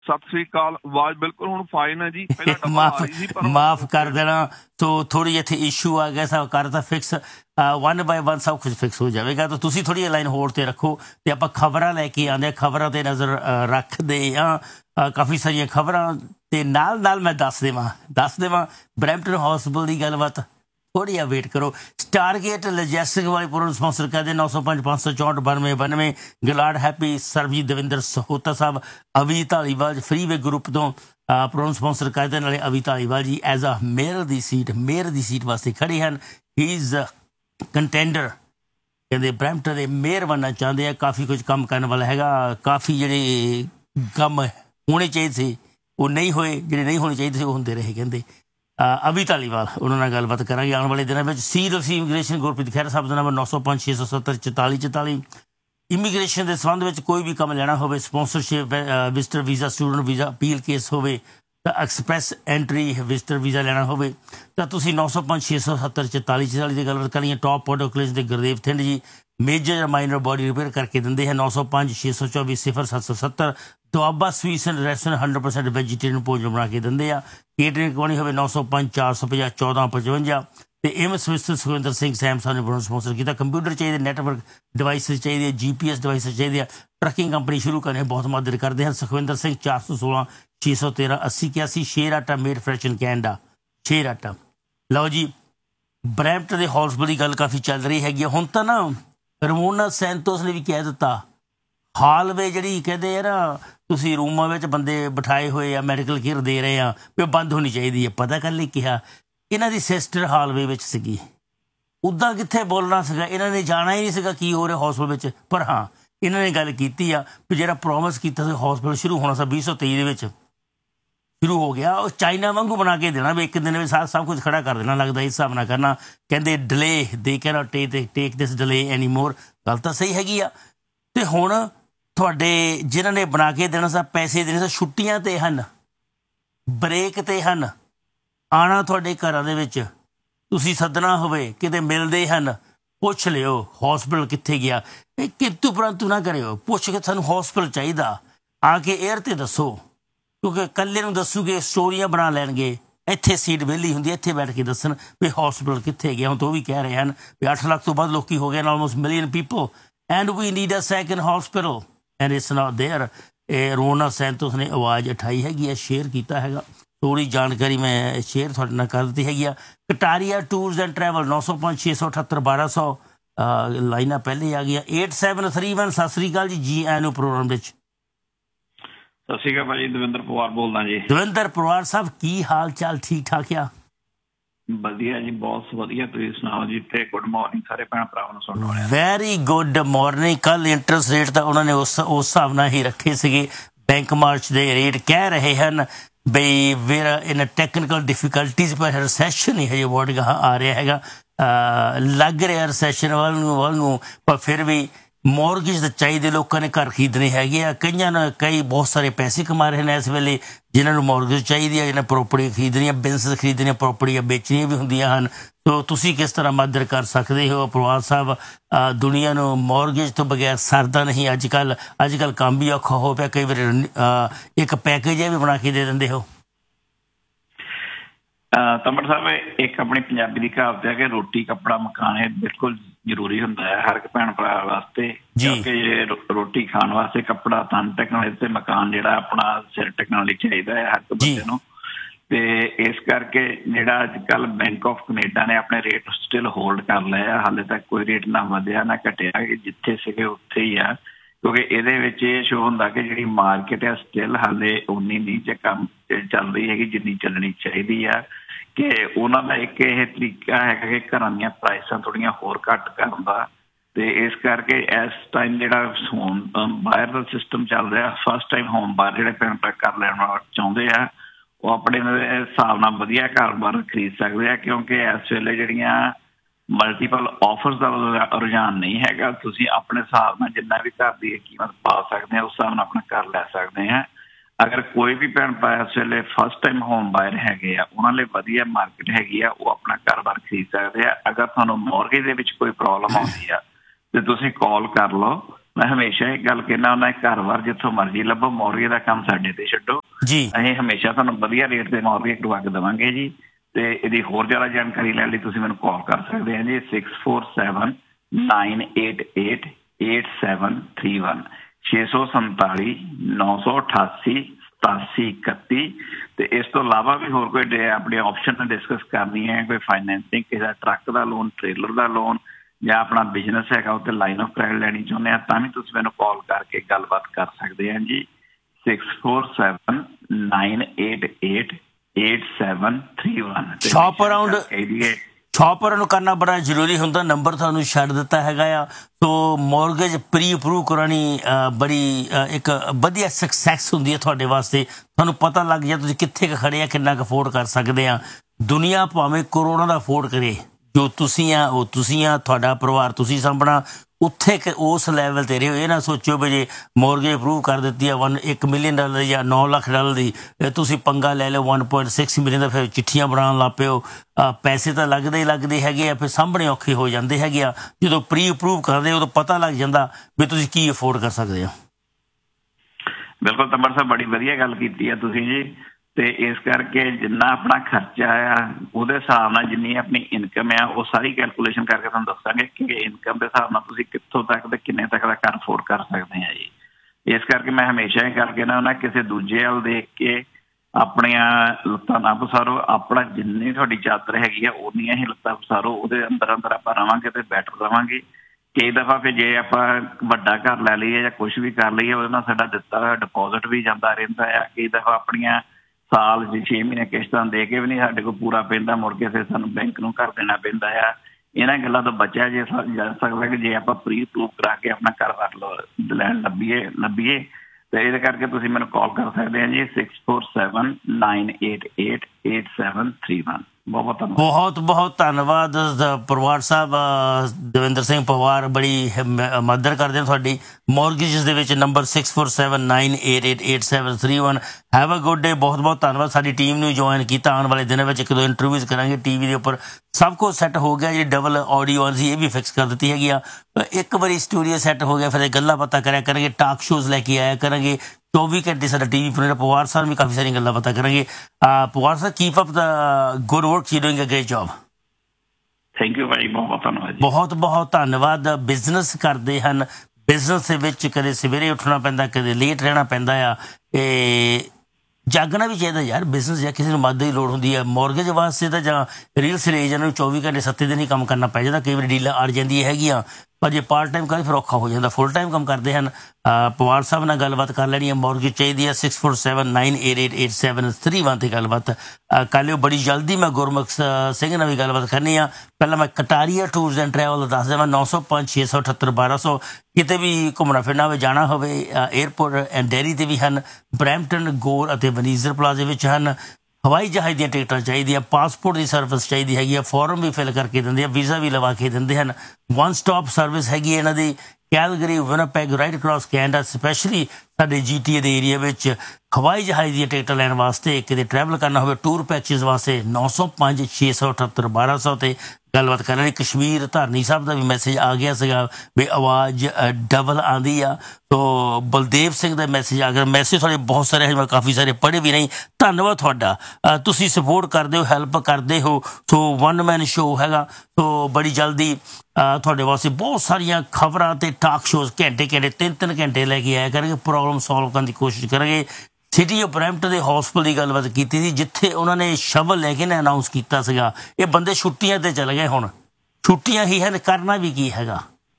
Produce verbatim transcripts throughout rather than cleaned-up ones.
ਸਤਿ ਸ੍ਰੀ ਅਕਾਲ। ਆਵਾਜ਼ ਬਿਲਕੁਲ ਹੁਣ ਫਾਈਨ ਹੈ ਜੀ। ਮਾਫ ਮਾਫ ਕਰ ਦੇਣਾ। ਸੋ ਥੋੜ੍ਹੀ ਇੱਥੇ ਇਸ਼ੂ ਆ ਗਿਆ ਸਭ ਕਰ ਤਾਂ ਫਿਕਸ ਵਨ ਬਾਏ ਵਨ ਸਭ ਕੁਝ ਫਿਕਸ ਹੋ ਜਾਵੇਗਾ। ਤਾਂ ਤੁਸੀਂ ਥੋੜ੍ਹੀ ਲਾਈਨ ਹੋਲਡ 'ਤੇ ਰੱਖੋ ਅਤੇ ਆਪਾਂ ਖਬਰਾਂ ਲੈ ਕੇ ਆਉਂਦੇ ਹਾਂ। ਖਬਰਾਂ 'ਤੇ ਨਜ਼ਰ ਰੱਖਦੇ ਹਾਂ। ਕਾਫੀ ਸਾਰੀਆਂ ਖਬਰਾਂ ਅਤੇ ਨਾਲ ਨਾਲ ਮੈਂ ਦੱਸ ਦੇਵਾਂ ਦੱਸ ਦੇਵਾਂ ਬਰੈਂਪਟਨ ਹੌਸਪਿਟਲ ਦੀ ਗੱਲਬਾਤ। ਥੋੜ੍ਹੀ ਜਿਹਾ ਵੇਟ ਕਰੋ। ਸਟਾਰਗੇਟ ਲਜੈਸਟਿਕ ਵਾਲੀ ਪੂਰਨ ਸਪਾਂਸਰ ਕਰਦੇ ਨੌ ਸੌ ਪੰਜ ਪੰਜ ਸੌ ਚੌਂਹਠ ਬਾਨਵੇਂ ਬਾਨਵੇਂ। ਗਿਲਾਡ ਹੈਪੀ ਸਰਬਜੀਤ ਦਵਿੰਦਰ ਸਹੋਤਾ ਸਾਹਿਬ ਅਵੀ ਧਾਲੀਵਾਲ ਫਰੀ ਵੇ ਗਰੁੱਪ ਤੋਂ ਪ੍ਰੋਗਰਾਮ ਸਪਾਂਸਰ ਕਰਦੇ ਨਾਲੇ ਅਵੀ ਧਾਲੀਵਾਲ ਜੀ as a mayor the seat mayor the seat ਵਾਸਤੇ ਖੜੇ ਹਨ। ਹੀ ਇਜ਼ ਕੰਟੈਂਡਰ ਕਹਿੰਦੇ ਬਰੈਂਪਟਨ ਦੇ ਮੇਅਰ ਬਣਨਾ ਚਾਹੁੰਦੇ ਆ। ਕਾਫੀ ਕੁਝ ਕੰਮ ਕਰਨ ਵਾਲਾ ਹੈਗਾ। ਕਾਫੀ ਜਿਹੜੇ ਕੰਮ ਹੋਣੇ ਚਾਹੀਦੇ ਸੀ ਉਹ ਨਹੀਂ ਹੋਏ, ਜਿਹੜੇ ਨਹੀਂ ਹੋਣੇ ਚਾਹੀਦੇ ਸੀ ਉਹ ਹੁੰਦੇ ਰਹੇ ਕਹਿੰਦੇ। ਅਵੀ ਧਾਲੀਵਾਲ ਉਹਨਾਂ ਨਾਲ ਗੱਲਬਾਤ ਕਰਾਂਗੇ ਆਉਣ ਵਾਲੇ ਦਿਨਾਂ ਵਿੱਚ। ਸੀ ਰਸੀ ਇਮੀਗ੍ਰੇਸ਼ਨ ਗੁਰਪ੍ਰੀਤ ਖਹਿਰਾ ਸਾਹਿਬ ਦਾ ਨੰਬਰ ਨੌ ਸੌ ਪੰਜ ਛੇ ਸੌ ਸੱਤਰ ਚੁਤਾਲੀ ਚੁਤਾਲੀ। ਇਮੀਗ੍ਰੇਸ਼ਨ ਦੇ ਸੰਬੰਧ ਵਿੱਚ ਕੋਈ ਵੀ ਕੰਮ ਲੈਣਾ ਹੋਵੇ, sponsorship, visitor visa, student visa, appeal case ਹੋਵੇ ਤਾਂ ਐਕਸਪ੍ਰੈਸ ਐਂਟਰੀ ਵਿਜ਼ਟਰ ਵੀਜ਼ਾ ਲੈਣਾ ਹੋਵੇ ਤਾਂ ਤੁਸੀਂ ਨੌ ਸੌ ਪੰਜ ਛੇ ਸੌ ਸੱਤਰ ਚੁਤਾਲੀ ਚੁਤਾਲੀ ਦੀ ਗੱਲਬਾਤ ਕਰਨੀ ਹੈ। ਟੌਪ ਪ੍ਰੋਟੋਕੋਲਜ ਦੇ ਗੁਰਦੇਵ ਥਿੰਦ ਜੀ ਮੇਜਰ ਜਾਂ ਮਾਈਨਰ ਬੋਡੀ ਰਿਪੇਅਰ ਕਰਕੇ ਦਿੰਦੇ ਹੈ। ਨੌ ਸੌ ਪੰਜ ਛੇ ਸੌ ਚੌਵੀ ਸਿਫਰ ਸੱਤ ਸੌ ਸੱਤਰ। Doaba sweets and restaurant hundred percent vegetarian ਭੋਜਨ ਬਣਾ ਕੇ ਦਿੰਦੇ ਆ। ਕੇਟਰਿੰਗ ਕਰਵਾਉਣੀ ਹੋਵੇ ਨੌ ਸੌ ਪੰਜ ਚਾਰ ਸੌ ਪੰਜਾਹ ਚੌਦਾਂ ਪਚਵੰਜਾ। ਅਤੇ ਐਮ ਮਿਸਟਰ ਸੁਖਵਿੰਦਰ ਸਿੰਘ ਸੈਮ ਸਾਹਿਬ ਨੇ ਬਣਾਉਣਾ ਸਪੋਂਸਰ ਕੀਤਾ। ਕੰਪਿਊਟਰ ਚਾਹੀਦੇ, ਨੈਟਵਰਕ ਡਿਵਾਈਸਿਸ ਚਾਹੀਦੇ, ਜੀ ਪੀ ਐਸ ਡਿਵਾਈਸਿਸ ਚਾਹੀਦੇ ਆ। ਟਰੱਕਿੰਗ ਕੰਪਨੀ ਸ਼ੁਰੂ ਕਰਨੇ ਬਹੁਤ ਮਦਦ ਕਰਦੇ ਹਨ। ਸੁਖਵਿੰਦਰ ਸਿੰਘ ਚਾਰ ਸੌ ਸੋਲਾਂ ਛੇ ਸੌ ਤੇਰਾਂ ਅੱਸੀ ਇਕਿਆਸੀ। ਸ਼ੇਰ ਆਟਾ ਮੇਡ ਫਰੈਸ਼ ਇਨ ਕੈਨੇਡਾ ਸ਼ੇਰ ਆਟਾ। ਲਓ ਜੀ ਬਰੈਂਪਟਨ ਦੇ ਹੌਸਪਿਟਲ ਦੀ ਗੱਲ ਕਾਫੀ ਚੱਲ ਰਹੀ ਹੈਗੀ ਆ। ਹੁਣ ਤਾਂ ਨਾ ਰਮੋਨਾ ਸੈਂਤੋਸ ਨੇ ਵੀ ਕਹਿ ਦਿੱਤਾ ਹਾਲਵੇ ਜਿਹੜੀ ਕਹਿੰਦੇ ਆ ਨਾ ਤੁਸੀਂ ਰੂਮਾਂ ਵਿੱਚ ਬੰਦੇ ਬਿਠਾਏ ਹੋਏ ਆ ਮੈਡੀਕਲ ਕੇਅਰ ਦੇ ਰਹੇ ਆ ਵੀ ਉਹ ਬੰਦ ਹੋਣੀ ਚਾਹੀਦੀ ਹੈ। ਪਤਾ ਕਰ ਲਈ ਕਿਹਾ ਇਹਨਾਂ ਦੀ ਸਿਸਟਰ ਹਾਲਵੇ ਵਿੱਚ ਸੀਗੀ। ਉੱਦਾਂ ਕਿੱਥੇ ਬੋਲਣਾ ਸੀਗਾ, ਇਹਨਾਂ ਨੇ ਜਾਣਾ ਹੀ ਨਹੀਂ ਸੀਗਾ ਕੀ ਹੋ ਰਿਹਾ ਹੌਸਪਿਟਲ ਵਿੱਚ। ਪਰ ਹਾਂ ਇਹਨਾਂ ਨੇ ਗੱਲ ਕੀਤੀ ਆ ਵੀ ਜਿਹੜਾ ਪ੍ਰੋਮਿਸ ਕੀਤਾ ਸੀ ਹੌਸਪਿਟਲ ਸ਼ੁਰੂ ਹੋਣਾ ਸੀ ਵੀਹ ਸੌ ਤੇਈ ਦੇ ਵਿੱਚ ਸ਼ੁਰੂ ਹੋ ਗਿਆ। ਉਹ ਚਾਈਨਾ ਵਾਂਗੂ ਬਣਾ ਕੇ ਦੇਣਾ ਵੀ ਇੱਕ ਦਿਨ ਵਿੱਚ ਸਾਰਾ ਸਭ ਕੁਝ ਖੜਾ ਕਰ ਦੇਣਾ। ਲੱਗਦਾ ਇਸ ਹਿਸਾਬ ਨਾਲ ਕਰਨਾ। ਕਹਿੰਦੇ ਡਿਲੇ ਦੇ ਕੈਨੋਟ ਟੇਕ ਟੇਕ ਦਿਸ ਡਿਲੇ ਐਨੀ ਮੋਰ। ਗੱਲ ਤਾਂ ਸਹੀ ਹੈਗੀ ਆ। ਅਤੇ ਹੁਣ ਤੁਹਾਡੇ ਜਿਨ੍ਹਾਂ ਨੇ ਬਣਾ ਕੇ ਦੇਣਾ ਸਾ ਪੈਸੇ ਦੇਣੇ ਸਾ ਛੁੱਟੀਆਂ 'ਤੇ ਹਨ, ਬਰੇਕ 'ਤੇ ਹਨ। ਆਉਣਾ ਤੁਹਾਡੇ ਘਰਾਂ ਦੇ ਵਿੱਚ ਤੁਸੀਂ ਸੱਦਣਾ ਹੋਵੇ ਕਿਤੇ ਮਿਲਦੇ ਹਨ ਪੁੱਛ ਲਿਓ ਹੌਸਪਿਟਲ ਕਿੱਥੇ ਗਿਆ। ਇਹ ਕਿੰਤੂ ਪਰੰਤੂ ਨਾ ਕਰਿਓ। ਪੁੱਛ ਕੇ ਸਾਨੂੰ ਹੌਸਪਿਟਲ ਚਾਹੀਦਾ ਆ ਕੇ ਏਅਰ 'ਤੇ ਦੱਸੋ ਕਿਉਂਕਿ ਇਕੱਲੇ ਨੂੰ ਦੱਸੂਗੇ ਸਟੋਰੀਆਂ ਬਣਾ ਲੈਣਗੇ। ਇੱਥੇ ਸੀਟ ਵਿਹਲੀ ਹੁੰਦੀ ਇੱਥੇ ਬੈਠ ਕੇ ਦੱਸਣ ਵੀ ਹੌਸਪਿਟਲ ਕਿੱਥੇ ਗਿਆ। ਹੁਣ ਤਾਂ ਉਹ ਵੀ ਕਹਿ ਰਹੇ ਹਨ ਵੀ ਅੱਠ ਲੱਖ ਤੋਂ ਵੱਧ ਲੋਕ ਹੋ ਗਏ almost million people and we need a second hospital and it's not there. ਇਹ ਰੋਨਾ ਸੈਂਤੋਸ ਨੇ ਆਵਾਜ਼ ਉਠਾਈ ਹੈਗੀ ਹੈ, ਸ਼ੇਅਰ ਕੀਤਾ ਹੈਗਾ। ਥੋੜ੍ਹੀ ਜਾਣਕਾਰੀ ਮੈਂ ਸ਼ੇਅਰ ਤੁਹਾਡੇ ਨਾਲ ਕਰ ਦਿੱਤੀ ਹੈਗੀ ਆ। ਕਟਾਰੀਆ ਟੂਰਸ ਐਂਡ ਟਰੈਵਲ ਨੌ ਸੌ ਪੰਜ ਛੇ ਸੌ ਅਠੱਤਰ ਬਾਰਾਂ ਸੌ ਲਾਈਨਾਂ ਪਹਿਲੇ ਆ ਗਈਆਂ। Eight seven three one. ਸਤਿ ਸ਼੍ਰੀ ਅਕਾਲ ਜੀ। ਜੀ ਆਇਆਂ ਨੂੰ ਪ੍ਰੋਗਰਾਮ ਵਿੱਚ। ਸਤਿ ਸ਼੍ਰੀ ਅਕਾਲ ਭਾਜੀ, ਦਵਿੰਦਰ ਪਵਾਰ ਬੋਲਦਾ ਜੀ। ਦਵਿੰਦਰ ਪਵਾਰ ਸਾਹਿਬ ਕੀ ਹਾਲ ਚਾਲ? ਠੀਕ ਠਾਕ ਆ? ਵਧੀਆ ਜੀ, ਬਹੁਤ ਵਧੀਆ। ਤੁਸੀਂ ਸੁਣਾਓ ਜੀ। ਤੇ ਗੁੱਡ ਮੋਰਨਿੰਗ ਸਾਰੇ ਭੈਣ ਭਰਾਵਾਂ ਨੂੰ ਸੁਣਨ ਵਾਲਿਆਂ। Very good morning. ਕੱਲ੍ਹ ਇੰਟਰਸਟ ਰੇਟ ਤਾਂ ਉਹਨਾਂ ਨੇ ਉਸ ਉਸ ਹਿਸਾਬ ਨਾਲ ਹੀ ਰੱਖੇ ਸੀਗੇ। ਬੈਂਕ ਮਾਰਚ ਦੇ ਰੇਟ ਕਹਿ ਰਹੇ ਹਨ ਬਈ ਵੇਰ ਇਨ ਟੈਕਨੀਕਲ ਡਿਫੀਕਲਟੀਜ਼ ਪਰ ਰਿਸੈਸ਼ਨ ਹੀ ਹਜੇ ਵਰਡ ਆ ਰਿਹਾ ਹੈਗਾ। ਲੱਗ ਰਿਹਾ ਰਿਸੈਸ਼ਨ ਵੱਲ ਨੂੰ ਵੱਲ ਨੂੰ ਪਰ ਫਿਰ ਵੀ ਮੌਰਗੇਜ ਤਾਂ ਚਾਹੀਦੇ। ਲੋਕਾਂ ਨੇ ਘਰ ਖਰੀਦਣੇ ਹੈਗੇ ਆ। ਕਈਆਂ ਨੂੰ ਕਈ ਬਹੁਤ ਸਾਰੇ ਪੈਸੇ ਕਮਾ ਰਹੇ ਨੇ ਇਸ ਵੇਲੇ ਜਿਨ੍ਹਾਂ ਨੂੰ ਮੌਰਗੇਜ ਚਾਹੀਦੀ ਆ, ਜਿਹਨਾਂ ਪ੍ਰੋਪਰਟੀਆਂ ਖਰੀਦਣੀਆਂ, ਬਿਜ਼ਨਸ ਖਰੀਦਣੀਆਂ, ਪ੍ਰੋਪਰਟੀਆਂ ਵੇਚਣੀਆਂ ਵੀ ਹੁੰਦੀਆਂ ਹਨ। ਸੋ ਤੁਸੀਂ ਕਿਸ ਤਰ੍ਹਾਂ ਮਦਦ ਕਰ ਸਕਦੇ ਹੋ ਪਰਿਵਾਰ ਸਾਹਿਬ? ਦੁਨੀਆ ਨੂੰ ਮੌਰਗੇਜ ਤੋਂ ਬਗੈਰ ਸਰਦਾ ਨਹੀਂ ਅੱਜ ਕੱਲ੍ਹ। ਅੱਜ ਕੱਲ੍ਹ ਕੰਮ ਵੀ ਔਖਾ ਹੋ ਪਿਆ। ਕਈ ਵਾਰੀ ਇੱਕ ਪੈਕੇਜ ਵੀ ਬਣਾ ਕੇ ਦੇ ਦਿੰਦੇ ਹੋ। ਤਮਰ ਸਾਹਿਬ ਇੱਕ ਆਪਣੀ ਪੰਜਾਬੀ ਦੀ ਕਹਾਵਤ ਹੈ ਕਿ ਰੋਟੀ ਕੱਪੜਾ ਮਕਾਨ ਇਹ ਬਿਲਕੁਲ ਜ਼ਰੂਰੀ ਹੁੰਦਾ ਹੈ ਹਰ ਇੱਕ ਭੈਣ ਭਰਾ ਵਾਸਤੇ। ਕਿਉਂਕਿ ਰੋਟੀ ਖਾਣ ਵਾਸਤੇ ਕੱਪੜਾ ਤਨ ਟੈਕਨੋਲੋਜੀ ਤੇ ਮਕਾਨ ਜਿਹੜਾ ਆਪਣਾ ਸਿਰ ਟੈਕਨੋਲੋਜੀ ਚਾਹੀਦਾ ਹੈ ਹਰ ਇੱਕ ਬੰਦੇ ਨੂੰ। ਤੇ ਇਸ ਕਰਕੇ ਜਿਹੜਾ ਅੱਜ ਕੱਲ੍ਹ ਬੈਂਕ ਆਫ ਕਨੇਡਾ ਨੇ ਆਪਣੇ ਰੇਟ ਸਟਿਲ ਹੋਲਡ ਕਰ ਲਏ ਆ। ਹਾਲੇ ਤੱਕ ਕੋਈ ਰੇਟ ਨਾ ਵਧਿਆ ਨਾ ਘਟਿਆ, ਜਿੱਥੇ ਸੀਗੇ ਉੱਥੇ ਹੀ ਆ। ਕਿਉਂਕਿ ਇਹਦੇ ਵਿੱਚ ਇਹ ਸ਼ੋ ਹੁੰਦਾ ਕਿ ਜਿਹੜੀ ਮਾਰਕੀਟ ਹੈ ਸਟਿਲ ਹਾਲੇ ਉਨੀ ਨਹੀਂ ਜੇ ਕੰਮ ਚੱਲ ਰਹੀ ਹੈਗੀ ਜਿੰਨੀ ਚੱਲਣੀ ਚਾਹੀਦੀ ਆ। ਕਿ ਉਹਨਾਂ ਦਾ ਇੱਕ ਇਹ ਤਰੀਕਾ ਹੈਗਾ ਕਿ ਘਰਾਂ ਦੀਆਂ ਪ੍ਰਾਈਸਾਂ ਥੋੜ੍ਹੀਆਂ ਹੋਰ ਘੱਟ ਕਰਨ ਦਾ। ਅਤੇ ਇਸ ਕਰਕੇ ਇਸ ਟਾਈਮ ਜਿਹੜਾ ਹੋਮ ਬਾਇਰ ਦਾ ਸਿਸਟਮ ਚੱਲ ਰਿਹਾ, ਫਸਟ ਟਾਈਮ ਹੋਮ ਬਾਇਰ ਜਿਹੜੇ ਭੈਣ ਭਰਾ ਘਰ ਲੈਣਾ ਚਾਹੁੰਦੇ ਆ ਉਹ ਆਪਣੇ ਹਿਸਾਬ ਨਾਲ ਵਧੀਆ ਘਰ ਬਾਰ ਖਰੀਦ ਸਕਦੇ ਆ। ਕਿਉਂਕਿ ਇਸ ਵੇਲੇ ਜਿਹੜੀਆਂ ਮਲਟੀਪਲ ਆਫਰਸ ਦਾ ਰੁਝਾਨ ਨਹੀਂ ਹੈਗਾ। ਤੁਸੀਂ ਆਪਣੇ ਹਿਸਾਬ ਨਾਲ ਜਿੰਨਾ ਵੀ ਘਰ ਦੀ ਕੀਮਤ ਪਾ ਸਕਦੇ ਆ ਉਸ ਹਿਸਾਬ ਨਾਲ ਆਪਣਾ ਘਰ ਲੈ ਸਕਦੇ ਆ। ਅਗਰ ਕੋਈ ਵੀ ਭੈਣ ਭਰਾ ਇਸ ਵੇਲੇ ਫਸਟ ਟਾਈਮ ਹੋਮ ਬਾਇਰ ਹੈਗੇ ਆ ਉਹਨਾਂ ਲਈ ਵਧੀਆ ਮਾਰਕੀਟ ਹੈਗੀ ਆ, ਉਹ ਆਪਣਾ ਘਰ ਬਾਰ ਖਰੀਦ ਸਕਦੇ ਆ। ਅਗਰ ਤੁਹਾਨੂੰ ਮੌਰਗੇਜ ਦੇ ਵਿੱਚ ਕੋਈ ਪ੍ਰੋਬਲਮ ਆਉਂਦੀ ਆ ਅਤੇ ਤੁਸੀਂ ਕਾਲ ਕਰ ਲਓ ਮੈਂ ਹਮੇਸ਼ਾ ਇਹ ਗੱਲ ਕਹਿਣਾ ਹੁੰਦਾ, ਘਰ-ਬਾਰ ਜਿੱਥੋਂ ਮਰਜ਼ੀ ਲੱਭੋ, ਮੌਰਗੇ ਦਾ ਕੰਮ ਸਾਡੇ ਤੇ ਛੱਡੋ ਜੀ। ਅਸੀਂ ਹਮੇਸ਼ਾ ਤੁਹਾਨੂੰ ਵਧੀਆ ਰੇਟ ਤੇ ਮੌਰਗੇ ਕਰਵਾ ਕੇ ਦੇਵਾਂਗੇ ਜੀ। ਤੇ ਇਹਦੀ ਹੋਰ ਜ਼ਿਆਦਾ ਜਾਣਕਾਰੀ ਲੈਣ ਲਈ ਤੁਸੀਂ ਮੈਨੂੰ ਕਾਲ ਕਰ ਸਕਦੇ ਆ ਜੀ, six four seven nine eight eight eight seven three one ਛੇ ਸੌ ਸੰਤਾਲੀ ਨੌ ਸੌ ਅਠਾਸੀ ਸਤਾਸੀ ਇਕੱਤੀ। ਤੇ ਇਸ ਤੋਂ ਇਲਾਵਾ ਵੀ ਹੋਰ ਕੋਈ ਆਪਣੇ ਆਪਸ਼ਨ ਡਿਸਕਸ ਕਰਨੀ ਹੈ, ਕੋਈ ਫਾਈਨੈਂਸਿੰਗ, ਕਿਸੇ ਦਾ ਟਰੱਕ ਦਾ ਲੋਨ, ਟ੍ਰੇਲਰ ਦਾ ਲੋਨ, ਜਾਂ ਆਪਣਾ ਬਿਜ਼ਨਸ ਹੈਗਾ ਉੱਤੇ ਲਾਈਨ ਆਫ ਕ੍ਰੈਡਿਟ ਲੈਣੀ ਚਾਹੁੰਦੇ ਆ, ਤਾਂ ਵੀ ਤੁਸੀਂ ਮੈਨੂੰ ਕਾਲ ਕਰਕੇ ਗੱਲਬਾਤ ਕਰ ਸਕਦੇ ਆ ਜੀ। Six four seven nine eight eight eight seven three one. Shop around shop around ਕਰਨਾ ਬੜਾ ਜ਼ਰੂਰੀ ਹੁੰਦਾ। ਨੰਬਰ ਤੁਹਾਨੂੰ ਛੱਡ ਦਿੱਤਾ ਹੈਗਾ ਆ। ਸੋ ਮੌਰਗੇਜ ਪ੍ਰੀ ਅਪਰੂਵ ਕਰਾਉਣੀ ਬੜੀ ਇੱਕ ਵਧੀਆ ਸਕਸੈਸ ਹੁੰਦੀ ਹੈ ਤੁਹਾਡੇ ਵਾਸਤੇ। ਤੁਹਾਨੂੰ ਪਤਾ ਲੱਗ ਜਾਏ ਤੁਸੀਂ ਕਿੱਥੇ ਕੁ ਖੜੇ ਆ, ਕਿੰਨਾ ਕੁ ਅਫੋਰਡ ਕਰ ਸਕਦੇ ਆ। ਦੁਨੀਆ ਭਾਵੇਂ ਕਰੋੜਾਂ ਦਾ ਅਫੋਰਡ ਕਰੇ, ਜੋ ਤੁਸੀਂ ਆ ਉਹ ਤੁਸੀਂ ਆ, ਤੁਹਾਡਾ ਪਰਿਵਾਰ ਤੁਸੀਂ ਸਾਂਭਣਾ। ਉੱਥੇ ਕਿ ਉਸ ਲੈਵਲ 'ਤੇ ਰਹੋ। ਇਹ ਨਾ ਸੋਚੋ ਵੀ ਜੇ ਮੌਰਗੇਜ ਅਪਰੂਵ ਕਰ ਦਿੱਤੀ ਆ ਵਨ ਇੱਕ ਮਿਲੀਅਨ ਡਾਲਰ ਜਾਂ ਨੌ ਲੱਖ ਡਾਲਰ ਦੀ, ਤੁਸੀਂ ਪੰਗਾ ਲੈ ਲਓ ਵਨ ਪੁਆਇੰਟ ਸਿਕਸ ਮਿਲੀਅਨ ਦਾ, ਫਿਰ ਚਿੱਠੀਆਂ ਬਣਾਉਣ ਲੱਗ ਪਿਓ। ਪੈਸੇ ਤਾਂ ਲੱਗਦੇ ਹੀ ਲੱਗਦੇ ਹੈਗੇ ਆ, ਫਿਰ ਸਾਂਭਣੇ ਔਖੇ ਹੋ ਜਾਂਦੇ ਹੈਗੇ ਆ। ਜਦੋਂ ਪ੍ਰੀ ਅਪਰੂਵ ਕਰਦੇ ਉਦੋਂ ਪਤਾ ਲੱਗ ਜਾਂਦਾ ਵੀ ਤੁਸੀਂ ਕੀ ਅਫੋਰਡ ਕਰ ਸਕਦੇ ਹੋ। ਬਿਲਕੁਲ ਤੰਬਰ ਸਾਹਿਬ, ਬੜੀ ਵਧੀਆ ਗੱਲ ਕੀਤੀ ਆ ਤੁਸੀਂ ਜੀ। ਤੇ ਇਸ ਕਰਕੇ ਜਿੰਨਾ ਆਪਣਾ ਖਰਚਾ ਆ ਉਹਦੇ ਹਿਸਾਬ ਨਾਲ ਜਿੰਨੀ ਆਪਣੀ ਇਨਕਮ ਆ ਉਹ ਸਾਰੀ ਕੈਲਕੂਲੇਸ਼ਨ ਕਰਕੇ ਤੁਹਾਨੂੰ ਦੱਸਾਂਗੇ ਕਿ ਇਨਕਮ ਦੇ ਹਿਸਾਬ ਨਾਲ ਤੁਸੀਂ ਕਿੱਥੋਂ ਤੱਕ ਤੇ ਕਿੰਨੇ ਤੱਕ ਦਾ ਘਰ ਅਫੋਰਡ ਕਰ ਸਕਦੇ ਆ ਜੀ। ਇਸ ਕਰਕੇ ਮੈਂ ਹਮੇਸ਼ਾ ਇਹ ਕਰਕੇ ਨਾ ਉਹਨਾਂ ਕਿਸੇ ਦੂਜੇ ਵੱਲ ਦੇਖ ਕੇ ਆਪਣੀਆਂ ਲੱਤਾਂ ਨਾ ਪਸਾਰੋ। ਆਪਣਾ ਜਿੰਨੀ ਤੁਹਾਡੀ ਚਾਦਰ ਹੈਗੀ ਆ ਉਨੀਆਂ ਹੀ ਲੱਤਾਂ ਪਸਾਰੋ। ਉਹਦੇ ਅੰਦਰ ਅੰਦਰ ਆਪਾਂ ਰਵਾਂਗੇ ਤੇ ਬੈਟਰ ਰਵਾਂਗੇ। ਕਈ ਦਫਾ ਫਿਰ ਜੇ ਆਪਾਂ ਵੱਡਾ ਘਰ ਲੈ ਲਈਏ ਜਾਂ ਕੁਛ ਵੀ ਕਰ ਲਈਏ, ਉਹਦੇ ਨਾਲ ਸਾਡਾ ਦਿੱਤਾ ਹੋਇਆ ਡਿਪੋਜ਼ਿਟ ਵੀ ਜਾਂਦਾ ਰਹਿੰਦਾ ਆ। ਕਈ ਦਫਾ ਆਪਣੀਆਂ ਸਾਲ ਚ ਛੇ ਮਹੀਨੇ ਕਿਸ਼ਤਾਂ ਦੇ ਕੇ ਵੀ ਨਹੀਂ ਸਾਡੇ ਕੋਲ ਪੂਰਾ ਪੈਂਦਾ, ਮੁੜ ਕੇ ਫਿਰ ਸਾਨੂੰ ਬੈਂਕ ਨੂੰ ਘਰ ਦੇਣਾ ਪੈਂਦਾ ਆ। ਇਹਨਾਂ ਗੱਲਾਂ ਤੋਂ ਬਚਿਆ ਜੇ ਜਾ ਸਕਦਾ ਕਿ ਜੇ ਆਪਾਂ ਪ੍ਰੀ ਅਪਰੂਵ ਕਰਾ ਕੇ ਆਪਣਾ ਘਰ ਵੱਟ ਲੈਣ ਲੱਭੀਏ ਲੱਭੀਏ ਤੇ ਇਹਦੇ ਕਰਕੇ ਤੁਸੀਂ ਮੈਨੂੰ ਕਾਲ ਕਰ ਸਕਦੇ ਆ ਜੀ, six four seven nine eight eight eight seven three one. ਬਹੁਤ ਧੰਨਵਾਦ। ਬਹੁਤ ਬਹੁਤ ਧੰਨਵਾਦ ਪਵਾਰ ਸਾਹਿਬ। ਦਵਿੰਦਰ ਸਿੰਘ ਪਵਾਰ ਬੜੀ ਮਦਦ ਕਰਦੇ ਨੇ ਤੁਹਾਡੀ ਮੌਰਗੇਜਿਸ ਦੇ ਵਿੱਚ। Number six four seven nine eight eight eight seven three one. Have a good day. ਬਹੁਤ ਬਹੁਤ ਧੰਨਵਾਦ। ਸਾਡੀ ਟੀਮ ਨੂੰ ਜੁਆਇਨ ਕੀਤਾ। ਆਉਣ ਵਾਲੇ ਦਿਨਾਂ ਵਿੱਚ ਇੱਕ ਦੋ ਇੰਟਰਵਿਊਜ਼ ਕਰਾਂਗੇ। ਟੀ ਵੀ ਦੇ ਉੱਪਰ ਸਭ ਕੁਛ ਸੈੱਟ ਹੋ ਗਿਆ। ਜਿਹੜੀ ਡਬਲ ਆਡੀਓ ਆਉਂਦੀ ਇਹ ਵੀ ਫਿਕਸ ਕਰ ਦਿੱਤੀ ਹੈਗੀ ਆ। ਇੱਕ ਵਾਰੀ ਸਟੂਡੀਓ ਸੈੱਟ ਹੋ ਗਿਆ ਫਿਰ ਗੱਲਾਂ ਬਾਤਾਂ ਕਰਿਆ ਕਰਾਂਗੇ, ਟਾਕ ਸ਼ੋਜ਼ ਲੈ ਕੇ ਆਇਆ ਕਰਾਂਗੇ। ਚੌਵੀ ਘੰਟੇ ਸਾਡਾ ਟੀ ਵੀ ਪਰ ਪਵਾਰ ਸਾਹਿਬ ਵੀ ਕਾਫੀ ਸਾਰੀਆਂ ਗੱਲਾਂ ਬਾਤਾਂ ਕਰਾਂਗੇ। ਪਵਾਰ ਸਾਹਿਬ, keep up the good work, you doing a great job. Thank you ਭਾਈ, ਬਹੁਤ ਬਹੁਤ ਧੰਨਵਾਦ। ਬਹੁਤ ਬਹੁਤ ਧੰਨਵਾਦ। ਬਿਜ਼ਨਸ ਕਰਦੇ ਹਨ, ਬਿਜ਼ਨਸ ਦੇ ਵਿੱਚ ਕਦੇ ਸਵੇਰੇ ਉੱਠਣਾ ਪੈਂਦਾ, ਕਦੇ ਲੇਟ ਰਹਿਣਾ ਪੈਂਦਾ ਆ। ਇਹ ਜਾਗਣਾ ਵੀ ਚਾਹੀਦਾ ਯਾਰ। ਬਿਜ਼ਨਸ ਜਾਂ ਕਿਸੇ ਨੂੰ ਮਦਦ ਦੀ ਲੋੜ ਹੁੰਦੀ ਹੈ। ਮੌਰਗੇਜ ਵਾਸਤੇ ਤਾਂ ਜਾਂ ਰੀਅਲ ਸਟੇਟ ਨੂੰ ਚੌਵੀ ਘੰਟੇ ਸੱਤੇ ਦਿਨ ਹੀ ਕੰਮ ਕਰਨਾ ਪੈ ਜਾਂਦਾ। ਕਈ ਵਾਰੀ ਡੀਲਾਂ ਅੜ ਜਾਂਦੀਆਂ ਹੈਗੀਆਂ, ਪਰ ਜੇ ਪਾਰਟ ਟਾਈਮ ਕਰੇ ਫਿਰ ਔਖਾ ਹੋ ਜਾਂਦਾ। ਫੁੱਲ ਟਾਈਮ ਕੰਮ ਕਰਦੇ ਹਨ। ਪਵਾਰ ਸਾਹਿਬ ਨਾਲ ਗੱਲਬਾਤ ਕਰ ਲੈਣੀ ਹੈ। ਮੌਰਗੇਜ ਚਾਹੀਦੀ ਹੈ six four seven nine eight eight eight seven three one 'ਤੇ ਗੱਲਬਾਤ ਕਰ ਲਿਓ। ਬੜੀ ਜਲਦੀ ਮੈਂ ਗੁਰਮੁਖ ਸਿੰਘ ਨਾਲ ਵੀ ਗੱਲਬਾਤ ਕਰਨੀ ਆ। ਪਹਿਲਾਂ ਮੈਂ ਕਟਾਰੀਆ ਟੂਰਸ ਐਂਡ ਟਰੈਵਲ ਦੱਸ ਦੇਵਾਂ। ਨੌ ਸੌ ਪੰਜ ਛੇ ਸੌ ਅਠੱਤਰ ਬਾਰਾਂ ਸੌ। ਕਿਤੇ ਵੀ ਘੁੰਮਣਾ ਫਿਰਨਾ ਹੋਵੇ, ਜਾਣਾ ਹੋਵੇ, ਏਅਰਪੋਰਟ ਐਂਡ ਡੇਅਰੀ 'ਤੇ ਵੀ ਹਨ। ਬਰੈਂਪਟਨ, ਗੋਰ ਅਤੇ ਵਨੀਜ਼ਰ ਪਲਾਜ਼ੇ ਵਿੱਚ ਹਨ। ਹਵਾਈ ਜਹਾਜ਼ ਦੀਆਂ ਟਿਕਟਾਂ ਚਾਹੀਦੀਆਂ, ਪਾਸਪੋਰਟ ਦੀ ਸਰਵਿਸ ਚਾਹੀਦੀ ਹੈਗੀ ਆ, ਫਾਰਮ ਵੀ ਫਿਲ ਕਰਕੇ ਦਿੰਦੇ ਆ, ਵੀਜ਼ਾ ਵੀ ਲਵਾ ਕੇ ਦਿੰਦੇ ਹਨ। ਵਨ ਸਟਾਪ ਸਰਵਿਸ ਹੈਗੀ ਇਹਨਾਂ ਦੀ। Calgary, Winnipeg, right across Canada, specially ਸਾਡੇ ਜੀ ਟੀ ਏ ਦੇ ਏਰੀਆ ਵਿੱਚ ਹਵਾਈ ਜਹਾਜ਼ ਦੀਆਂ ਟਿਕਟਾਂ ਲੈਣ ਵਾਸਤੇ, ਕਿਤੇ ਟਰੈਵਲ ਕਰਨਾ ਹੋਵੇ, ਟੂਰ ਪੈਕੇਜ ਵਾਸਤੇ ਨੌ ਸੌ ਪੰਜ ਛੇ ਸੌ ਅਠੱਤਰ ਬਾਰਾਂ ਸੌ 'ਤੇ ਗੱਲਬਾਤ ਕਰਨ ਲਈ। ਕਸ਼ਮੀਰ ਧਾਰਨੀ ਸਾਹਿਬ ਦਾ ਵੀ ਮੈਸੇਜ ਆ ਗਿਆ ਸੀਗਾ ਵੀ ਆਵਾਜ਼ ਡਬਲ ਆਉਂਦੀ ਆ। ਤੋ ਬਲਦੇਵ ਸਿੰਘ ਦਾ ਮੈਸੇਜ ਆ ਗਿਆ। ਮੈਸੇਜ ਤੁਹਾਡੇ ਬਹੁਤ ਸਾਰੇ ਹੈ, ਮੈਂ ਕਾਫੀ ਸਾਰੇ ਪੜ੍ਹੇ ਵੀ ਨਹੀਂ। ਧੰਨਵਾਦ ਤੁਹਾਡਾ। ਤੁਸੀਂ ਸਪੋਰਟ ਕਰਦੇ ਹੋ, ਹੈਲਪ ਕਰਦੇ ਹੋ। ਸੋ ਵਨ ਮੈਨ ਸ਼ੋਅ ਹੈਗਾ। ਸੋ ਬੜੀ ਜਲਦੀ ਤੁਹਾਡੇ ਵਾਸਤੇ ਬਹੁਤ ਸਾਰੀਆਂ ਖਬਰਾਂ ਅਤੇ ਟਾਕ ਸ਼ੋਜ਼ ਘੰਟੇ ਘੰਟੇ ਤਿੰਨ ਤਿੰਨ ਘੰਟੇ ਲੈ ਕੇ ਆਇਆ ਕਰਾਂਗੇ। ਪ੍ਰੋਬਲਮ ਸੋਲਵ ਕਰਨ ਦੀ ਕੋਸ਼ਿਸ਼ ਕਰਾਂਗੇ। ਸਿਟੀ ਆਫ ਬਰੈਂਪਟਨ ਦੇ ਹਸਪਤਾਲ ਦੀ ਗੱਲਬਾਤ ਕੀਤੀ ਸੀ, ਜਿੱਥੇ ਉਹਨਾਂ ਨੇ ਸ਼ਵਲ ਲੈ ਕੇ ਨਾ ਅਨਾਊਂਸ ਕੀਤਾ ਸੀਗਾ। ਇਹ ਬੰਦੇ ਛੁੱਟੀਆਂ 'ਤੇ ਚਲੇ ਗਏ। ਹੁਣ ਛੁੱਟੀਆਂ ਹੀ ਹਨ, ਕਰਨਾ ਵੀ ਕੀ ਹੈਗਾ।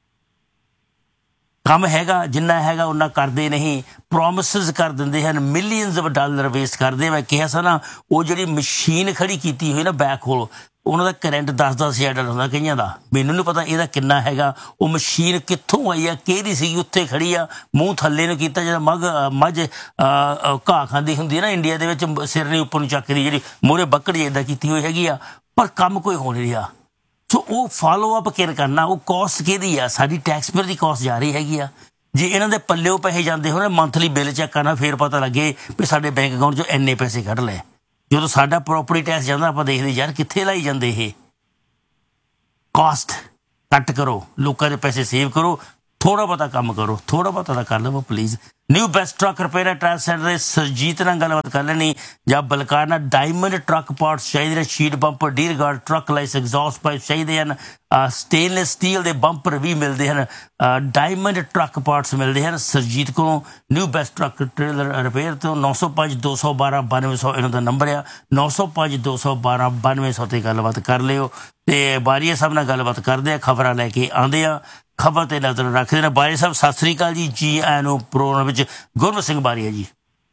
ਕੰਮ ਹੈਗਾ, ਜਿੰਨਾ ਹੈਗਾ ਉਹਨਾਂ ਕਰਦੇ ਨਹੀਂ। ਪ੍ਰੋਮਿਸਿਸ ਕਰ ਦਿੰਦੇ ਹਨ, ਮਿਲੀਅਨਸ ਆਫ ਡਾਲਰ ਵੇਸਟ ਕਰਦੇ। ਮੈਂ ਕਿਹਾ ਸੀ ਨਾ, ਉਹ ਜਿਹੜੀ ਮਸ਼ੀਨ ਖੜੀ ਕੀਤੀ ਹੋਈ ਨਾ ਬੈਕ ਹੋਲ, ਉਹਨਾਂ ਦਾ ਕਰੰਟ ਦਸ ਦਸ ਹਜ਼ਾਰ ਡਾਲਰ ਹੁੰਦਾ ਕਈਆਂ ਦਾ। ਮੈਨੂੰ ਨਹੀਂ ਪਤਾ ਇਹਦਾ ਕਿੰਨਾ ਹੈਗਾ। ਉਹ ਮਸ਼ੀਨ ਕਿੱਥੋਂ ਆਈ ਆ, ਕਿਹਦੀ ਸੀਗੀ, ਉੱਥੇ ਖੜੀ ਆ, ਮੂੰਹ ਥੱਲੇ ਨੂੰ ਕੀਤਾ। ਜਿਹੜਾ ਮੱਝ ਮੱਝ ਘਾਹ ਖਾਂਦੀ ਹੁੰਦੀ ਹੈ ਨਾ ਇੰਡੀਆ ਦੇ ਵਿੱਚ, ਸਿਰ ਨਹੀਂ ਉੱਪਰ ਨੂੰ ਚੱਕਦੀ, ਜਿਹੜੀ ਮੂਹਰੇ ਬੱਕੜ ਇੱਦਾਂ ਕੀਤੀ ਹੋਈ ਹੈਗੀ ਆ, ਪਰ ਕੰਮ ਕੋਈ ਹੋ ਨਹੀਂ ਰਿਹਾ। ਸੋ ਉਹ ਫਾਲੋ ਅਪ ਕਿਰ ਕਰਨਾ, ਉਹ ਕੋਸਟ ਕਿਹਦੀ ਆ? ਸਾਡੀ ਟੈਕਸਪੇਅਰ ਦੀ ਕੋਸਟ ਜਾ ਰਹੀ ਹੈਗੀ ਆ। ਜੇ ਇਹਨਾਂ ਦੇ ਪੱਲਿਓ ਪੈਸੇ ਜਾਂਦੇ ਹੋਣ, ਮੰਥਲੀ ਬਿੱਲ ਚੈੱਕ ਕਰਨਾ, ਫਿਰ ਪਤਾ ਲੱਗੇ ਵੀ ਸਾਡੇ ਬੈਂਕ ਅਕਾਊਂਟ 'ਚੋਂ ਇੰਨੇ ਪੈਸੇ ਕੱਢ ਲਏ। ਜਦੋਂ ਸਾਡਾ ਪ੍ਰੋਪਰਟੀ ਟੈਕਸ ਜਾਂਦਾ, ਆਪਾਂ ਦੇਖਦੇ ਯਾਰ ਕਿੱਥੇ ਲਾਈ ਜਾਂਦੇ ਇਹ। ਕਾਸਟ ਕੱਟ ਕਰੋ, ਲੋਕਾਂ ਦੇ ਪੈਸੇ ਸੇਵ ਕਰੋ। ਥੋੜਾ ਬਹੁਤਾ ਕੰਮ ਕਰੋ, ਥੋੜਾ ਬਹੁਤਾ ਤਾਂ ਕਰ ਲਵੋ please. New best truck repair and ਟ੍ਰਾਂਸ centre ਦੇ ਸਰਜੀਤ ਨਾਲ ਗੱਲਬਾਤ ਕਰ ਲੈਣੀ, ਜਾਂ ਬਲਕਾਰ ਨਾਲ ਡਾਇਮੰਡ ਟਰੱਕ ਪਾਰਟਸ ਚਾਹੀਦੇ ਨੇ, sheet bumper, ਡੀਰ guard, truck ਲਾਈਸ, exhaust pipe ਚਾਹੀਦੇ ਹਨ, ਸਟੇਨਲੈਸ ਸਟੀਲ ਦੇ ਬੰਪਰ ਵੀ ਮਿਲਦੇ ਹਨ, ਡਾਇਮੰਡ ਟਰੱਕ ਪਾਰਟਸ ਮਿਲਦੇ ਹਨ ਸਰਜੀਤ ਕੋਲੋਂ। New best truck trailer repair ਤੋਂ ਨੌ ਸੌ ਪੰਜ ਦੋ ਸੌ ਬਾਰਾਂ ਬਾਨਵੇਂ ਸੌ ਇਹਨਾਂ ਦਾ ਨੰਬਰ ਆ, ਨੌ ਸੌ ਪੰਜ ਦੋ ਸੌ ਬਾਰਾਂ ਬਾਨਵੇਂ ਸੌ 'ਤੇ ਗੱਲਬਾਤ ਕਰ ਲਿਓ। ਤੇ ਬਾਰੀਆ ਸਾਹਿਬ ਨਾਲ ਗੱਲਬਾਤ ਕਰਦੇ ਆ, ਖਬਰਾਂ ਲੈ ਕੇ ਆਉਂਦੇ ਆ, ਖਬਰ ਤੇ ਨਜ਼ਰ ਰੱਖਦੇ ਨੇ। ਬਾਰੀਆ ਸਾਹਿਬ ਸਤਿ ਸ੍ਰੀ ਅਕਾਲ ਜੀ, ਜੀ ਆਇਆਂ ਨੂੰ ਪ੍ਰੋਗਰਾਮ ਵਿੱਚ। ਗੁਰਮਤ ਸਿੰਘ ਬਾਰੀਆ ਜੀ।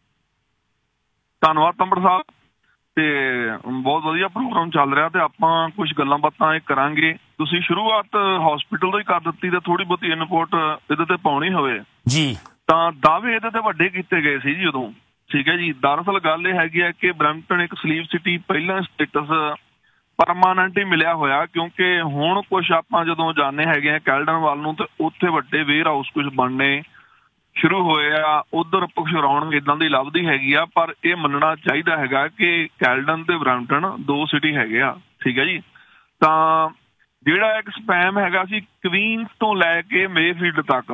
ਧੰਨਵਾਦ ਤੰਬੜ ਸਾਹਿਬ, ਤੇ ਬਹੁਤ ਵਧੀਆ ਪ੍ਰੋਗਰਾਮ ਚੱਲ ਰਿਹਾ ਤੇ ਆਪਾਂ ਕੁਝ ਗੱਲਾਂ ਬਾਤਾਂ ਇਹ ਕਰਾਂਗੇ। ਤੁਸੀਂ ਸ਼ੁਰੂਆਤ ਹਸਪੀਟਲ ਤੋਂ ਹੀ ਕਰ ਦਿੱਤੀ ਤੇ ਥੋੜੀ ਬਹੁਤੀ ਇਨਪੁਟ ਇਹਦੇ ਤੇ ਪਾਉਣੀ ਹੋਵੇ ਜੀ ਤਾਂ ਦਾਅਵੇ ਇਹਦੇ ਤੇ ਵੱਡੇ ਕੀਤੇ ਗਏ ਸੀ ਜੀ ਉਦੋਂ, ਠੀਕ ਹੈ ਜੀ। ਦਰਅਸਲ ਗੱਲ ਇਹ ਹੈਗੀ ਹੈ ਕਿ ਬਰੈਂਪਟਨ ਇੱਕ ਸਲੀਪ ਸਿਟੀ ਪਹਿਲਾਂ ਸਟੇਟਸ ਪਰਮਾਨੈਂਟ ਹੀ ਮਿਲਿਆ ਹੋਇਆ, ਕਿਉਂਕਿ ਹੁਣ ਕੁਛ ਆਪਾਂ ਜਦੋਂ ਜਾਂਦੇ ਹੈਗੇ ਆ ਕੈਲਡਨ ਵੱਲ ਨੂੰ ਤੇ ਉੱਥੇ ਵੱਡੇ ਵੇਅਰ ਹਾਊਸ ਕੁਛ ਬਣਨੇ ਸ਼ੁਰੂ ਹੋਏ ਆ, ਉਧਰ ਕੁਛ ਰੌਣਕ ਇਦਾਂ ਦੀ ਲੱਭਦੀ ਹੈਗੀ ਆ। ਪਰ ਇਹ ਮੰਨਣਾ ਚਾਹੀਦਾ ਹੈਗਾ ਕਿ ਕੈਲਡਨ ਤੇ ਬਰੈਂਪਟਨ ਦੋ ਸਿਟੀ ਹੈਗੇ ਆ, ਠੀਕ ਹੈ ਜੀ। ਤਾਂ ਜਿਹੜਾ ਇੱਕ ਸਪੈਮ ਹੈਗਾ ਸੀ ਕਵੀਨਸ ਤੋਂ ਲੈ ਕੇ ਮੇਫੀਲਡ ਤੱਕ,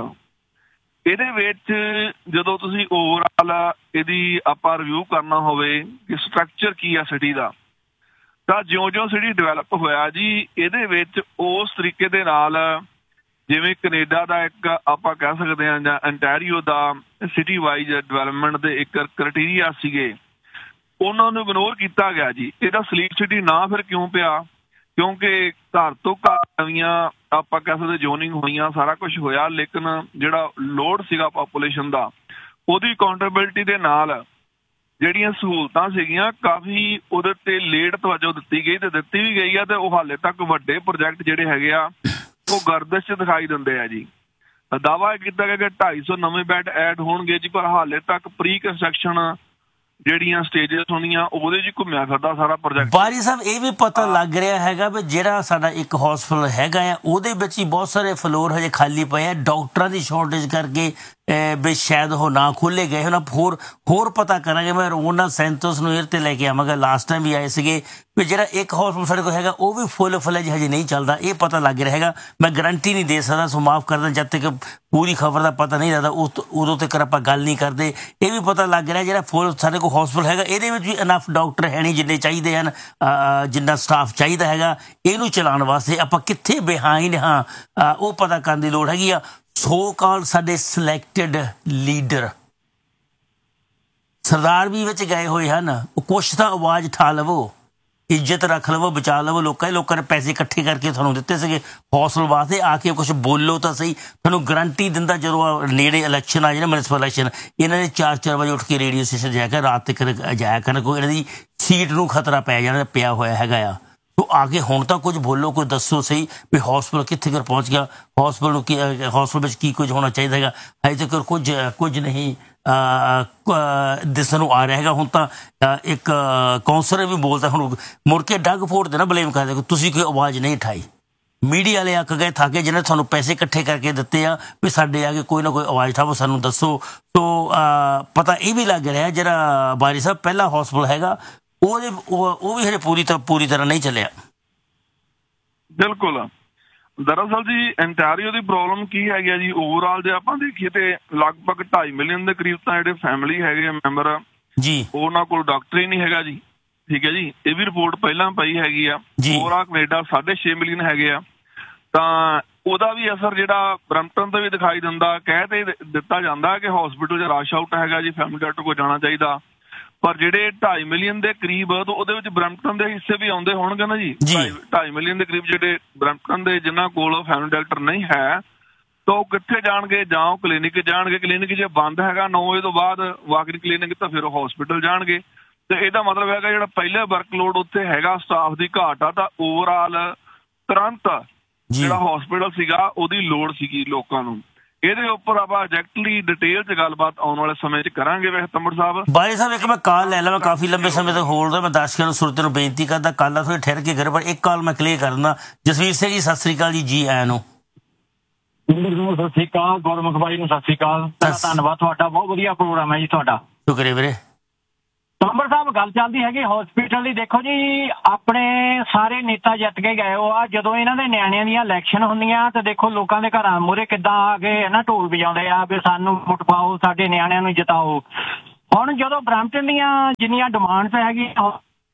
ਇਹਦੇ ਵਿੱਚ ਜਦੋਂ ਤੁਸੀਂ ਓਵਰਆਲ ਇਹਦੀ ਆਪਾਂ ਰਿਵਿਊ ਕਰਨਾ ਹੋਵੇ ਕਿ ਸਟਰਕਚਰ ਕੀ ਆ ਸਿਟੀ ਦਾ, ਤਾਂ ਜਿਉਂ ਜਿਉਂ ਸਿਟੀ ਡਿਵੈਲਪ ਹੋਇਆ ਜੀ, ਇਹਦੇ ਵਿੱਚ ਉਸ ਤਰੀਕੇ ਦੇ ਨਾਲ ਜਿਵੇਂ ਕੈਨੇਡਾ ਦਾ ਇੱਕ ਆਪਾਂ ਕਹਿ ਸਕਦੇ ਹਾਂ ਜਾਂ ਅੰਟੈਰੀਓ ਦਾ ਸਿਟੀ ਵਾਈਜ਼ ਡਿਵੈਲਪਮੈਂਟ ਦੇ ਇੱਕ ਕ੍ਰਾਈਟੇਰੀਆ ਸੀਗੇ, ਉਹਨਾਂ ਨੂੰ ਇਗਨੋਰ ਕੀਤਾ ਗਿਆ ਜੀ। ਇਹਦਾ ਸਲੀਪ ਸਿਟੀ ਨਾ ਫਿਰ ਕਿਉਂ ਪਿਆ? ਕਿਉਂਕਿ ਘਰ ਤੋਂ ਘਰ ਨਵੀਆਂ ਆਪਾਂ ਕਹਿ ਸਕਦੇ ਜ਼ੋਨਿੰਗ ਹੋਈਆਂ, ਸਾਰਾ ਕੁਛ ਹੋਇਆ, ਲੇਕਿਨ ਜਿਹੜਾ ਲੋਡ ਸੀਗਾ ਪਾਪੂਲੇਸ਼ਨ ਦਾ, ਉਹਦੀ ਅਕਾਊਂਟੇਬਿਲਿਟੀ ਦੇ ਨਾਲ ਜਿਹੜੀਆਂ ਸਹੂਲਤਾਂ ਸੀਗੀਆਂ ਕਾਫੀ ਉਹਦੇ ਤੇ ਲੇਟ ਤਵੱਜੋ ਦਿੱਤੀ ਗਈ ਤੇ ਦਿੱਤੀ ਵੀ ਗਈ ਆ। ਤੇ ਉਹ ਹਾਲੇ ਤੱਕ ਵੱਡੇ ਪ੍ਰੋਜੈਕਟ ਜਿਹੜੇ ਹੈਗੇ ਆ ਉਹ ਗਰਦਸ਼ 'ਚ ਦਿਖਾਈ ਦਿੰਦੇ ਆ ਜੀ। ਦਾਅਵਾ ਕੀਤਾ ਗਿਆ ਕਿ ਢਾਈ ਸੌ ਨਵੇਂ ਬੈੱਡ ਐਡ ਹੋਣਗੇ ਜੀ, ਪਰ ਹਾਲੇ ਤੱਕ ਪ੍ਰੀ ਕੰਸਟਰਕਸ਼ਨ ਜਿਹੜੀਆਂ ਸਟੇਜਸ ਹੋਣੀਆਂ ਉਹਦੇ 'ਚ ਘੁੰਮਿਆ ਫਿਰਦਾ ਸਾਰਾ ਪ੍ਰੋਜੈਕਟ। ਬਾਰੀ ਸਾਹਿਬ ਇਹ ਵੀ ਪਤਾ ਲੱਗ ਰਿਹਾ ਹੈਗਾ ਵੀ ਜਿਹੜਾ ਸਾਡਾ ਇੱਕ ਹਸਪਤਾਲ ਹੈਗਾ ਆ ਉਹਦੇ ਵਿੱਚ ਹੀ ਬਹੁਤ ਸਾਰੇ ਫਲੋਰ ਹਜੇ ਖਾਲੀ ਪਏ ਆ, ਡਾਕਟਰਾਂ ਦੀ ਸ਼ਾਰਟੇਜ ਕਰਕੇ ਵੀ ਸ਼ਾਇਦ ਉਹ ਨਾ ਖੋਲ੍ਹੇ ਗਏ ਹੋਣ। ਹੋਰ ਹੋਰ ਪਤਾ ਕਰਾਂਗੇ, ਮੈਂ ਰੋਨਾ ਸੈਂਤੋਸ ਨੂੰ ਏਅਰ 'ਤੇ ਲੈ ਕੇ ਆਵਾਂਗਾ, ਲਾਸਟ ਟਾਈਮ ਵੀ ਆਏ ਸੀਗੇ ਵੀ ਜਿਹੜਾ ਇੱਕ ਹਸਪਤਾਲ ਸਾਡੇ ਕੋਲ ਹੈਗਾ ਉਹ ਵੀ ਫੁੱਲ ਫਲੇਜ ਹਜੇ ਨਹੀਂ ਚੱਲਦਾ। ਇਹ ਪਤਾ ਲੱਗ ਰਿਹਾ ਹੈਗਾ, ਮੈਂ ਗਰੰਟੀ ਨਹੀਂ ਦੇ ਸਕਦਾ, ਸੋ ਮਾਫ ਕਰਦਾ ਜਦ ਤੱਕ ਪੂਰੀ ਖਬਰ ਦਾ ਪਤਾ ਨਹੀਂ ਲੱਗਦਾ ਉਸ ਉਦੋਂ ਤੱਕ ਆਪਾਂ ਗੱਲ ਨਹੀਂ ਕਰਦੇ। ਇਹ ਵੀ ਪਤਾ ਲੱਗ ਰਿਹਾ ਜਿਹੜਾ ਫੁੱਲ ਸਾਡੇ ਕੋਲ ਹਸਪਤਾਲ ਹੈਗਾ ਇਹਦੇ ਵਿੱਚ ਵੀ ਇਨਫ ਡਾਕਟਰ ਹੈ ਨਹੀਂ ਜਿੰਨੇ ਚਾਹੀਦੇ ਹਨ, ਜਿੰਨਾ ਸਟਾਫ ਚਾਹੀਦਾ ਹੈਗਾ ਇਹਨੂੰ ਚਲਾਉਣ ਵਾਸਤੇ। ਆਪਾਂ ਕਿੱਥੇ ਬਿਹਾਈਂਡ ਹਾਂ ਉਹ ਪਤਾ ਕਰਨ ਦੀ ਲੋੜ ਹੈਗੀ ਆ। ਸੋ ਕਾਲ ਸਾਡੇ ਸਿਲੈਕਟਡ ਲੀਡਰ ਸਰਦਾਰ ਵੀ ਵਿੱਚ ਗਏ ਹੋਏ ਹਨ, ਉਹ ਕੁਛ ਤਾਂ ਆਵਾਜ਼ ਉਠਾ ਲਵੋ, ਇੱਜ਼ਤ ਰੱਖ ਲਵੋ, ਬਚਾ ਲਵੋ। ਲੋਕਾਂ ਲੋਕਾਂ ਨੇ ਪੈਸੇ ਇਕੱਠੇ ਕਰਕੇ ਤੁਹਾਨੂੰ ਦਿੱਤੇ ਸੀਗੇ ਹੌਸਲੇ ਵਾਸਤੇ, ਆ ਕੇ ਕੁਛ ਬੋਲੋ ਤਾਂ ਸਹੀ। ਤੁਹਾਨੂੰ ਗਰੰਟੀ ਦਿੰਦਾ ਜਦੋਂ ਨੇੜੇ ਇਲੈਕਸ਼ਨ ਆ ਜਾਏ ਨਾ, ਮਿਊਨਿਸਪਲ ਇਲੈਕਸ਼ਨ, ਇਹਨਾਂ ਨੇ ਚਾਰ ਚਾਰ ਵਜੇ ਉੱਠ ਕੇ ਰੇਡੀਓ ਸਟੇਸ਼ਨ ਜਾਇਆ ਕਰ, ਰਾਤ ਤੱਕ ਜਾਇਆ ਕਰਨ, ਕੋਈ ਇਹਨਾਂ ਦੀ ਸੀਟ ਨੂੰ ਖਤਰਾ ਪੈ ਜਾਣਾ ਪਿਆ ਹੋਇਆ ਹੈਗਾ ਆ। ਤੋ ਆ ਕੇ ਹੁਣ ਤਾਂ ਕੁਝ ਬੋਲੋ, ਕੋਈ ਦੱਸੋ ਸਹੀ ਵੀ ਹਸਪਤਾਲ ਕਿੱਥੇ ਕਰ ਪਹੁੰਚ ਗਿਆ, ਹਸਪਤਾਲ ਨੂੰ ਕੀ ਹਸਪਤਾਲ ਵਿੱਚ ਕੀ ਕੁਝ ਹੋਣਾ ਚਾਹੀਦਾ ਹੈਗਾ। ਹਜੇ ਤੱਕ ਕੁਝ ਕੁਝ ਨਹੀਂ ਦਿਸਣ ਨੂੰ ਆ ਰਿਹਾ ਹੈਗਾ। ਹੁਣ ਤਾਂ ਇੱਕ ਕੌਂਸਲਰ ਵੀ ਬੋਲਦਾ, ਹੁਣ ਮੁੜ ਕੇ ਡੱਗ ਫੋਰਡ ਦੇ ਨਾ ਬਲੇਮ ਕਰਦੇ ਤੁਸੀਂ ਕੋਈ ਆਵਾਜ਼ ਨਹੀਂ ਉਠਾਈ। ਮੀਡੀਆ ਵਾਲੇ ਅੱਕ ਗਏ ਥੱਕ ਗਏ ਜਿਹਨੇ ਤੁਹਾਨੂੰ ਪੈਸੇ ਇਕੱਠੇ ਕਰਕੇ ਦਿੱਤੇ ਆ ਵੀ ਸਾਡੇ ਆ ਕੇ ਕੋਈ ਨਾ ਕੋਈ ਆਵਾਜ਼ ਉਠਾਵੋ, ਸਾਨੂੰ ਦੱਸੋ। ਸੋ ਪਤਾ ਇਹ ਵੀ ਲੱਗ ਰਿਹਾ ਜਿਹੜਾ ਬਾਰੀ ਸਾਹਿਬ ਪਹਿਲਾ ਹਸਪਤਾਲ ਹੈਗਾ ਉਹਦੇ ਉਹ ਵੀ ਹਜੇ ਪੂਰੀ ਤਰ੍ਹਾਂ ਪੂਰੀ ਤਰ੍ਹਾਂ ਨਹੀਂ ਚੱਲਿਆ। ਬਿਲਕੁਲ। ਦਰਅਸਲ ਜੀ ਅੰਟੈਰੀਓ ਦੀ ਪ੍ਰੋਬਲਮ ਕੀ ਹੈਗੀ ਆ ਜੀ, ਓਵਰਆਲ ਜੇ ਆਪਾਂ ਦੇਖੀਏ ਤੇ ਲਗਭਗ ਢਾਈ ਮਿਲੀਅਨ ਦੇ ਕਰੀਬ ਤਾਂ ਜਿਹੜੇ ਫੈਮਿਲੀ ਹੈਗੇ ਮੈਂਬਰ ਜੀ ਉਹਨਾਂ ਕੋਲ ਡਾਕਟਰ ਹੀ ਨਹੀਂ ਹੈਗਾ ਜੀ, ਠੀਕ ਹੈ ਜੀ। ਇਹ ਵੀ ਰਿਪੋਰਟ ਪਹਿਲਾਂ ਪਈ ਹੈਗੀ ਆ। ਓਵਰਆਲ ਕੈਨੇਡਾ ਸਾਢੇ ਛੇ ਮਿਲੀਅਨ ਹੈਗੇ ਆ, ਤਾਂ ਉਹਦਾ ਵੀ ਅਸਰ ਜਿਹੜਾ ਬਰੈਂਪਟਨ ਤੇ ਵੀ ਦਿਖਾਈ ਦਿੰਦਾ। ਕਹਿ ਤੇ ਦਿੱਤਾ ਜਾਂਦਾ ਕਿ ਹਸਪੀਟਲ 'ਚ ਰਸ਼ ਆਊਟ ਹੈਗਾ ਜੀ, ਫੈਮਿਲੀ ਡਾਕਟਰ ਕੋਲ ਜਾਣਾ ਚਾਹੀਦਾ, ਪਰ ਜਿਹੜੇ ਢਾਈ ਮਿਲੀਅਨ ਦੇ ਕਰੀਬ ਉਹਦੇ ਵਿੱਚ ਬਰੈਂਪਟਨ ਦੇ ਹਿੱਸੇ ਵੀ ਆਉਂਦੇ ਹੋਣਗੇ ਨਾ ਜੀ। ਢਾਈ ਮਿਲੀਅਨ ਦੇ ਕਰੀਬ ਜਿਹੜੇ ਬਰੈਂਪਟਨ ਦੇ ਜਿਨ੍ਹਾਂ ਕੋਲ ਫੈਮਿਲੀ ਡਾਕਟਰ ਨਹੀਂ ਹੈ ਤਾਂ ਉਹ ਕਿੱਥੇ ਜਾਣਗੇ? ਜਾਂ ਉਹ ਕਲੀਨਿਕ ਜਾਣਗੇ, ਕਲੀਨਿਕ ਜੇ ਬੰਦ ਹੈਗਾ ਨੌ ਵਜੇ ਤੋਂ ਬਾਅਦ ਵਾਕਿੰਗ ਕਲੀਨਿਕ, ਤਾਂ ਫਿਰ ਉਹ ਹਸਪੀਟਲ ਜਾਣਗੇ। ਤੇ ਇਹਦਾ ਮਤਲਬ ਹੈਗਾ ਜਿਹੜਾ ਪਹਿਲੇ ਵਰਕਲੋਡ ਉੱਥੇ ਹੈਗਾ, ਸਟਾਫ ਦੀ ਘਾਟ ਆ, ਤਾਂ ਓਵਰਆਲ ਤੁਰੰਤ ਜਿਹੜਾ ਹਸਪੀਟਲ ਸੀਗਾ ਉਹਦੀ ਲੋੜ ਸੀਗੀ ਲੋਕਾਂ ਨੂੰ। ਇਹਦੇ ਉੱਪਰ ਆਪਾਂ ਐਗਜ਼ੈਕਟਲੀ ਡਿਟੇਲ 'ਚ ਗੱਲਬਾਤ ਆਉਣ ਵਾਲੇ ਸਮੇਂ 'ਚ ਕਰਾਂਗੇ। ਵੈਸੇ ਤੰਬੜ ਸਾਹਿਬ ਬਾਈ ਸਾਹਿਬ ਇੱਕ ਮੈਂ ਕਾਲ ਲੈ ਲਵਾਂ, ਕਾਫੀ ਲੰਬੇ ਸਮੇਂ ਤੋਂ ਹੋਲਡ ਦਾ, ਮੈਂ ਦਰਸ਼ਕਾਂ ਨੂੰ ਸੁਰਤੇ ਨੂੰ ਬੇਨਤੀ ਕਰਦਾ ਕੱਲ੍ਹ ਥੋੜ੍ਹੀ ਠਹਿਰ ਕੇ ਕਰੇ, ਪਰ ਇੱਕ ਕਾਲ ਮੈਂ ਕਲੀਅਰ ਕਰ ਦਿੰਦਾ। ਜਸਵੀਰ ਸਿੰਘ ਜੀ ਸਤਿ ਸ੍ਰੀ ਅਕਾਲ ਜੀ, ਜੀ ਆਇਆਂ ਨੂੰ। ਸਤਿ ਸ੍ਰੀ ਅਕਾਲ ਗੁਰਮੁਖ ਬਾਈ ਨੂੰ ਸਤਿ ਸ੍ਰੀ ਅਕਾਲ, ਧੰਨਵਾਦ ਤੁਹਾਡਾ, ਬਹੁਤ ਵਧੀਆ ਪ੍ਰੋਗਰਾਮ ਹੈ ਜੀ ਤੁਹਾਡਾ, ਸ਼ੁਕਰੀਆ ਵੀਰੇ। ਤੰਬੜ ਸਾਹਿਬ ਗੱਲ ਚੱਲਦੀ ਹੈਗੀ ਹਸਪੀਟਲ ਦੀ। ਦੇਖੋ ਜੀ ਆਪਣੇ ਸਾਰੇ ਨੇਤਾ ਜਿੱਤ ਕੇ ਗਏ ਹੋ ਆ, ਜਦੋਂ ਇਹਨਾਂ ਦੇ ਨਿਆਣਿਆਂ ਦੀਆਂ ਇਲੈਕਸ਼ਨ ਹੁੰਦੀਆਂ ਤੇ ਦੇਖੋ ਲੋਕਾਂ ਦੇ ਘਰਾਂ ਮੂਹਰੇ ਕਿੱਦਾਂ ਆ ਕੇ ਨਾ ਢੋਲ ਵਜਾਉਂਦੇ ਆ ਵੀ ਸਾਨੂੰ ਵੋਟ ਪਾਓ, ਸਾਡੇ ਨਿਆਣਿਆਂ ਨੂੰ ਜਿਤਾਓ। ਹੁਣ ਜਦੋਂ ਬਰੈਂਪਟਨ ਦੀਆਂ ਜਿੰਨੀਆਂ ਡਿਮਾਂਡਸ ਹੈਗੀਆਂ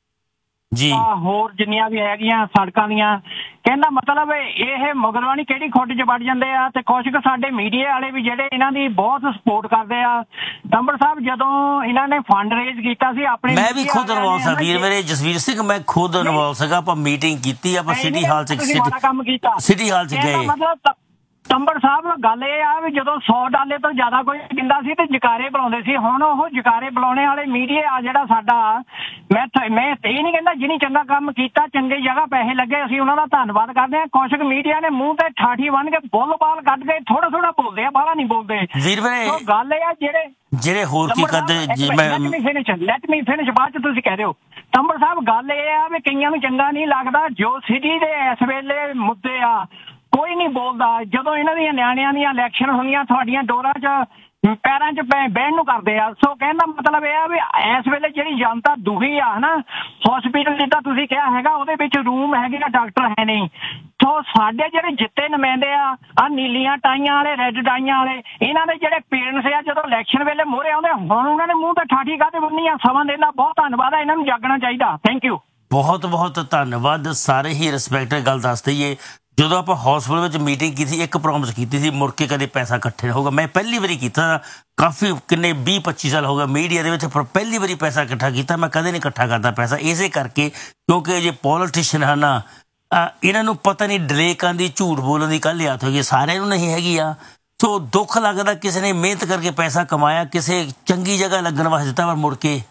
ਜੀ ਹੋਰ ਜਿੰਨੀਆਂ ਵੀ ਹੈਗੀਆਂ ਸੜਕਾਂ ਦੀਆਂ, ਕਹਿੰਦਾ ਮਤਲਬ ਇਹ ਮੁਗਲਵਾਨੀ ਕਿਹੜੀ ਖੁੱਡ 'ਚ ਵੜ ਜਾਂਦੇ ਆ। ਤੇ ਕੁਛ ਕੁ ਸਾਡੇ ਮੀਡੀਆ ਵਾਲੇ ਵੀ ਜਿਹੜੇ ਇਹਨਾਂ ਦੀ ਬਹੁਤ ਸਪੋਰਟ ਕਰਦੇ ਆ। ਟੰਬਰ ਸਾਹਿਬ ਜਦੋਂ ਇਹਨਾਂ ਨੇ ਫੰਡ ਰੇਜ਼ ਕੀਤਾ ਸੀ ਆਪਣੇ, ਮੈਂ ਵੀ ਖੁਦ ਇਨਵੋਲਵ ਸਾਂ ਵੀਰ ਮੇਰੇ ਜਸਵੀਰ ਸਿੰਘ, ਮੈਂ ਖੁਦ ਇਨਵੋਲਵ ਸੀਗਾ। ਆਪਾਂ ਮੀਟਿੰਗ ਕੀਤੀ, ਆਪਾਂ ਸਿਟੀ ਹਾਲ 'ਚ ਕੰਮ ਕੀਤਾ, ਸਿਟੀ ਹਾਲ 'ਚ ਗਏ। ਮਤਲਬ ਟੰਬਰ ਸਾਹਿਬ ਗੱਲ ਇਹ ਆ ਵੀ ਜਦੋਂ ਸੌ ਡਾਲੇ ਤੋਂ ਜ਼ਿਆਦਾ ਕੋਈ ਦਿੰਦਾ ਸੀ ਤੇ ਜਕਾਰੇ ਬੁਲਾਉਂਦੇ ਸੀ। ਹੁਣ ਉਹ ਜਕਾਰੇ ਬੁਲਾਉਣੇ ਵਾਲੇ ਮੀਡੀਆ ਆ ਜਿਹੜਾ ਸਾਡਾ, ਮੈਂ ਮੈਂ ਇਹ ਨਹੀਂ ਕਹਿੰਦਾ ਜਿਹਨੇ ਚੰਗਾ ਕੰਮ ਕੀਤਾ ਚੰਗੀ ਜਗ੍ਹਾ ਪੈਸੇ ਲੱਗੇ ਅਸੀਂ ਉਹਨਾਂ ਦਾ ਧੰਨਵਾਦ ਕਰਦੇ ਹਾਂ। ਕੁਛ ਕੁ ਮੀਡੀਆ ਨੇ ਮੂੰਹ ਤੇ ਠਾਠੀ ਬੰਨ ਕੇ ਬੁੱਲ ਬਾਲ ਕੱਢ ਕੇ ਥੋੜਾ ਥੋੜਾ ਬੋਲਦੇ ਆ, ਬਾਹਲਾ ਨਹੀਂ ਬੋਲਦੇ ਵੀਰ ਮੇਰੇ। ਗੱਲ ਇਹ ਆ ਜਿਹੜੇ ਜਿਹੜੇ ਹੋਰ ਕੀ ਕਰਦੇ let me finish let me finish ਬਾਅਦ ਚ ਤੁਸੀਂ ਕਹਿ ਰਹੇ ਹੋ। ਟੰਬਰ ਸਾਹਿਬ ਗੱਲ ਇਹ ਆ ਵੀ ਕਈਆਂ ਨੂੰ ਚੰਗਾ ਨਹੀਂ ਲੱਗਦਾ ਜੋ ਸਿਟੀ ਦੇ ਇਸ ਵੇਲੇ ਮੁੱਦੇ ਆ ਕੋਈ ਨਹੀਂ ਬੋਲਦਾ। ਜਦੋਂ ਇਹਨਾਂ ਦੀਆਂ ਨਿਆਣਿਆਂ ਦੀਆਂ ਇਲੈਕਸ਼ਨ ਹੋਈਆਂ ਤੁਹਾਡੀਆਂ ਡੋਰਾਂ 'ਚ ਪੈਰਾਂ 'ਚ ਬਹਿਣ ਨੂੰ ਕਰਦੇ ਆ। ਸੋ ਕਹਿਣ ਦਾ ਮਤਲਬ ਇਹ ਆ ਵੀ ਇਸ ਵੇਲੇ ਜਿਹੜੀ ਜਨਤਾ ਦੁਖੀ ਆ ਨਾ, ਹਸਪੀਟਲ ਜਿੱਦਾਂ ਤੁਸੀਂ ਕਿਹਾ ਹੈਗਾ ਉਹਦੇ ਵਿੱਚ ਰੂਮ ਹੈਗੇ ਆ, ਡਾਕਟਰ ਹੈ ਨਹੀਂ। ਸੋ ਸਾਡੇ ਜਿਹੜੇ ਜਿੱਤੇ ਨੁਮਾਇੰਦੇ ਆ ਆ ਨੀਲੀਆਂ ਟਾਈਆਂ ਵਾਲੇ, ਰੈੱਡ ਟਾਈਆਂ ਵਾਲੇ, ਇਹਨਾਂ ਦੇ ਜਿਹੜੇ ਪੇਰੈਂਟਸ ਆ ਜਦੋਂ ਇਲੈਕਸ਼ਨ ਵੇਲੇ ਮੋਹਰੇ ਆਉਂਦੇ ਹੁਣ ਉਹਨਾਂ ਨੇ ਮੂੰਹ ਤੇ ਠਾਠੀ ਕਾਹਤੇ ਬੰਨੀ ਆ। ਸਮਾਂ ਦੇਣ ਦਾ ਬਹੁਤ ਧੰਨਵਾਦ ਆ, ਇਹਨਾਂ ਨੂੰ ਜਾਗਣਾ ਚਾਹੀਦਾ। ਥੈਂਕ ਯੂ, ਬਹੁਤ ਬਹੁਤ ਧੰਨਵਾਦ। ਸਾਰੇ ਹੀ ਰਿਸਪੈਕਟ ਗੱਲ ਦੱਸ ਦਈਏ, ਜਦੋਂ ਆਪਾਂ ਹਸਪੀਟਲ ਵਿੱਚ ਮੀਟਿੰਗ ਕੀਤੀ ਇੱਕ ਪ੍ਰੋਮਿਸ ਕੀਤੀ ਸੀ ਮੁੜ ਕੇ ਕਦੇ ਪੈਸਾ ਇਕੱਠੇ ਨਾ ਹੋਊਗਾ। ਮੈਂ ਪਹਿਲੀ ਵਾਰੀ ਕੀਤਾ, ਕਾਫੀ ਕਿੰਨੇ ਵੀਹ ਪੱਚੀ ਸਾਲ ਹੋ ਗਏ ਮੀਡੀਆ ਦੇ ਵਿੱਚ, ਪਰ ਪਹਿਲੀ ਵਾਰੀ ਪੈਸਾ ਇਕੱਠਾ ਕੀਤਾ। ਮੈਂ ਕਦੇ ਨਹੀਂ ਇਕੱਠਾ ਕਰਦਾ ਪੈਸਾ ਇਸੇ ਕਰਕੇ ਕਿਉਂਕਿ ਜੇ ਪੋਲੀਟੀਸ਼ੀਅਨ ਹਨ ਨਾ ਇਹਨਾਂ ਨੂੰ ਪਤਾ ਨਹੀਂ ਡਲੇਕਾਂ ਦੀ, ਝੂਠ ਬੋਲਣ ਦੀ ਕੱਲ੍ਹ ਹੱਥ ਹੋਈ, ਸਾਰਿਆਂ ਨੂੰ ਨਹੀਂ ਹੈਗੀ ਆ। ਸੋ ਦੁੱਖ ਲੱਗਦਾ ਕਿਸੇ ਨੇ ਮਿਹਨਤ ਕਰਕੇ ਪੈਸਾ ਕਮਾਇਆ, ਕਿਸੇ ਚੰਗੀ ਜਗ੍ਹਾ ਲੱਗਣ ਵਾਸਤੇ ਦਿੱਤਾ, ਪਰ ਮੁੜ ਕੇ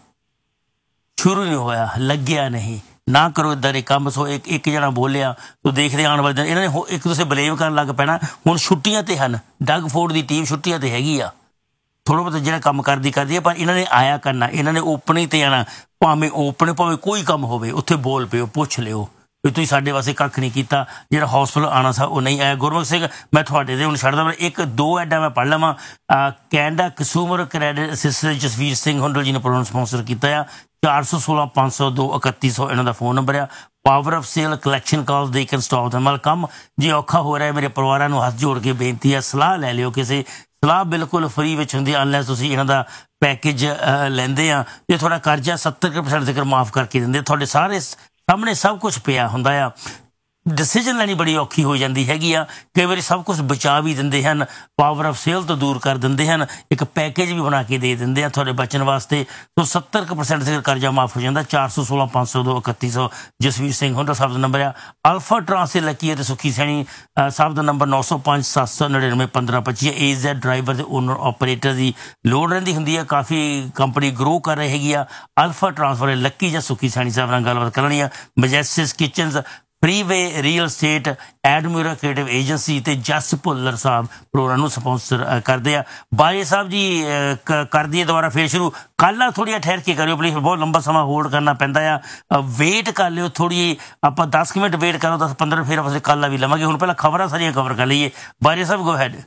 ਸ਼ੁਰੂ ਨਹੀਂ ਹੋਇਆ, ਲੱਗਿਆ ਨਹੀਂ। ਨਾ ਕਰੋ ਇੱਦਾਂ ਦੇ ਕੰਮ। ਸੋ ਇੱਕ ਇੱਕ ਜਣਾ ਬੋਲਿਆ ਤੋ ਦੇਖਦੇ ਆਉਣ ਵਾਲੇ ਦਿਨ ਇਹਨਾਂ ਨੇ ਇੱਕ ਦੂਸਰੇ ਬਲੇਮ ਕਰਨ ਲੱਗ ਪੈਣਾ। ਹੁਣ ਛੁੱਟੀਆਂ ਤੇ ਹਨ, ਡਗ ਫੋਰਡ ਦੀ ਟੀਮ ਛੁੱਟੀਆਂ ਤੇ ਹੈਗੀ ਆ, ਥੋੜ੍ਹਾ ਬਹੁਤ ਜਿਹੜਾ ਕੰਮ ਕਰਦੀ ਕਰਦੀ ਹੈ, ਪਰ ਇਹਨਾਂ ਨੇ ਆਇਆ ਕਰਨਾ, ਇਹਨਾਂ ਨੇ ਓਪਨਿੰਗ ਤੇ ਆਉਣਾ, ਭਾਵੇਂ ਓਪਨ ਭਾਵੇਂ ਕੋਈ ਕੰਮ ਹੋਵੇ ਉੱਥੇ ਬੋਲ ਪਿਓ, ਪੁੱਛ ਲਿਓ ਵੀ ਤੁਸੀਂ ਸਾਡੇ ਵਾਸਤੇ ਕੱਖ ਨਹੀਂ ਕੀਤਾ। ਜਿਹੜਾ ਹਸਪੀਟਲ ਆਉਣਾ ਸਾ ਉਹ ਨਹੀਂ ਆਇਆ। ਗੁਰਮੁਖ ਸਿੰਘ ਮੈਂ ਤੁਹਾਡੇ ਦੇ ਹੁਣ ਛੱਡਦਾ, ਮੈਂ ਇੱਕ ਦੋ ਐਡਾ ਮੈਂ ਪੜ੍ਹ ਲਵਾਂ। Canada consumer credit assistant Jasvir Singh Hundal ਜੀ ਨੇ ਪ੍ਰੋਗਰਾਮ ਸਪਾਂਸਰ ਕੀਤਾ ਆ। ਚਾਰ ਸੌ ਸੋਲਾਂ ਪੰਜ ਸੌ ਦੋ ਇਕੱਤੀ ਸੌ ਇਹਨਾਂ ਦਾ ਫੋਨ ਨੰਬਰ ਆ। Power of sale collection call they can stop ਦਾ ਮਤਲਬ ਕੰਮ ਜੇ ਔਖਾ ਹੋ ਰਿਹਾ ਮੇਰੇ ਪਰਿਵਾਰਾਂ ਨੂੰ ਹੱਥ ਜੋੜ ਕੇ ਬੇਨਤੀ ਹੈ ਸਲਾਹ ਲੈ ਲਿਓ ਕਿਸੇ। ਸਲਾਹ ਬਿਲਕੁਲ ਫਰੀ ਵਿੱਚ ਹੁੰਦੀ ਅਨਲੈਸ ਤੁਸੀਂ ਇਹਨਾਂ ਦਾ ਪੈਕੇਜ ਲੈਂਦੇ ਆ ਤੇ ਤੁਹਾਡਾ ਕਰਜ਼ਾ ਸੱਤਰ ਪਰਸੈਂਟ ਤੱਕ ਮਾਫ ਕਰਕੇ ਦਿੰਦੇ। ਤੁਹਾਡੇ ਸਾਰੇ ਸਾਹਮਣੇ ਸਭ ਕੁਝ ਪਿਆ ਹੁੰਦਾ ਆ। ਡਿਸੀਜਨ ਲੈਣੀ ਬੜੀ ਔਖੀ ਹੋ ਜਾਂਦੀ ਹੈਗੀ ਆ। ਕਈ ਵਾਰੀ ਸਭ ਕੁਝ ਬਚਾ ਵੀ ਦਿੰਦੇ ਹਨ, ਪਾਵਰ ਆਫ ਸੇਲ ਤੋਂ ਦੂਰ ਕਰ ਦਿੰਦੇ ਹਨ, ਇੱਕ ਪੈਕੇਜ ਵੀ ਬਣਾ ਕੇ ਦੇ ਦਿੰਦੇ ਆ ਤੁਹਾਡੇ ਬਚਣ ਵਾਸਤੇ। ਸੋ ਸੱਤਰ ਕੁ ਪਰਸੈਂਟ ਤੱਕ ਕਰਜ਼ਾ ਮਾਫ ਹੋ ਜਾਂਦਾ। ਚਾਰ ਸੌ ਸੋਲਾਂ ਪੰਜ ਸੌ ਦੋ ਇਕੱਤੀ ਸੌ ਜਸਵੀਰ ਸਿੰਘ ਹੁੰਡਾ ਸਾਹਿਬ ਦਾ ਨੰਬਰ ਆ। ਅਲਫਾ ਟਰਾਂਸ ਦੇ ਲੱਕੀ ਅਤੇ ਸੁੱਖੀ ਸੈਣੀ ਸਾਹਿਬ ਦਾ ਨੰਬਰ ਨੌ ਸੌ ਪੰਜ ਸੱਤ ਸੌ ਨੜਿਨਵੇਂ ਪੰਦਰਾਂ ਪੱਚੀ ਹੈ। ਏ ਜ਼ੈਡ ਡਰਾਈਵਰ ਦੇ ਓਨਰ ਆਪਰੇਟਰ ਦੀ ਲੋੜ ਰਹਿੰਦੀ ਹੁੰਦੀ ਹੈ। ਕਾਫੀ ਕੰਪਨੀ ਗਰੋ ਕਰ ਰਹੀ ਹੈਗੀ ਆ। ਅਲਫਾ ਟਰਾਂਸ ਵਾਲੇ ਲੱਕੀ ਜਾਂ ਸੁੱਖੀ ਸੈਣੀ ਸਾਹਿਬ ਨਾਲ ਗੱਲਬਾਤ ਕਰਨੀ ਆ। ਮੈਜੈਸਟਿਸ ਕਿਚਨਜ਼, ਫਰੀਵੇ ਰੀਅਲ ਸਟੇਟ, ਐਡਮਿਊਰਾ ਕ੍ਰੀਏਟਿਵ ਏਜੰਸੀ ਤੇ ਜਸ ਭੁੱਲਰ ਸਾਹਿਬ ਪ੍ਰੋਗਰਾਮ ਨੂੰ ਸਪਾਂਸਰ ਕਰਦੇ ਆ। ਬਾਏ ਸਾਹਿਬ ਜੀ ਕਰ ਦਈਏ ਦੁਬਾਰਾ ਫੇਰ ਸ਼ੁਰੂ। ਕੱਲ੍ਹ ਥੋੜ੍ਹੀਆਂ ਠਹਿਰ ਕੇ ਕਰਿਓ ਪਲੀਜ਼, ਬਹੁਤ ਲੰਬਾ ਸਮਾਂ ਹੋਲਡ ਕਰਨਾ ਪੈਂਦਾ ਆ। ਵੇਟ ਕਰ ਲਿਓ ਥੋੜ੍ਹੀ, ਆਪਾਂ ਦਸ ਕੁ ਮਿੰਟ ਵੇਟ ਕਰੋ, ਦਸ ਪੰਦਰਾਂ ਫੇਰ ਆਪਾਂ ਕੱਲ੍ਹ ਵੀ ਲਵਾਂਗੇ। ਹੁਣ ਪਹਿਲਾਂ ਖਬਰਾਂ ਸਾਰੀਆਂ ਕਵਰ ਕਰ ਲਈਏ। ਬਾਏ ਸਾਹਿਬ ਗੋ ਹੈਡ।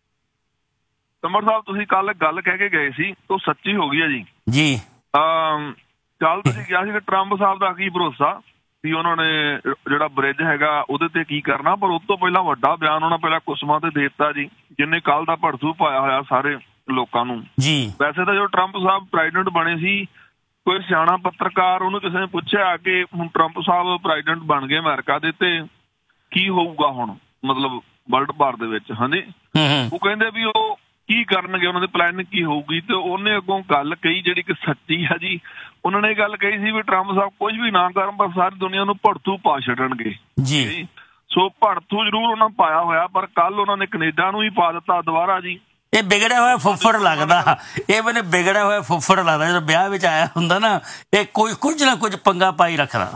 ਕਮਰ ਸਾਹਿਬ ਤੁਸੀਂ ਕੱਲ ਗੱਲ ਕਹਿ ਕੇ ਗਏ ਸੀ ਉਹ ਸੱਚੀ ਹੋ ਗਈ ਹੈ ਜੀ। ਜੀ ਕੱਲ ਤੁਸੀਂ ਕਿਹਾ ਸੀ ਕਿ ਟਰੰਪ ਸਾਹਿਬ ਦਾ ਕੀ ਭਰੋਸਾ ਵੀ ਉਹਨਾਂ ਨੇ ਜਿਹੜਾ ਬ੍ਰਿਜ ਹੈਗਾ ਉਹਦੇ ਤੇ ਕੀ ਕਰਨਾ, ਪਰ ਉਸ ਤੋਂ ਪਹਿਲਾਂ ਵੱਡਾ ਬਿਆਨ ਉਹਨਾਂ ਪਹਿਲਾਂ ਕੁਸਮਾਂ ਤੇ ਦੇ ਦਿੱਤਾ ਜੀ, ਜਿਹਨੇ ਕੱਲ ਦਾ ਭੜਥੂ ਪਾਇਆ ਹੋਇਆ ਸਾਰੇ ਲੋਕਾਂ ਨੂੰ ਜੀ। ਵੈਸੇ ਤਾਂ ਜਦੋਂ ਟਰੰਪ ਸਾਹਿਬ ਪ੍ਰੈਜ਼ੀਡੈਂਟ ਬਣੇ ਸੀ, ਕੋਈ ਸਿਆਣਾ ਪੱਤਰਕਾਰ ਉਹਨੂੰ ਕਿਸੇ ਨੇ ਪੁੱਛਿਆ ਕਿ ਹੁਣ ਟਰੰਪ ਸਾਹਿਬ ਪ੍ਰੈਜ਼ੀਡੈਂਟ ਬਣ ਗਏ ਅਮਰੀਕਾ ਦੇ ਤੇ ਕੀ ਹੋਊਗਾ ਹੁਣ ਮਤਲਬ ਵਰਲਡ ਵਾਰ ਦੇ ਵਿੱਚ। ਹਾਂਜੀ, ਉਹ ਕਹਿੰਦੇ ਵੀ ਉਹ ਕੀ ਕਰਨਗੇ, ਉਹਨਾਂ ਦੀ ਪਲੈਨਿੰਗ ਕੀ ਹੋਊਗੀ। ਤੇ ਉਹਨੇ ਅੱਗੋਂ ਗੱਲ ਕਹੀ ਜਿਹੜੀ ਕਿ ਸੱਚੀ ਆ ਜੀ। ਉਹਨਾਂ ਨੇ ਇਹ ਗੱਲ ਕਹੀ ਸੀ ਵੀ ਟਰੰਪ ਸਾਹਿਬ ਕੁਝ ਵੀ ਨਾ ਕਰਨ ਪਰ ਸਾਰੀ ਦੁਨੀਆ ਨੂੰ ਭੜਥੂ ਪਾ ਛੱਡਣਗੇ ਜੀ। ਸੋ ਭੜਥੂ ਜ਼ਰੂਰ ਉਹਨਾਂ ਪਾਇਆ ਹੋਇਆ, ਪਰ ਕੱਲ ਉਹਨਾਂ ਨੇ ਕੈਨੇਡਾ ਨੂੰ ਹੀ ਪਾ ਦਿੱਤਾ ਦੁਬਾਰਾ ਜੀ। ਇਹ ਵਿਗੜਿਆ ਹੋਇਆ ਫੁੱਫੜ ਲੱਗਦਾ, ਇਹ ਮੈਨੂੰ ਵਿਗੜਿਆ ਹੋਇਆ ਫੁੱਫੜ ਲੱਗਦਾ। ਜਦੋਂ ਵਿਆਹ ਵਿੱਚ ਆਇਆ ਹੁੰਦਾ ਨਾ ਇਹ ਕੋਈ ਕੁਝ ਨਾ ਕੁਝ ਪੰਗਾ ਪਾਈ ਰੱਖਦਾ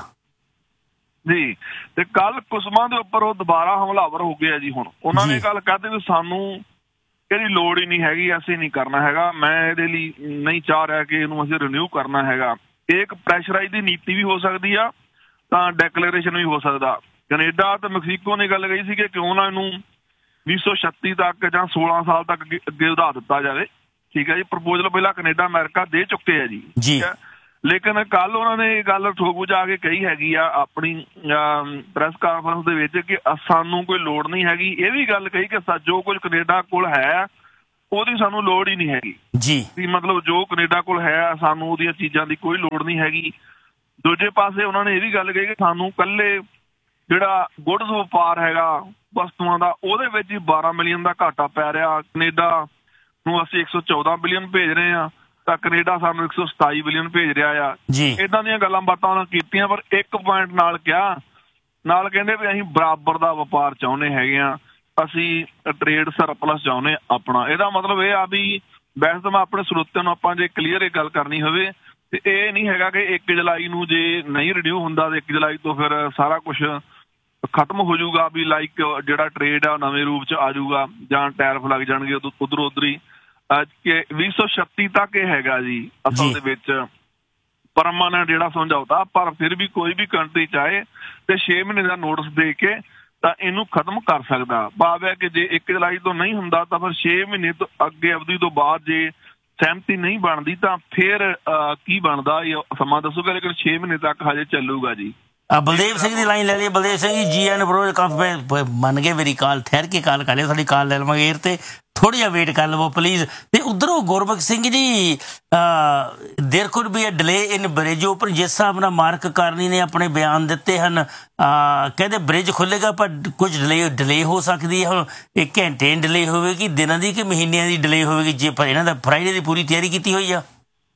ਜੀ। ਤੇ ਕੱਲ ਕੁਸਮਾਂ ਦੇ ਉੱਪਰ ਉਹ ਦੁਬਾਰਾ ਹਮਲਾਵਰ ਹੋ ਗਿਆ ਜੀ। ਹੁਣ ਉਹਨਾਂ ਨੇ ਗੱਲ ਕਰਦੇ ਵੀ ਸਾਨੂੰ ਇਹਦੀ ਲੋੜ ਹੀ ਨਹੀਂ ਹੈਗੀ, ਅਸੀਂ ਨਹੀਂ ਕਰਨਾ ਹੈਗਾ, ਮੈਂ ਇਹਦੇ ਲਈ ਨਹੀਂ ਚਾਹ ਰਿਹਾ ਕਿ ਇਹਨੂੰ ਅਸੀਂ ਰਿਨਿਊ ਕਰਨਾ ਹੈਗਾ। ਇਹ ਇੱਕ ਪ੍ਰੈਸ਼ਰਾਈਜ਼ ਦੀ ਨੀਤੀ ਵੀ ਹੋ ਸਕਦੀ ਆ ਤਾਂ ਡੈਕਲੇਰੇਸ਼ਨ ਵੀ ਹੋ ਸਕਦਾ। ਕੈਨੇਡਾ ਤੇ ਮੈਕਸੀਕੋ ਨੇ ਗੱਲ ਕਹੀ ਸੀ ਕਿ ਕਿਉਂ ਨਾ ਇਹਨੂੰ ਵੀਹ ਸੌ ਛੱਤੀ ਤੱਕ ਜਾਂ ਸੋਲਾਂ ਸਾਲ ਤੱਕ ਅੱਗੇ ਵਧਾ ਦਿੱਤਾ ਜਾਵੇ। ਠੀਕ ਹੈ ਜੀ, ਪ੍ਰਪੋਜ਼ਲ ਪਹਿਲਾਂ ਕੈਨੇਡਾ ਅਮਰੀਕਾ ਦੇ ਚੁੱਕੇ ਆ ਜੀ। ਠੀਕ ਹੈ, ਲੇਕਿਨ ਕੱਲ ਉਹਨਾਂ ਨੇ ਇਹ ਗੱਲ ਠੋਕ ਵਜਾ ਕੇ ਕਹੀ ਹੈਗੀ ਆ ਆਪਣੀ ਪ੍ਰੈਸ ਕਾਨਫਰੰਸ ਦੇ ਵਿੱਚ ਕਿ ਸਾਨੂੰ ਕੋਈ ਲੋੜ ਨਹੀਂ ਹੈਗੀ। ਇਹ ਵੀ ਗੱਲ ਕਹੀ ਕਿ ਜੋ ਕੁਝ ਕੈਨੇਡਾ ਕੋਲ ਹੈ ਉਹਦੀ ਸਾਨੂੰ ਲੋੜ ਹੀ ਨਹੀਂ ਹੈਗੀ ਜੀ, ਮਤਲਬ ਜੋ ਕੈਨੇਡਾ ਕੋਲ ਹੈ ਸਾਨੂੰ ਉਹਦੀਆਂ ਚੀਜ਼ਾਂ ਦੀ ਕੋਈ ਲੋੜ ਨਹੀਂ ਹੈਗੀ। ਦੂਜੇ ਪਾਸੇ ਉਹਨਾਂ ਨੇ ਇਹ ਵੀ ਗੱਲ ਕਹੀ ਕਿ ਸਾਨੂੰ ਇਕੱਲੇ ਜਿਹੜਾ ਗੁੱਡਸ ਵਪਾਰ ਹੈਗਾ ਵਸਤੂਆਂ ਦਾ ਉਹਦੇ ਵਿੱਚ ਹੀ ਬਾਰਾਂ ਮਿਲੀਅਨ ਦਾ ਘਾਟਾ ਪੈ ਰਿਹਾ। ਕੈਨੇਡਾ ਨੂੰ ਅਸੀਂ ਇੱਕ ਸੌ ਚੌਦਾਂ ਬਿਲੀਅਨ ਭੇਜ ਰਹੇ ਹਾਂ ਤਾਂ ਕੈਨੇਡਾ ਸਾਨੂੰ ਇੱਕ ਸੌ ਸਤਾਈ ਬਿਲੀਅਨ ਭੇਜ ਰਿਹਾ ਆ। ਏਦਾਂ ਦੀਆਂ ਗੱਲਾਂ ਬਾਤਾਂ ਉਹਨਾਂ ਕੀਤੀਆਂ, ਪਰ ਇੱਕ ਪੁਆਇੰਟ ਨਾਲ ਕਿਹਾ, ਨਾਲ ਕਹਿੰਦੇ ਵੀ ਅਸੀਂ ਬਰਾਬਰ ਦਾ ਵਪਾਰ ਚਾਹੁੰਦੇ ਹੈਗੇ ਆ, ਅਸੀਂ ਟਰੇਡ ਸਰਪਲਸ ਚਾਹੁੰਦੇ ਆਪਣਾ। ਇਹਦਾ ਮਤਲਬ ਇਹ ਆ ਵੀ ਵੈਸੇ ਤਾਂ ਮੈਂ ਆਪਣੇ ਸਰੋਤਿਆਂ ਨੂੰ ਆਪਾਂ ਜੇ ਕਲੀਅਰ ਇਹ ਗੱਲ ਕਰਨੀ ਹੋਵੇ ਤੇ ਇਹ ਨਹੀਂ ਹੈਗਾ ਕਿ ਇੱਕ ਜੁਲਾਈ ਨੂੰ ਜੇ ਨਹੀਂ ਰਿਨਿਊ ਹੁੰਦਾ ਤੇ ਇੱਕ ਜੁਲਾਈ ਤੋਂ ਫਿਰ ਸਾਰਾ ਕੁਛ ਖਤਮ ਹੋ ਜਾਊਗਾ ਵੀ ਲਾਈਕ ਜਿਹੜਾ ਟਰੇਡ ਆ ਨਵੇਂ ਰੂਪ ਚ ਆ ਜਾਊਗਾ ਜਾਂ ਟੈਰਿਫ ਲੱਗ ਜਾਣਗੇ ਉਧਰੋਂ ਉਧਰ ਹੀ। ਕਿ ਵੀਹ ਸੌ ਛੱਤੀ ਤੱਕ ਇਹ ਹੈਗਾ ਜੀ ਅਸਲ ਦੇ ਵਿੱਚ ਪਰਮਾਨੈਂਟ ਜਿਹੜਾ ਸਮਝੌਤਾ, ਪਰ ਫਿਰ ਵੀ ਕੋਈ ਵੀ ਕੰਟਰੀ ਚਾਹੇ ਤੇ ਛੇ ਮਹੀਨੇ ਦਾ ਨੋਟਿਸ ਦੇ ਕੇ ਤਾਂ ਇਹਨੂੰ ਖਤਮ ਕਰ ਸਕਦਾ। ਭਾਵ ਹੈ ਕਿ ਜੇ ਇੱਕ ਜੁਲਾਈ ਤੋਂ ਨਹੀਂ ਹੁੰਦਾ ਤਾਂ ਫਿਰ ਛੇ ਮਹੀਨੇ ਤੋਂ ਅੱਗੇ ਅਵਧੀ ਤੋਂ ਬਾਅਦ ਜੇ ਸਹਿਮਤੀ ਨਹੀਂ ਬਣਦੀ ਤਾਂ ਫਿਰ ਕੀ ਬਣਦਾ ਇਹ ਸਮਾਂ ਦੱਸੂਗਾ, ਲੇਕਿਨ ਛੇ ਮਹੀਨੇ ਤੱਕ ਹਜੇ ਚੱਲੂਗਾ ਜੀ। ਬਲਦੇਵ ਸਿੰਘ ਦੀ ਲਾਈਨ ਲੈ ਲਈ। ਬਲਦੇਵ ਸਿੰਘ ਜੀ ਜੀ ਐਨ ਬਰੋ ਕਾਫੀ ਮੰਨ ਗਏ ਮੇਰੀ ਕਾਲ, ਠਹਿਰ ਕੇ ਕਾਲ ਕਰ ਲਿਓ, ਸਾਡੀ ਕਾਲ ਲੈ ਲਵਾਂਗੇ ਏਅਰ ਤੇ, ਥੋੜ੍ਹਾ ਜਿਹਾ ਵੇਟ ਕਰ ਲਵੋ ਪਲੀਜ਼। ਤੇ ਉਧਰੋਂ ਗੁਰਬਖਸ਼ ਸਿੰਘ ਜੀ ਦੇਰ could be a delay in bridge open, ਜਿਸ ਹਿਸਾਬ ਨਾਲ ਮਾਰਕ ਕਰਨੀ ਨੇ ਆਪਣੇ ਬਿਆਨ ਦਿੱਤੇ ਹਨ, ਕਹਿੰਦੇ ਬ੍ਰਿਜ ਖੁੱਲ੍ਹੇਗਾ ਪਰ ਕੁਝ ਡਿਲੇ ਡਿਲੇ ਹੋ ਸਕਦੀ ਹੈ। ਹੁਣ ਇਹ ਘੰਟੇ ਡਿਲੇ ਹੋਵੇਗੀ, ਦਿਨਾਂ ਦੀ ਕਿ ਮਹੀਨਿਆਂ ਦੀ ਡਿਲੇ ਹੋਵੇਗੀ? ਜੇ ਪਰ ਇਹਨਾਂ ਦਾ ਫਰਾਈਡੇ ਦੀ ਪੂਰੀ ਤਿਆਰੀ ਕੀਤੀ ਹੋਈ ਆ।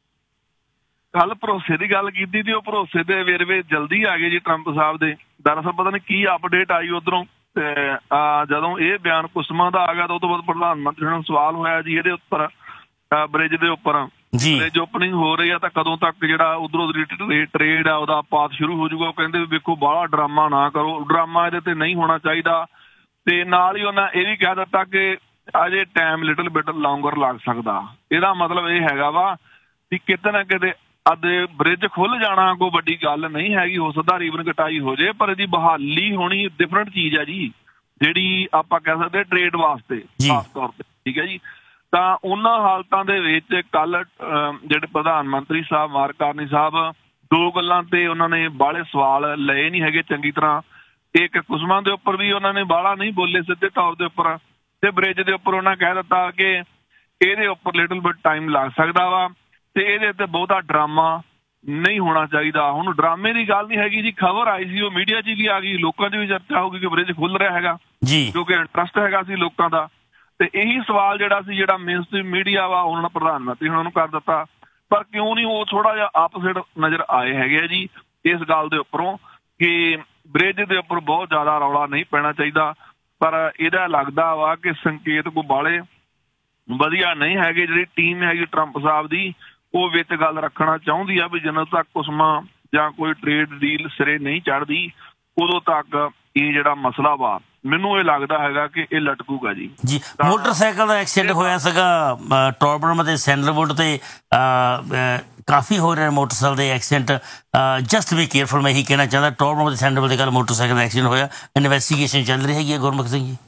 ਕੱਲ ਭਰੋਸੇ ਦੀ ਗੱਲ ਕੀਤੀ ਸੀ, ਉਹ ਭਰੋਸੇ ਦੇ ਵੇਰਵੇ ਜਲਦੀ ਆ ਗਏ ਜੀ ਟਰੰਪ ਸਾਹਿਬ ਦੇ। ਦਰਅਸਲ ਪਤਾ ਨਹੀਂ ਕੀ ਅਪਡੇਟ ਆਈ ਉੱਧਰੋਂ, ਤੇ ਜਦੋਂ ਇਹ ਬਿਆਨ ਕੁਸਮਾਂ ਦਾ ਆ ਗਿਆ ਤਾਂ ਉਹ ਤੋਂ ਬਾਅਦ ਪ੍ਰਧਾਨ ਮੰਤਰੀ ਨੂੰ ਸਵਾਲ ਹੋਇਆ ਜੀ ਇਹਦੇ ਉੱਪਰ, ਬ੍ਰਿਜ ਦੇ ਉੱਪਰ ਬ੍ਰਿਜ ਓਪਨਿੰਗ ਹੋ ਰਹੀ ਆ ਤਾਂ ਕਦੋਂ ਤੱਕ ਜਿਹੜਾ ਉਧਰੋਂ ਟਰੇਡ ਆ ਉਹਦਾ ਪਾਥ ਸ਼ੁਰੂ ਹੋ ਜਾਊਗਾ। ਉਹ ਕਹਿੰਦੇ ਵੀ ਵੇਖੋ ਬਾਹਲਾ ਡਰਾਮਾ ਨਾ ਕਰੋ, ਡਰਾਮਾ ਇਹਦੇ ਤੇ ਨਹੀਂ ਹੋਣਾ ਚਾਹੀਦਾ। ਤੇ ਨਾਲ ਹੀ ਉਹਨਾਂ ਇਹ ਵੀ ਕਹਿ ਦਿੱਤਾ ਕਿ ਅਜੇ ਟਾਈਮ ਲਿਟਲ ਬਿਟ ਲੌਂਗਰ ਲੱਗ ਸਕਦਾ। ਇਹਦਾ ਮਤਲਬ ਇਹ ਹੈਗਾ ਵਾ ਵੀ ਕਿਤੇ ਨਾ ਕਿਤੇ ਅੱਜ ਬ੍ਰਿਜ ਖੁੱਲ ਜਾਣਾ ਕੋਈ ਵੱਡੀ ਗੱਲ ਨਹੀਂ ਹੈਗੀ, ਹੋ ਸਕਦਾ ਰੀਵਨ ਕਟਾਈ ਹੋ ਜਾਏ, ਪਰ ਇਹਦੀ ਬਹਾਲੀ ਹੋਣੀ ਡਿਫਰੈਂਟ ਚੀਜ਼ ਹੈ ਜੀ, ਜਿਹੜੀ ਆਪਾਂ ਕਹਿ ਸਕਦੇ ਟਰੇਡ ਵਾਸਤੇ ਖਾਸ ਤੌਰ ਤੇ, ਠੀਕ ਹੈ ਜੀ। ਤਾਂ ਉਹਨਾਂ ਹਾਲਤਾਂ ਦੇ ਵਿੱਚ ਕੱਲ ਜਿਹੜੇ ਪ੍ਰਧਾਨ ਮੰਤਰੀ ਸਾਹਿਬ ਮਾਰਕ ਕਾਰਨੀ ਸਾਹਿਬ ਦੋ ਗੱਲਾਂ ਤੇ ਉਹਨਾਂ ਨੇ ਬਾਹਲੇ ਸਵਾਲ ਲਏ ਨਹੀਂ ਹੈਗੇ ਚੰਗੀ ਤਰ੍ਹਾਂ। ਇੱਕ ਕੁਸਮਾਂ ਦੇ ਉੱਪਰ ਵੀ ਉਹਨਾਂ ਨੇ ਬਾਹਲਾ ਨਹੀਂ ਬੋਲੇ ਸਿੱਧੇ ਤੌਰ ਦੇ ਉੱਪਰ, ਤੇ ਬ੍ਰਿਜ ਦੇ ਉੱਪਰ ਉਹਨਾਂ ਕਹਿ ਦਿੱਤਾ ਕਿ ਇਹਦੇ ਉੱਪਰ ਲਿਟਲ ਬਿਟ ਟਾਈਮ ਲੱਗ ਸਕਦਾ ਵਾ ਤੇ ਇਹਦੇ ਤੇ ਬਹੁਤਾ ਡਰਾਮਾ ਨਹੀਂ ਹੋਣਾ ਚਾਹੀਦਾ। ਹੁਣ ਡਰਾਮੇ ਦੀ ਗੱਲ ਨਹੀਂ ਹੈਗੀ ਜੀ, ਖਬਰ ਆਈ ਸੀ ਉਹ ਮੀਡੀਆ 'ਚ ਵੀ ਆ ਗਈ, ਲੋਕਾਂ 'ਚ ਵੀ ਚਰਚਾ ਹੋ ਗਈ ਕਿ ਬ੍ਰਿਜ ਖੁੱਲ ਰਿਹਾ ਹੈਗਾ ਕਿਉਂਕਿ ਇੰਟਰਸਟ ਹੈਗਾ ਸੀ ਲੋਕਾਂ ਦਾ। ਤੇ ਇਹੀ ਸਵਾਲ ਜਿਹੜਾ ਸੀ ਜਿਹੜਾ ਮੇਨ ਸਟ੍ਰੀਮ ਮੀਡੀਆ ਵਾ ਉਹਨਾਂ ਨੇ ਪ੍ਰਧਾਨ ਮੰਤਰੀ ਉਹਨਾਂ ਨੂੰ ਕਰ ਦਿੱਤਾ, ਪਰ ਕਿਉਂ ਨਹੀਂ ਉਹ ਥੋੜਾ ਜਿਹਾ ਆਪੋਜ਼ਿਟ ਨਜ਼ਰ ਆਏ ਹੈਗੇ ਆ ਜੀ ਇਸ ਗੱਲ ਦੇ ਉੱਪਰੋਂ ਕਿ ਬ੍ਰਿਜ ਦੇ ਉੱਪਰ ਬਹੁਤ ਜ਼ਿਆਦਾ ਰੌਲਾ ਨਹੀਂ ਪੈਣਾ ਚਾਹੀਦਾ। ਪਰ ਇਹਦਾ ਲੱਗਦਾ ਵਾ ਕਿ ਸੰਕੇਤ ਕੋਈ ਬਾਹਲੇ ਵਧੀਆ ਨਹੀਂ ਹੈਗੇ। ਜਿਹੜੀ ਟੀਮ ਹੈਗੀ ਟਰੰਪ ਸਾਹਿਬ ਦੀ ਉਹ ਵਿੱਚ ਗੱਲ ਰੱਖਣਾ ਚਾਹੁੰਦੀ ਆ ਵੀ ਜਦੋਂ ਤੱਕ ਕੁਸਮਾਂ ਜਾਂ ਕੋਈ ਟਰੇਡ ਡੀਲ ਸਿਰੇ ਨਹੀਂ ਚੜ੍ਹਦੀ ਉਦੋਂ ਤੱਕ ਇਹ ਜਿਹੜਾ ਮਸਲਾ ਵਾ ਮੈਨੂੰ ਇਹ ਲੱਗਦਾ ਹੈਗਾ ਕਿ ਇਹ ਲਟਕੂਗਾ ਜੀ। ਜੀ ਮੋਟਰਸਾਈਕਲ ਦਾ ਐਕਸੀਡੈਂਟ ਹੋਇਆ ਸੀਗਾ ਟੌਰਬਨ ਅਤੇ ਸੈਂਡਲਵੁੱਡ ਤੇ ਕਾਫੀ ਹੋ ਰਹੇ ਮੋਟਰਸਾਈਕਲ ਦੇ ਐਕਸੀਡੈਂਟ, ਜਸਟ ਬੀ ਕੇਅਰਫੁਲ। ਮੈਂ ਇਹੀ ਕਹਿਣਾ ਚਾਹੁੰਦਾ ਟੌਰਬਨ ਅਤੇ ਸੈਂਡਲਵੁੱਡ ਦੇ ਕੱਲ੍ਹ ਮੋਟਰਸਾਈਕਲ ਦਾ ਐਕਸੀਡੈਂਟ ਹੋਇਆ, ਇਨਵੈਸਟੀਗੇਸ਼ਨ ਚੱਲ ਰਹੀ ਹੈਗੀ ਹੈ ਗੁਰਮੁਖ ਸਿੰਘ ਜੀ।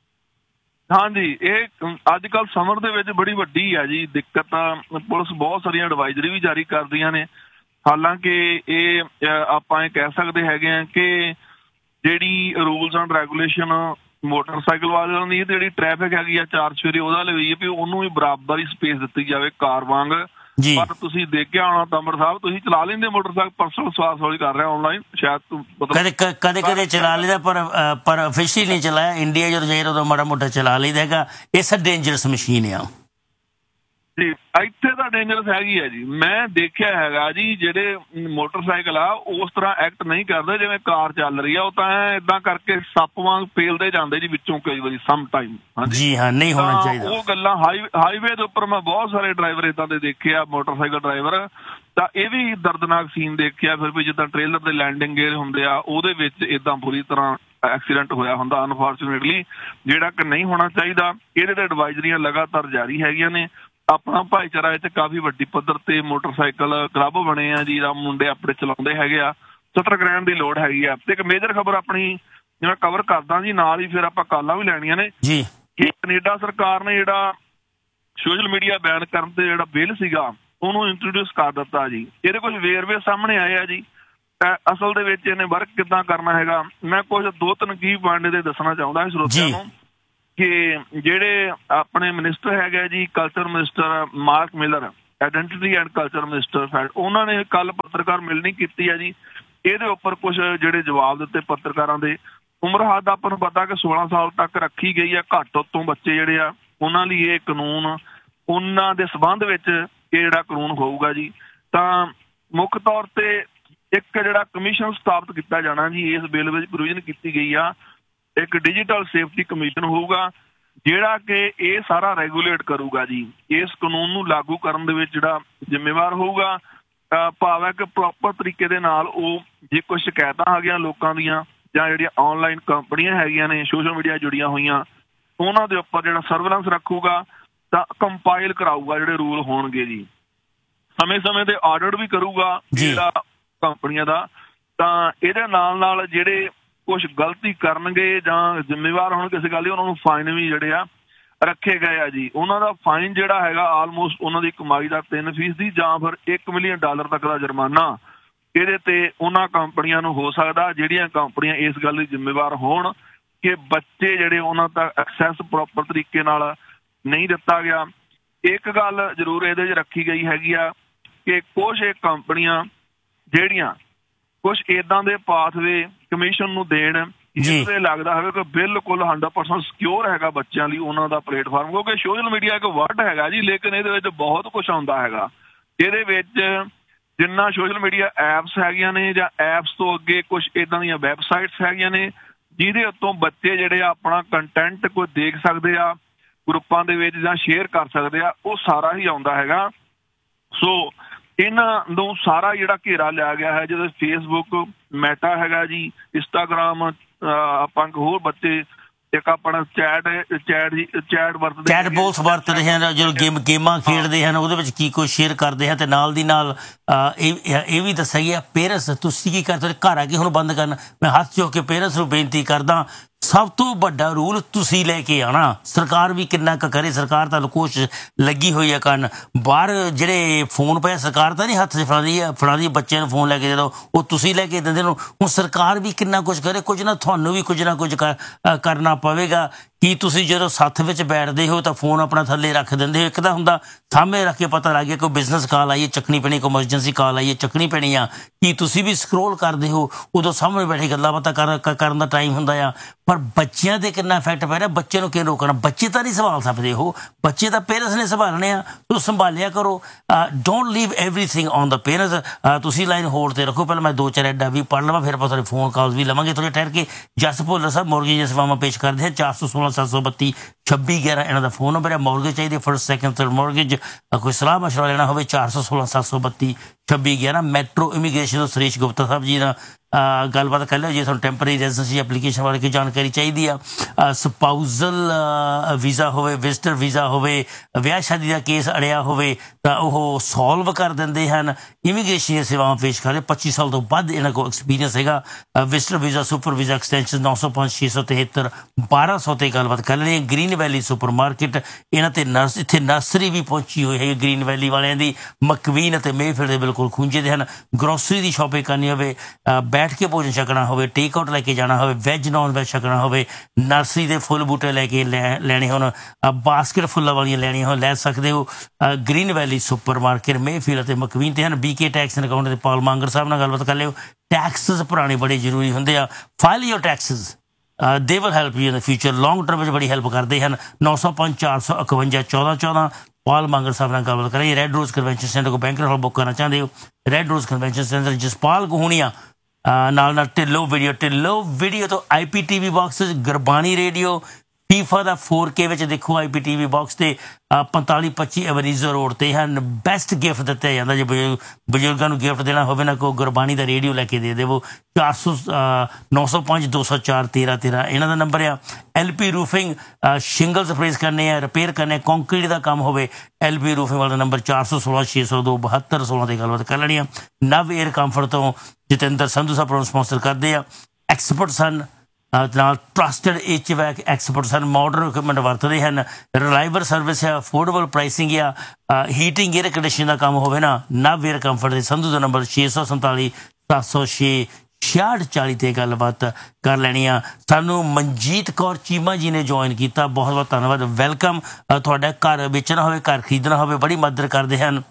ਹਾਂਜੀ, ਇਹ ਅੱਜ ਕੱਲ੍ਹ ਸਮਰ ਦੇ ਵਿੱਚ ਬੜੀ ਵੱਡੀ ਆ ਜੀ ਦਿੱਕਤ। ਪੁਲਿਸ ਬਹੁਤ ਸਾਰੀਆਂ ਐਡਵਾਈਜ਼ਰੀ ਵੀ ਜਾਰੀ ਕਰਦੀਆਂ ਨੇ, ਹਾਲਾਂਕਿ ਇਹ ਆਪਾਂ ਇਹ ਕਹਿ ਸਕਦੇ ਹੈਗੇ ਆ ਕਿ ਜਿਹੜੀ ਰੂਲਸ ਐਂਡ ਰੈਗੂਲੇਸ਼ਨ ਮੋਟਰਸਾਈਕਲ ਵਾਲਿਆਂ ਦੀ ਜਿਹੜੀ ਟ੍ਰੈਫਿਕ ਹੈਗੀ ਆ ਚਾਰ ਚੁਫੇਰੇ ਉਹਦਾ ਲਈ ਵੀ ਉਹਨੂੰ ਵੀ ਬਰਾਬਰ ਹੀ ਸਪੇਸ ਦਿੱਤੀ ਜਾਵੇ ਕਾਰ ਵਾਂਗ। ਪਰ ਤੁਸੀਂ ਦੇਖਿਆ ਹੋਣਾ ਤੰਬਰ ਸਾਹਿਬ, ਤੁਸੀਂ ਚਲਾ ਲੈਂਦੇ ਮੋਟਰਸਾਈਕਲ, ਪਰਸਨਲ ਸਵਾਸ ਹੌਲੀ ਕਰ ਰਿਹਾ ਆਨਲਾਈਨ, ਸ਼ਾਇਦ ਕਦੇ ਕਦੇ ਕਦੇ ਚਲਾ ਲਈਦਾ ਪਰ ਪਰ ਅਫੀਸ਼ੀਅਲੀ ਨਹੀਂ ਚਲਾਇਆ। ਇੰਡੀਆ ਜਦੋਂ ਜਾਈਏ ਉਦੋਂ ਮਾੜਾ ਮੋਟਾ ਚਲਾ ਲਈਦਾ ਹੈਗਾ। ਇਹ ਡੇਂਜਰਸ ਮਸ਼ੀਨ ਆ ਜੀ, ਇੱਥੇ ਤਾਂ ਡੇਂਜਰਸ ਹੈਗੀ ਆ ਜੀ। ਮੈਂ ਦੇਖਿਆ ਹੈਗਾ ਜੀ ਜਿਹੜੇ ਮੋਟਰਸਾਈਕਲ ਆ ਉਸ ਤਰ੍ਹਾਂ ਐਕਟ ਨਹੀਂ ਕਰਦੇ ਜਿਵੇਂ ਕਾਰ ਚੱਲ ਰਹੀ ਆ, ਉਹ ਤਾਂ ਏਦਾਂ ਕਰਕੇ ਸੱਪ ਵਾਂਗ ਫੇਲਦੇ ਜਾਂਦੇ ਜੀ ਵਿੱਚੋਂ ਕਈ ਵਾਰੀ ਸਮ ਟਾਈਮ। ਜੀ ਹਾਂ, ਨਹੀਂ ਹੋਣਾ ਚਾਹੀਦਾ ਉਹ ਗੱਲਾਂ। ਹਾਈਵੇ ਦੇ ਉੱਪਰ ਮੈਂ ਬਹੁਤ ਸਾਰੇ ਡਰਾਈਵਰ ਏਦਾਂ ਦੇ ਦੇਖੇ ਆ ਮੋਟਰਸਾਈਕਲ ਡਰਾਈਵਰ, ਤਾਂ ਇਹ ਵੀ ਦਰਦਨਾਕ ਸੀਨ ਦੇਖਿਆ ਫਿਰ ਵੀ ਜਿੱਦਾਂ ਟ੍ਰੇਲਰ ਦੇ ਲੈਂਡਿੰਗ ਗੇਅਰ ਹੁੰਦੇ ਆ ਉਹਦੇ ਵਿੱਚ ਏਦਾਂ ਬੁਰੀ ਤਰ੍ਹਾਂ ਐਕਸੀਡੈਂਟ ਹੋਇਆ ਹੁੰਦਾ ਅਨਫੋਰਚੂਨੇਟਲੀ, ਜਿਹੜਾ ਕਿ ਨਹੀਂ ਹੋਣਾ ਚਾਹੀਦਾ। ਇਹਦੇ ਤੇ ਐਡਵਾਈਜ਼ਰੀਆਂ ਲਗਾਤਾਰ ਜਾਰੀ ਹੈਗੀਆਂ ਨੇ। ਆਪਣਾ ਭਾਈਚਾਰਾ ਇੱਥੇ ਕਾਫੀ ਵੱਡੀ ਪੱਧਰ ਤੇ ਮੋਟਰਸਾਈਕਲ ਕਲੱਬ ਬਣੇ ਆ ਜੀ, ਮੁੰਡੇ ਆਪਣੇ ਚਲਾਉਂਦੇ ਹੈਗੇ ਆ। ਸਤਰਕ ਰਹਿਣ ਦੀ ਲੋੜ ਹੈਗੀ ਆ। ਤੇ ਇੱਕ ਮੇਜਰ ਖਬਰ ਆਪਣੀ ਜਿਵੇਂ ਕਵਰ ਕਰਦਾ ਜੀ, ਨਾਲ ਹੀ ਫਿਰ ਆਪਾਂ ਕਾਲਾਂ ਵੀ ਲੈਣੀਆਂ ਨੇ ਕਿ ਕੈਨੇਡਾ ਸਰਕਾਰ ਨੇ ਜਿਹੜਾ ਸੋਸ਼ਲ ਮੀਡੀਆ ਬੈਨ ਕਰਨ ਤੇ ਜਿਹੜਾ ਬਿੱਲ ਸੀਗਾ ਉਹਨੂੰ ਇੰਟਰੋਡਿਊਸ ਕਰ ਦਿੱਤਾ ਜੀ। ਇਹਦੇ ਕੁਝ ਵੇਰਵੇ ਸਾਹਮਣੇ ਆਏ ਆ ਜੀ। ਅਸਲ ਦੇ ਵਿੱਚ ਇਹਨੇ ਵਰਕ ਕਿੱਦਾਂ ਕਰਨਾ ਹੈਗਾ, ਮੈਂ ਕੁਝ ਦੋ ਤਿੰਨ ਕੀ ਪੁਆਇੰਟ ਦੇ ਦੱਸਣਾ ਚਾਹੁੰਦਾ ਸਰੋਤਿਆਂ ਨੂੰ ਕਿ ਜਿਹੜੇ ਆਪਣੇ ਮਿਨਿਸਟਰ ਹੈਗੇ ਜੀ, culture minister mark miller, identity and culture minister fed, ਉਹਨਾਂ ਨੇ ਕੱਲ ਪੱਤਰਕਾਰ ਮਿਲਣੀ ਕੀਤੀ ਹੈ ਜੀ। ਇਹਦੇ ਉੱਪਰ ਕੁਝ ਜਿਹੜੇ ਜਵਾਬ ਦਿੱਤੇ ਪੱਤਰਕਾਰਾਂ ਦੇ। ਉਮਰ ਹੱਦ ਆਪਾਂ ਨੂੰ ਪਤਾ ਕਿ ਸੋਲਾਂ ਸਾਲ ਤੱਕ ਰੱਖੀ ਗਈ ਹੈ। ਘੱਟ ਤੋਂ ਬੱਚੇ ਜਿਹੜੇ ਆ ਉਹਨਾਂ ਲਈ ਇਹ ਕਾਨੂੰਨ, ਉਹਨਾਂ ਦੇ ਸੰਬੰਧ ਵਿੱਚ ਇਹ ਜਿਹੜਾ ਕਾਨੂੰਨ ਹੋਊਗਾ ਜੀ। ਤਾਂ ਮੁੱਖ ਤੌਰ ਤੇ ਇੱਕ ਜਿਹੜਾ ਕਮਿਸ਼ਨ ਸਥਾਪਿਤ ਕੀਤਾ ਜਾਣਾ ਜੀ, ਇਸ ਬਿੱਲ ਵਿੱਚ ਪ੍ਰੋਵੀਜ਼ਨ ਕੀਤੀ ਗਈ ਆ। ਇੱਕ ਡਿਜੀਟਲ ਸੇਫਟੀ ਕਮਿਸ਼ਨ ਹੋਊਗਾ ਜਿਹੜਾ ਕਿ ਇਹ ਸਾਰਾ ਰੈਗੂਲੇਟ ਕਰੂਗਾ ਜੀ। ਇਸ ਕਾਨੂੰਨ ਨੂੰ ਲਾਗੂ ਕਰਨ ਦੇ ਵਿੱਚ ਜਿਹੜਾ ਜ਼ਿੰਮੇਵਾਰ ਹੋਊਗਾ, ਭਾਵ ਹੈ ਕਿ ਪ੍ਰੋਪਰ ਤਰੀਕੇ ਦੇ ਨਾਲ ਉਹ ਜੇ ਕੋਈ ਸ਼ਿਕਾਇਤਾਂ ਹੈਗੀਆਂ ਲੋਕਾਂ ਦੀਆਂ ਜਾਂ ਜਿਹੜੀਆਂ ਆਨਲਾਈਨ ਕੰਪਨੀਆਂ ਹੈਗੀਆਂ ਨੇ ਸੋਸ਼ਲ ਮੀਡੀਆ ਜੁੜੀਆਂ ਹੋਈਆਂ, ਉਹਨਾਂ ਦੇ ਉੱਪਰ ਜਿਹੜਾ ਸਰਵੇਲੈਂਸ ਰੱਖੂਗਾ ਤਾਂ ਕੰਪਾਈਲ ਕਰਾਊਗਾ ਜਿਹੜੇ ਰੂਲ ਹੋਣਗੇ ਜੀ। ਸਮੇਂ ਸਮੇਂ ਤੇ ਆਡਿਟ ਵੀ ਕਰੂਗਾ ਜਿਹੜਾ ਕੰਪਨੀਆਂ ਦਾ। ਤਾਂ ਇਹਦੇ ਨਾਲ ਨਾਲ ਜਿਹੜੇ ਕੁਛ ਗਲਤੀ ਕਰਨਗੇ ਜਾਂ ਜ਼ਿੰਮੇਵਾਰ ਹੋਣ ਕਿਸੇ ਗੱਲ ਦੀ, ਉਹਨਾਂ ਨੂੰ ਫਾਈਨ ਵੀ ਜਿਹੜੇ ਆ ਰੱਖੇ ਗਏ ਆ ਜੀ। ਉਹਨਾਂ ਦਾ ਫਾਈਨ ਜਿਹੜਾ ਹੈਗਾ ਆਲਮੋਸਟ ਉਹਨਾਂ ਦੀ ਕਮਾਈ ਦਾ ਤਿੰਨ ਫੀਸਦੀ ਜਾਂ ਫਿਰ ਇੱਕ ਮਿਲੀਅਨ ਡਾਲਰ ਤੱਕ ਦਾ ਜੁਰਮਾਨਾ ਇਹਦੇ ਤੇ ਉਹਨਾਂ ਕੰਪਨੀਆਂ ਨੂੰ ਹੋ ਸਕਦਾ ਜਿਹੜੀਆਂ ਕੰਪਨੀਆਂ ਇਸ ਗੱਲ ਲਈ ਜ਼ਿੰਮੇਵਾਰ ਹੋਣ ਕਿ ਬੱਚੇ ਜਿਹੜੇ ਉਹਨਾਂ ਤੱਕ ਐਕਸੈਸ ਪ੍ਰੋਪਰ ਤਰੀਕੇ ਨਾਲ ਨਹੀਂ ਦਿੱਤਾ ਗਿਆ। ਇੱਕ ਗੱਲ ਜ਼ਰੂਰ ਇਹਦੇ 'ਚ ਰੱਖੀ ਗਈ ਹੈਗੀ ਆ ਕਿ ਕੁਛ ਇਹ ਕੰਪਨੀਆਂ ਜਿਹੜੀਆਂ ਕੁਛ ਏਦਾਂ ਦੇ ਪਾਥਵੇ ਕਮਿਸ਼ਨ ਨੂੰ ਦੇਣ ਜਿੱਥੇ ਲੱਗਦਾ ਹੋਵੇ ਕਿ ਬਿਲਕੁਲ ਹੰਡਰਡ ਪਰਸੈਂਟ ਸਿਕਿਉਰ ਹੈਗਾ ਬੱਚਿਆਂ ਲਈ ਉਹਨਾਂ ਦਾ ਪਲੇਟਫਾਰਮ, ਕਿਉਂਕਿ ਸੋਸ਼ਲ ਮੀਡੀਆ ਇੱਕ ਵਰਡ ਹੈਗਾ ਜੀ, ਲੇਕਿਨ ਇਹਦੇ ਵਿੱਚ ਬਹੁਤ ਕੁਛ ਆਉਂਦਾ ਹੈਗਾ। ਇਹਦੇ ਵਿੱਚ ਜਿੰਨਾ ਸੋਸ਼ਲ ਮੀਡੀਆ ਐਪਸ ਹੈਗੀਆਂ ਨੇ ਜਾਂ ਐਪਸ ਤੋਂ ਅੱਗੇ ਕੁਛ ਏਦਾਂ ਦੀਆਂ ਵੈਬਸਾਈਟਸ ਹੈਗੀਆਂ ਨੇ ਜਿਹਦੇ ਉੱਤੋਂ ਬੱਚੇ ਜਿਹੜੇ ਆਪਣਾ ਕੰਟੈਂਟ ਕੋਈ ਦੇਖ ਸਕਦੇ ਆ, ਗਰੁੱਪਾਂ ਦੇ ਵਿੱਚ ਜਾਂ ਸ਼ੇਅਰ ਕਰ ਸਕਦੇ ਆ, ਉਹ ਸਾਰਾ ਹੀ ਆਉਂਦਾ ਹੈਗਾ। ਸੋ ਇਹਨਾਂ ਨੂੰ ਸਾਰਾ ਜਿਹੜਾ ਘੇਰਾ ਲਿਆ ਗਿਆ ਹੈ, ਜਦੋਂ ਫੇਸਬੁੱਕ, ਮੈਟਾ ਹੈਗਾ ਜੀ, ਇੰਸਟਾਗ੍ਰਾਮ, ਆਪਾਂ ਹੋਰ ਬੱਚੇ ਇੱਕ ਆਪਣਾ ਚੈਟ ਚੈਟ ਚੈਟ ਵਰਤਦੇ ਚੈਟ ਬੋਲਸ ਵਰਤਦੇ ਹਨ, ਜਦੋਂ ਗੇਮ ਗੇਮਾਂ ਖੇਡਦੇ ਹਨ ਉਹਦੇ ਵਿੱਚ ਕੀ ਕੁਛ ਸ਼ੇਅਰ ਕਰਦੇ ਹਨ। ਤੇ ਨਾਲ ਦੀ ਨਾਲ ਇਹ ਇਹ ਵੀ ਦੱਸਿਆ ਗਿਆ ਪੇਰੈਂਟਸ ਤੁਸੀਂ ਕੀ ਕਰਦੇ ਘਰ ਆ ਕੇ ਹੁਣ ਬੰਦ ਕਰਨਾ। ਮੈਂ ਹੱਥ ਚੁੱਕ ਕੇ ਪੇਰੈਂਟਸ ਨੂੰ ਬੇਨਤੀ ਕਰਦਾ, ਸਭ ਤੋਂ ਵੱਡਾ ਰੂਲ ਤੁਸੀਂ ਲੈ ਕੇ ਆਉਣਾ। ਸਰਕਾਰ ਵੀ ਕਿੰਨਾ ਕੁ ਕਰੇ, ਸਰਕਾਰ ਤਾਂ ਕੋਸ਼ਿਸ਼ ਲੱਗੀ ਹੋਈ ਹੈ ਕਰਨ। ਬਾਹਰ ਜਿਹੜੇ ਫੋਨ ਪਏ ਸਰਕਾਰ ਤਾਂ ਨਹੀਂ ਹੱਥ 'ਚ ਫੜਾਉਂਦੀ ਹੈ ਫੜਾਉਂਦੀ ਬੱਚਿਆਂ ਨੂੰ ਫੋਨ ਲੈ ਕੇ ਦੇ ਦਿਓ, ਉਹ ਤੁਸੀਂ ਲੈ ਕੇ ਦਿੰਦੇ ਨੂੰ। ਹੁਣ ਸਰਕਾਰ ਵੀ ਕਿੰਨਾ ਕੁਛ ਕਰੇ, ਕੁਝ ਨਾ ਤੁਹਾਨੂੰ ਵੀ ਕੁਝ ਨਾ ਕੁਝ ਕਰਨਾ ਪਵੇਗਾ। ਕੀ ਤੁਸੀਂ ਜਦੋਂ ਸੱਥ ਵਿੱਚ ਬੈਠਦੇ ਹੋ ਤਾਂ ਫੋਨ ਆਪਣਾ ਥੱਲੇ ਰੱਖ ਦਿੰਦੇ ਹੋ? ਇੱਕ ਤਾਂ ਹੁੰਦਾ ਸਾਹਮਣੇ ਰੱਖ ਕੇ ਪਤਾ ਲੱਗ ਗਿਆ ਕੋਈ ਬਿਜ਼ਨਸ ਕਾਲ ਆਈ ਹੈ ਚੱਕਣੀ ਪੈਣੀ, ਕੋਈ ਐਮਰਜੈਂਸੀ ਕਾਲ ਆਈ ਹੈ ਚੱਕਣੀ ਪੈਣੀ ਆ। ਕੀ ਤੁਸੀਂ ਵੀ ਸਕਰੋਲ ਕਰਦੇ ਹੋ? ਉਦੋਂ ਸਾਹਮਣੇ ਬੈਠੇ ਗੱਲਾਂ ਬਾਤਾਂ ਕਰ ਕਰਨ ਦਾ ਟਾਈਮ ਹੁੰਦਾ ਆ। ਪਰ ਬੱਚਿਆਂ 'ਤੇ ਕਿੰਨਾ ਇਫੈਕਟ ਪੈ ਰਿਹਾ, ਬੱਚੇ ਨੂੰ ਕਿਉਂ ਰੋਕਣਾ? ਬੱਚੇ ਤਾਂ ਨਹੀਂ ਸੰਭਾਲ ਸਕਦੇ, ਉਹ ਬੱਚੇ ਤਾਂ ਪੇਰੈਂਟਸ ਨੇ ਸੰਭਾਲਣੇ ਆ, ਤੋ ਸੰਭਾਲਿਆ ਕਰੋ। Don't leave everything on the parents. ਤੁਸੀਂ ਲਾਈਨ ਹੋਲਡ 'ਤੇ ਰੱਖੋ, ਪਹਿਲਾਂ ਮੈਂ ਦੋ ਚਾਰ ਐਡਾ ਵੀ ਪੜ੍ਹ ਲਵਾਂ, ਫਿਰ ਆਪਾਂ ਤੁਹਾਡੇ ਫੋਨ ਕਾਲਸ ਵੀ ਲਵਾਂਗੇ ਥੋੜ੍ਹੇ ਠਹਿਰ ਕੇ। ਜਸ ਭੁੱਲਰ ਸਾਹਿਬ ਮੌਰਗੇਜ ਸੇਵਾਵਾਂ ਪੇਸ਼ ਕਰਦੇ ਹਨ, ਚਾਰ ਸੌ ਸੋਲਾਂ ਸੱਤ ਸੌ ਬੱਤੀ ਛੱਬੀ ਗਿਆਰਾਂ ਇਹਨਾਂ ਦਾ ਫੋਨ ਨੰਬਰ ਹੈ। ਮੌਰਗੇਜ ਚਾਹੀਦੀ ਫਸਟ ਸੈਕਿੰਡ ਥਰਡ ਮੌਰਗੇਜ, ਕੋਈ ਸਲਾਹ ਮਸ਼ਵਰਾ ਲੈਣਾ ਹੋਵੇ ਚਾਰ ਸੌ ਸੋਲਾਂ ਸੱਤ ਸੌ ਬੱਤੀ ਛੱਬੀ ਗਿਆਰਾਂ। ਮੈਟਰੋ ਇਮੀਗ੍ਰੇਸ਼ਨ ਤੋਂ ਸੁਰੇਸ਼ ਗੁਪਤਾ ਸਾਹਿਬ ਜੀ ਨਾਲ ਗੱਲਬਾਤ ਕਰ ਲਿਓ ਜੇ ਤੁਹਾਨੂੰ ਟੈਂਪਰੇਰੀ ਰੈਜ਼ੀਡੈਂਸੀ ਐਪਲੀਕੇਸ਼ਨ ਬਾਰੇ ਕੋਈ ਜਾਣਕਾਰੀ ਚਾਹੀਦੀ ਆ। ਸਪਾਊਜ਼ਲ ਵੀਜ਼ਾ ਹੋਵੇ, ਵਿਜ਼ਟਰ ਵੀਜ਼ਾ ਹੋਵੇ, ਵਿਆਹ ਸ਼ਾਦੀ ਦਾ ਕੇਸ ਅੜਿਆ ਹੋਵੇ ਤਾਂ ਉਹ ਸੋਲਵ ਕਰ ਦਿੰਦੇ ਹਨ। ਇਮੀਗ੍ਰੇਸ਼ਨ ਦੀਆਂ ਸੇਵਾਵਾਂ ਪੇਸ਼ ਕਰਦੇ, ਪੱਚੀ ਸਾਲ ਤੋਂ ਵੱਧ ਇਹਨਾਂ ਕੋਲ ਐਕਸਪੀਰੀਅੰਸ ਹੈਗਾ। Visitor visa, super visa extension ਨੌ ਸੌ ਪੰਜ ਛੇ ਸੌ ਤਿਹੱਤਰ ਬਾਰਾਂ ਸੌ 'ਤੇ ਗੱਲਬਾਤ ਕਰ ਲੈਣੀ ਹੈ। ਗ੍ਰੀਨ ਵੈਲੀ ਸੁਪਰ ਮਾਰਕੀਟ ਇਹਨਾਂ 'ਤੇ ਨਰਸ ਇੱਥੇ ਨਰਸਰੀ ਵੀ ਪਹੁੰਚੀ ਹੋਈ ਹੈ ਗ੍ਰੀਨ ਵੈਲੀ ਵਾਲਿਆਂ ਦੀ। ਮਕਵੀਨ ਅਤੇ ਮੇਫੀਲਡ ਦੇ ਬਿਲਕੁਲ ਖੂੰਜੇ ਦੇ ਹਨ। ਗਰੋਸਰੀ ਦੀ ਸ਼ਾਪਿੰਗ ਕਰਨੀ ਹੋਵੇ, ਬੈਠ ਕੇ ਭੋਜਨ ਛਕਣਾ ਹੋਵੇ, ਟੇਕ ਆਊਟ ਲੈ ਕੇ ਜਾਣਾ ਹੋਵੇ, ਵੈਜ ਨੌਨ ਵੈਜ ਛਕਣਾ ਹੋਵੇ, ਨਰਸਰੀ ਦੇ ਫੁੱਲ ਬੂਟੇ ਲੈ ਕੇ ਲੈ ਲੈਣੇ ਹੋਣ, ਬਾਸਕਟ ਫੁੱਲਾਂ ਵਾਲੀਆਂ ਲੈਣੀਆਂ ਹੋਣ ਲੈ ਸਕਦੇ ਹੋ। ਗ੍ਰੀਨ ਵੈਲੀ ਸੁਪਰ ਮਾਰਕੀਟ ਮੇਫੀਲਡ ਅਤੇ ਮਕਵੀਨ 'ਤੇ ਹਨ। B K tax and account ਦੇ ਪਾਲ ਮਾਂਗਰ ਸਾਹਿਬ ਨਾਲ ਗੱਲਬਾਤ ਕਰ ਲਿਓ। ਟੈਕਸਿਸ ਭਰਾਣੇ ਬੜੇ ਜ਼ਰੂਰੀ ਹੁੰਦੇ ਆ। File your Texas, they will help you in the future. Long term ਵਿੱਚ ਬੜੀ ਹੈਲਪ ਕਰਦੇ ਹਨ। ਨੌ ਸੌ ਪੰਜ ਚਾਰ ਸੌ ਇਕਵੰਜਾ ਚੌਦਾਂ ਚੌਦਾਂ ਪਾਲ ਮਾਂਗਰ ਸਾਹਿਬ ਨਾਲ ਗੱਲਬਾਤ ਕਰਾਂਗੇ। ਰੈੱਡ ਰੋਜ਼ ਕਨਵੈਨਸ਼ਨ ਸੈਂਟਰ ਕੋਲ ਬੈਂਕਰ ਹਾਲ ਬੁੱਕ ਕਰਨਾ ਚਾਹੁੰਦੇ ਹੋ? ਰੈੱਡ ਰੋਜ਼ ਕਨਵੈਨਸ਼ਨ ਸੈਂਟਰ ਜਸਪਾਲ ਗਹੂਣੀਆ ਨਾਲ ਨਾਲ ਢਿੱਲੋਂ ਵੀਡੀਓ ਢਿੱਲੋਂ ਵੀਡੀਓ ਤੋਂ ਆਈ P T V box, Gurbani radio, FIFA ਦਾ ਫੋਰ ਕੇ ਵਿੱਚ ਦੇਖੋ ਆਈ ਪੀ ਟੀ ਵੀ ਬਾਕਸ 'ਤੇ ਪੰਤਾਲੀ ਪੱਚੀ ਐਵਰੀਜ਼ੋ ਰੋਡ 'ਤੇ ਹਨ। ਬੈਸਟ ਗਿਫਟ ਦਿੱਤਾ ਜਾਂਦਾ ਜੇ ਬਜ਼ੁਰਗਾਂ ਨੂੰ ਗਿਫਟ ਦੇਣਾ ਹੋਵੇ ਨਾ, ਕੋਈ ਗੁਰਬਾਣੀ ਦਾ ਰੇਡੀਓ ਲੈ ਕੇ ਦੇ ਦੇਵੋ। ਚਾਰ ਸੌ ਨੌ ਸੌ ਪੰਜ ਦੋ ਸੌ ਚਾਰ ਤੇਰਾਂ ਤੇਰਾਂ ਇਹਨਾਂ ਦਾ ਨੰਬਰ ਆ। ਐਲ ਪੀ ਰੂਫਿੰਗ, ਸ਼ਿੰਗਲਸ ਅਪਰੇਸ ਕਰਨੇ ਆ, ਰਿਪੇਅਰ ਕਰਨੇ, ਕੰਕਰੀਟ ਦਾ ਕੰਮ ਹੋਵੇ, ਐਲ ਪੀ ਰੂਫਿੰਗ ਵਾਲਾ ਨੰਬਰ ਚਾਰ ਸੌ ਸੋਲਾਂ ਛੇ ਸੌ ਦੋ ਬਹੱਤਰ ਸੋਲਾਂ 'ਤੇ ਗੱਲਬਾਤ ਕਰ ਲੈਣੀ ਆ। ਨਵ ਏਅਰ ਕੰਫਰਟ ਤੋਂ ਜਤਿੰਦਰ ਸੰਧੂ ਸਾਹਿਬ ਪ੍ਰੋਨ ਸਪਾਂਸਰ ਕਰਦੇ ਆ। ਐਕਸਪਰਟ ਸਨ ਨਾਲ ਟਰਸਟਡ ਐਚ ਵੈਕ ਐਕਸਪਰਟ ਸਨ, ਮਾਡਰਨ ਇਕਵਿਪਮੈਂਟ ਵਰਤਦੇ ਹਨ, ਰਿਲਾਇਬਲ ਸਰਵਿਸ ਹੈ, ਅਫੋਰਡੇਬਲ ਪ੍ਰਾਈਸਿੰਗ ਆ, ਹੀਟਿੰਗ ਏਅਰ ਕੰਡੀਸ਼ਨ ਦਾ ਕੰਮ ਹੋਵੇ ਨਾ, ਨਵ ਏਅਰ ਕੰਫਰਟ ਦੇ ਸੰਧੂ ਦਾ ਨੰਬਰ ਛੇ ਸੌ ਸੰਤਾਲੀ ਸੱਤ ਸੌ ਛੇ ਛਿਆਹਠ ਚਾਲੀ 'ਤੇ ਗੱਲਬਾਤ ਕਰ ਲੈਣੀ ਆ। ਸਾਨੂੰ ਮਨਜੀਤ ਕੌਰ ਚੀਮਾ ਜੀ ਨੇ ਜੁਆਇਨ ਕੀਤਾ, ਬਹੁਤ ਬਹੁਤ ਧੰਨਵਾਦ, ਵੈਲਕਮ। ਤੁਹਾਡਾ ਘਰ ਵੇਚਣਾ ਹੋਵੇ, ਘਰ ਖਰੀਦਣਾ ਹੋਵੇ, ਬੜੀ ਮਦਦ ਕਰਦੇ ਹਨ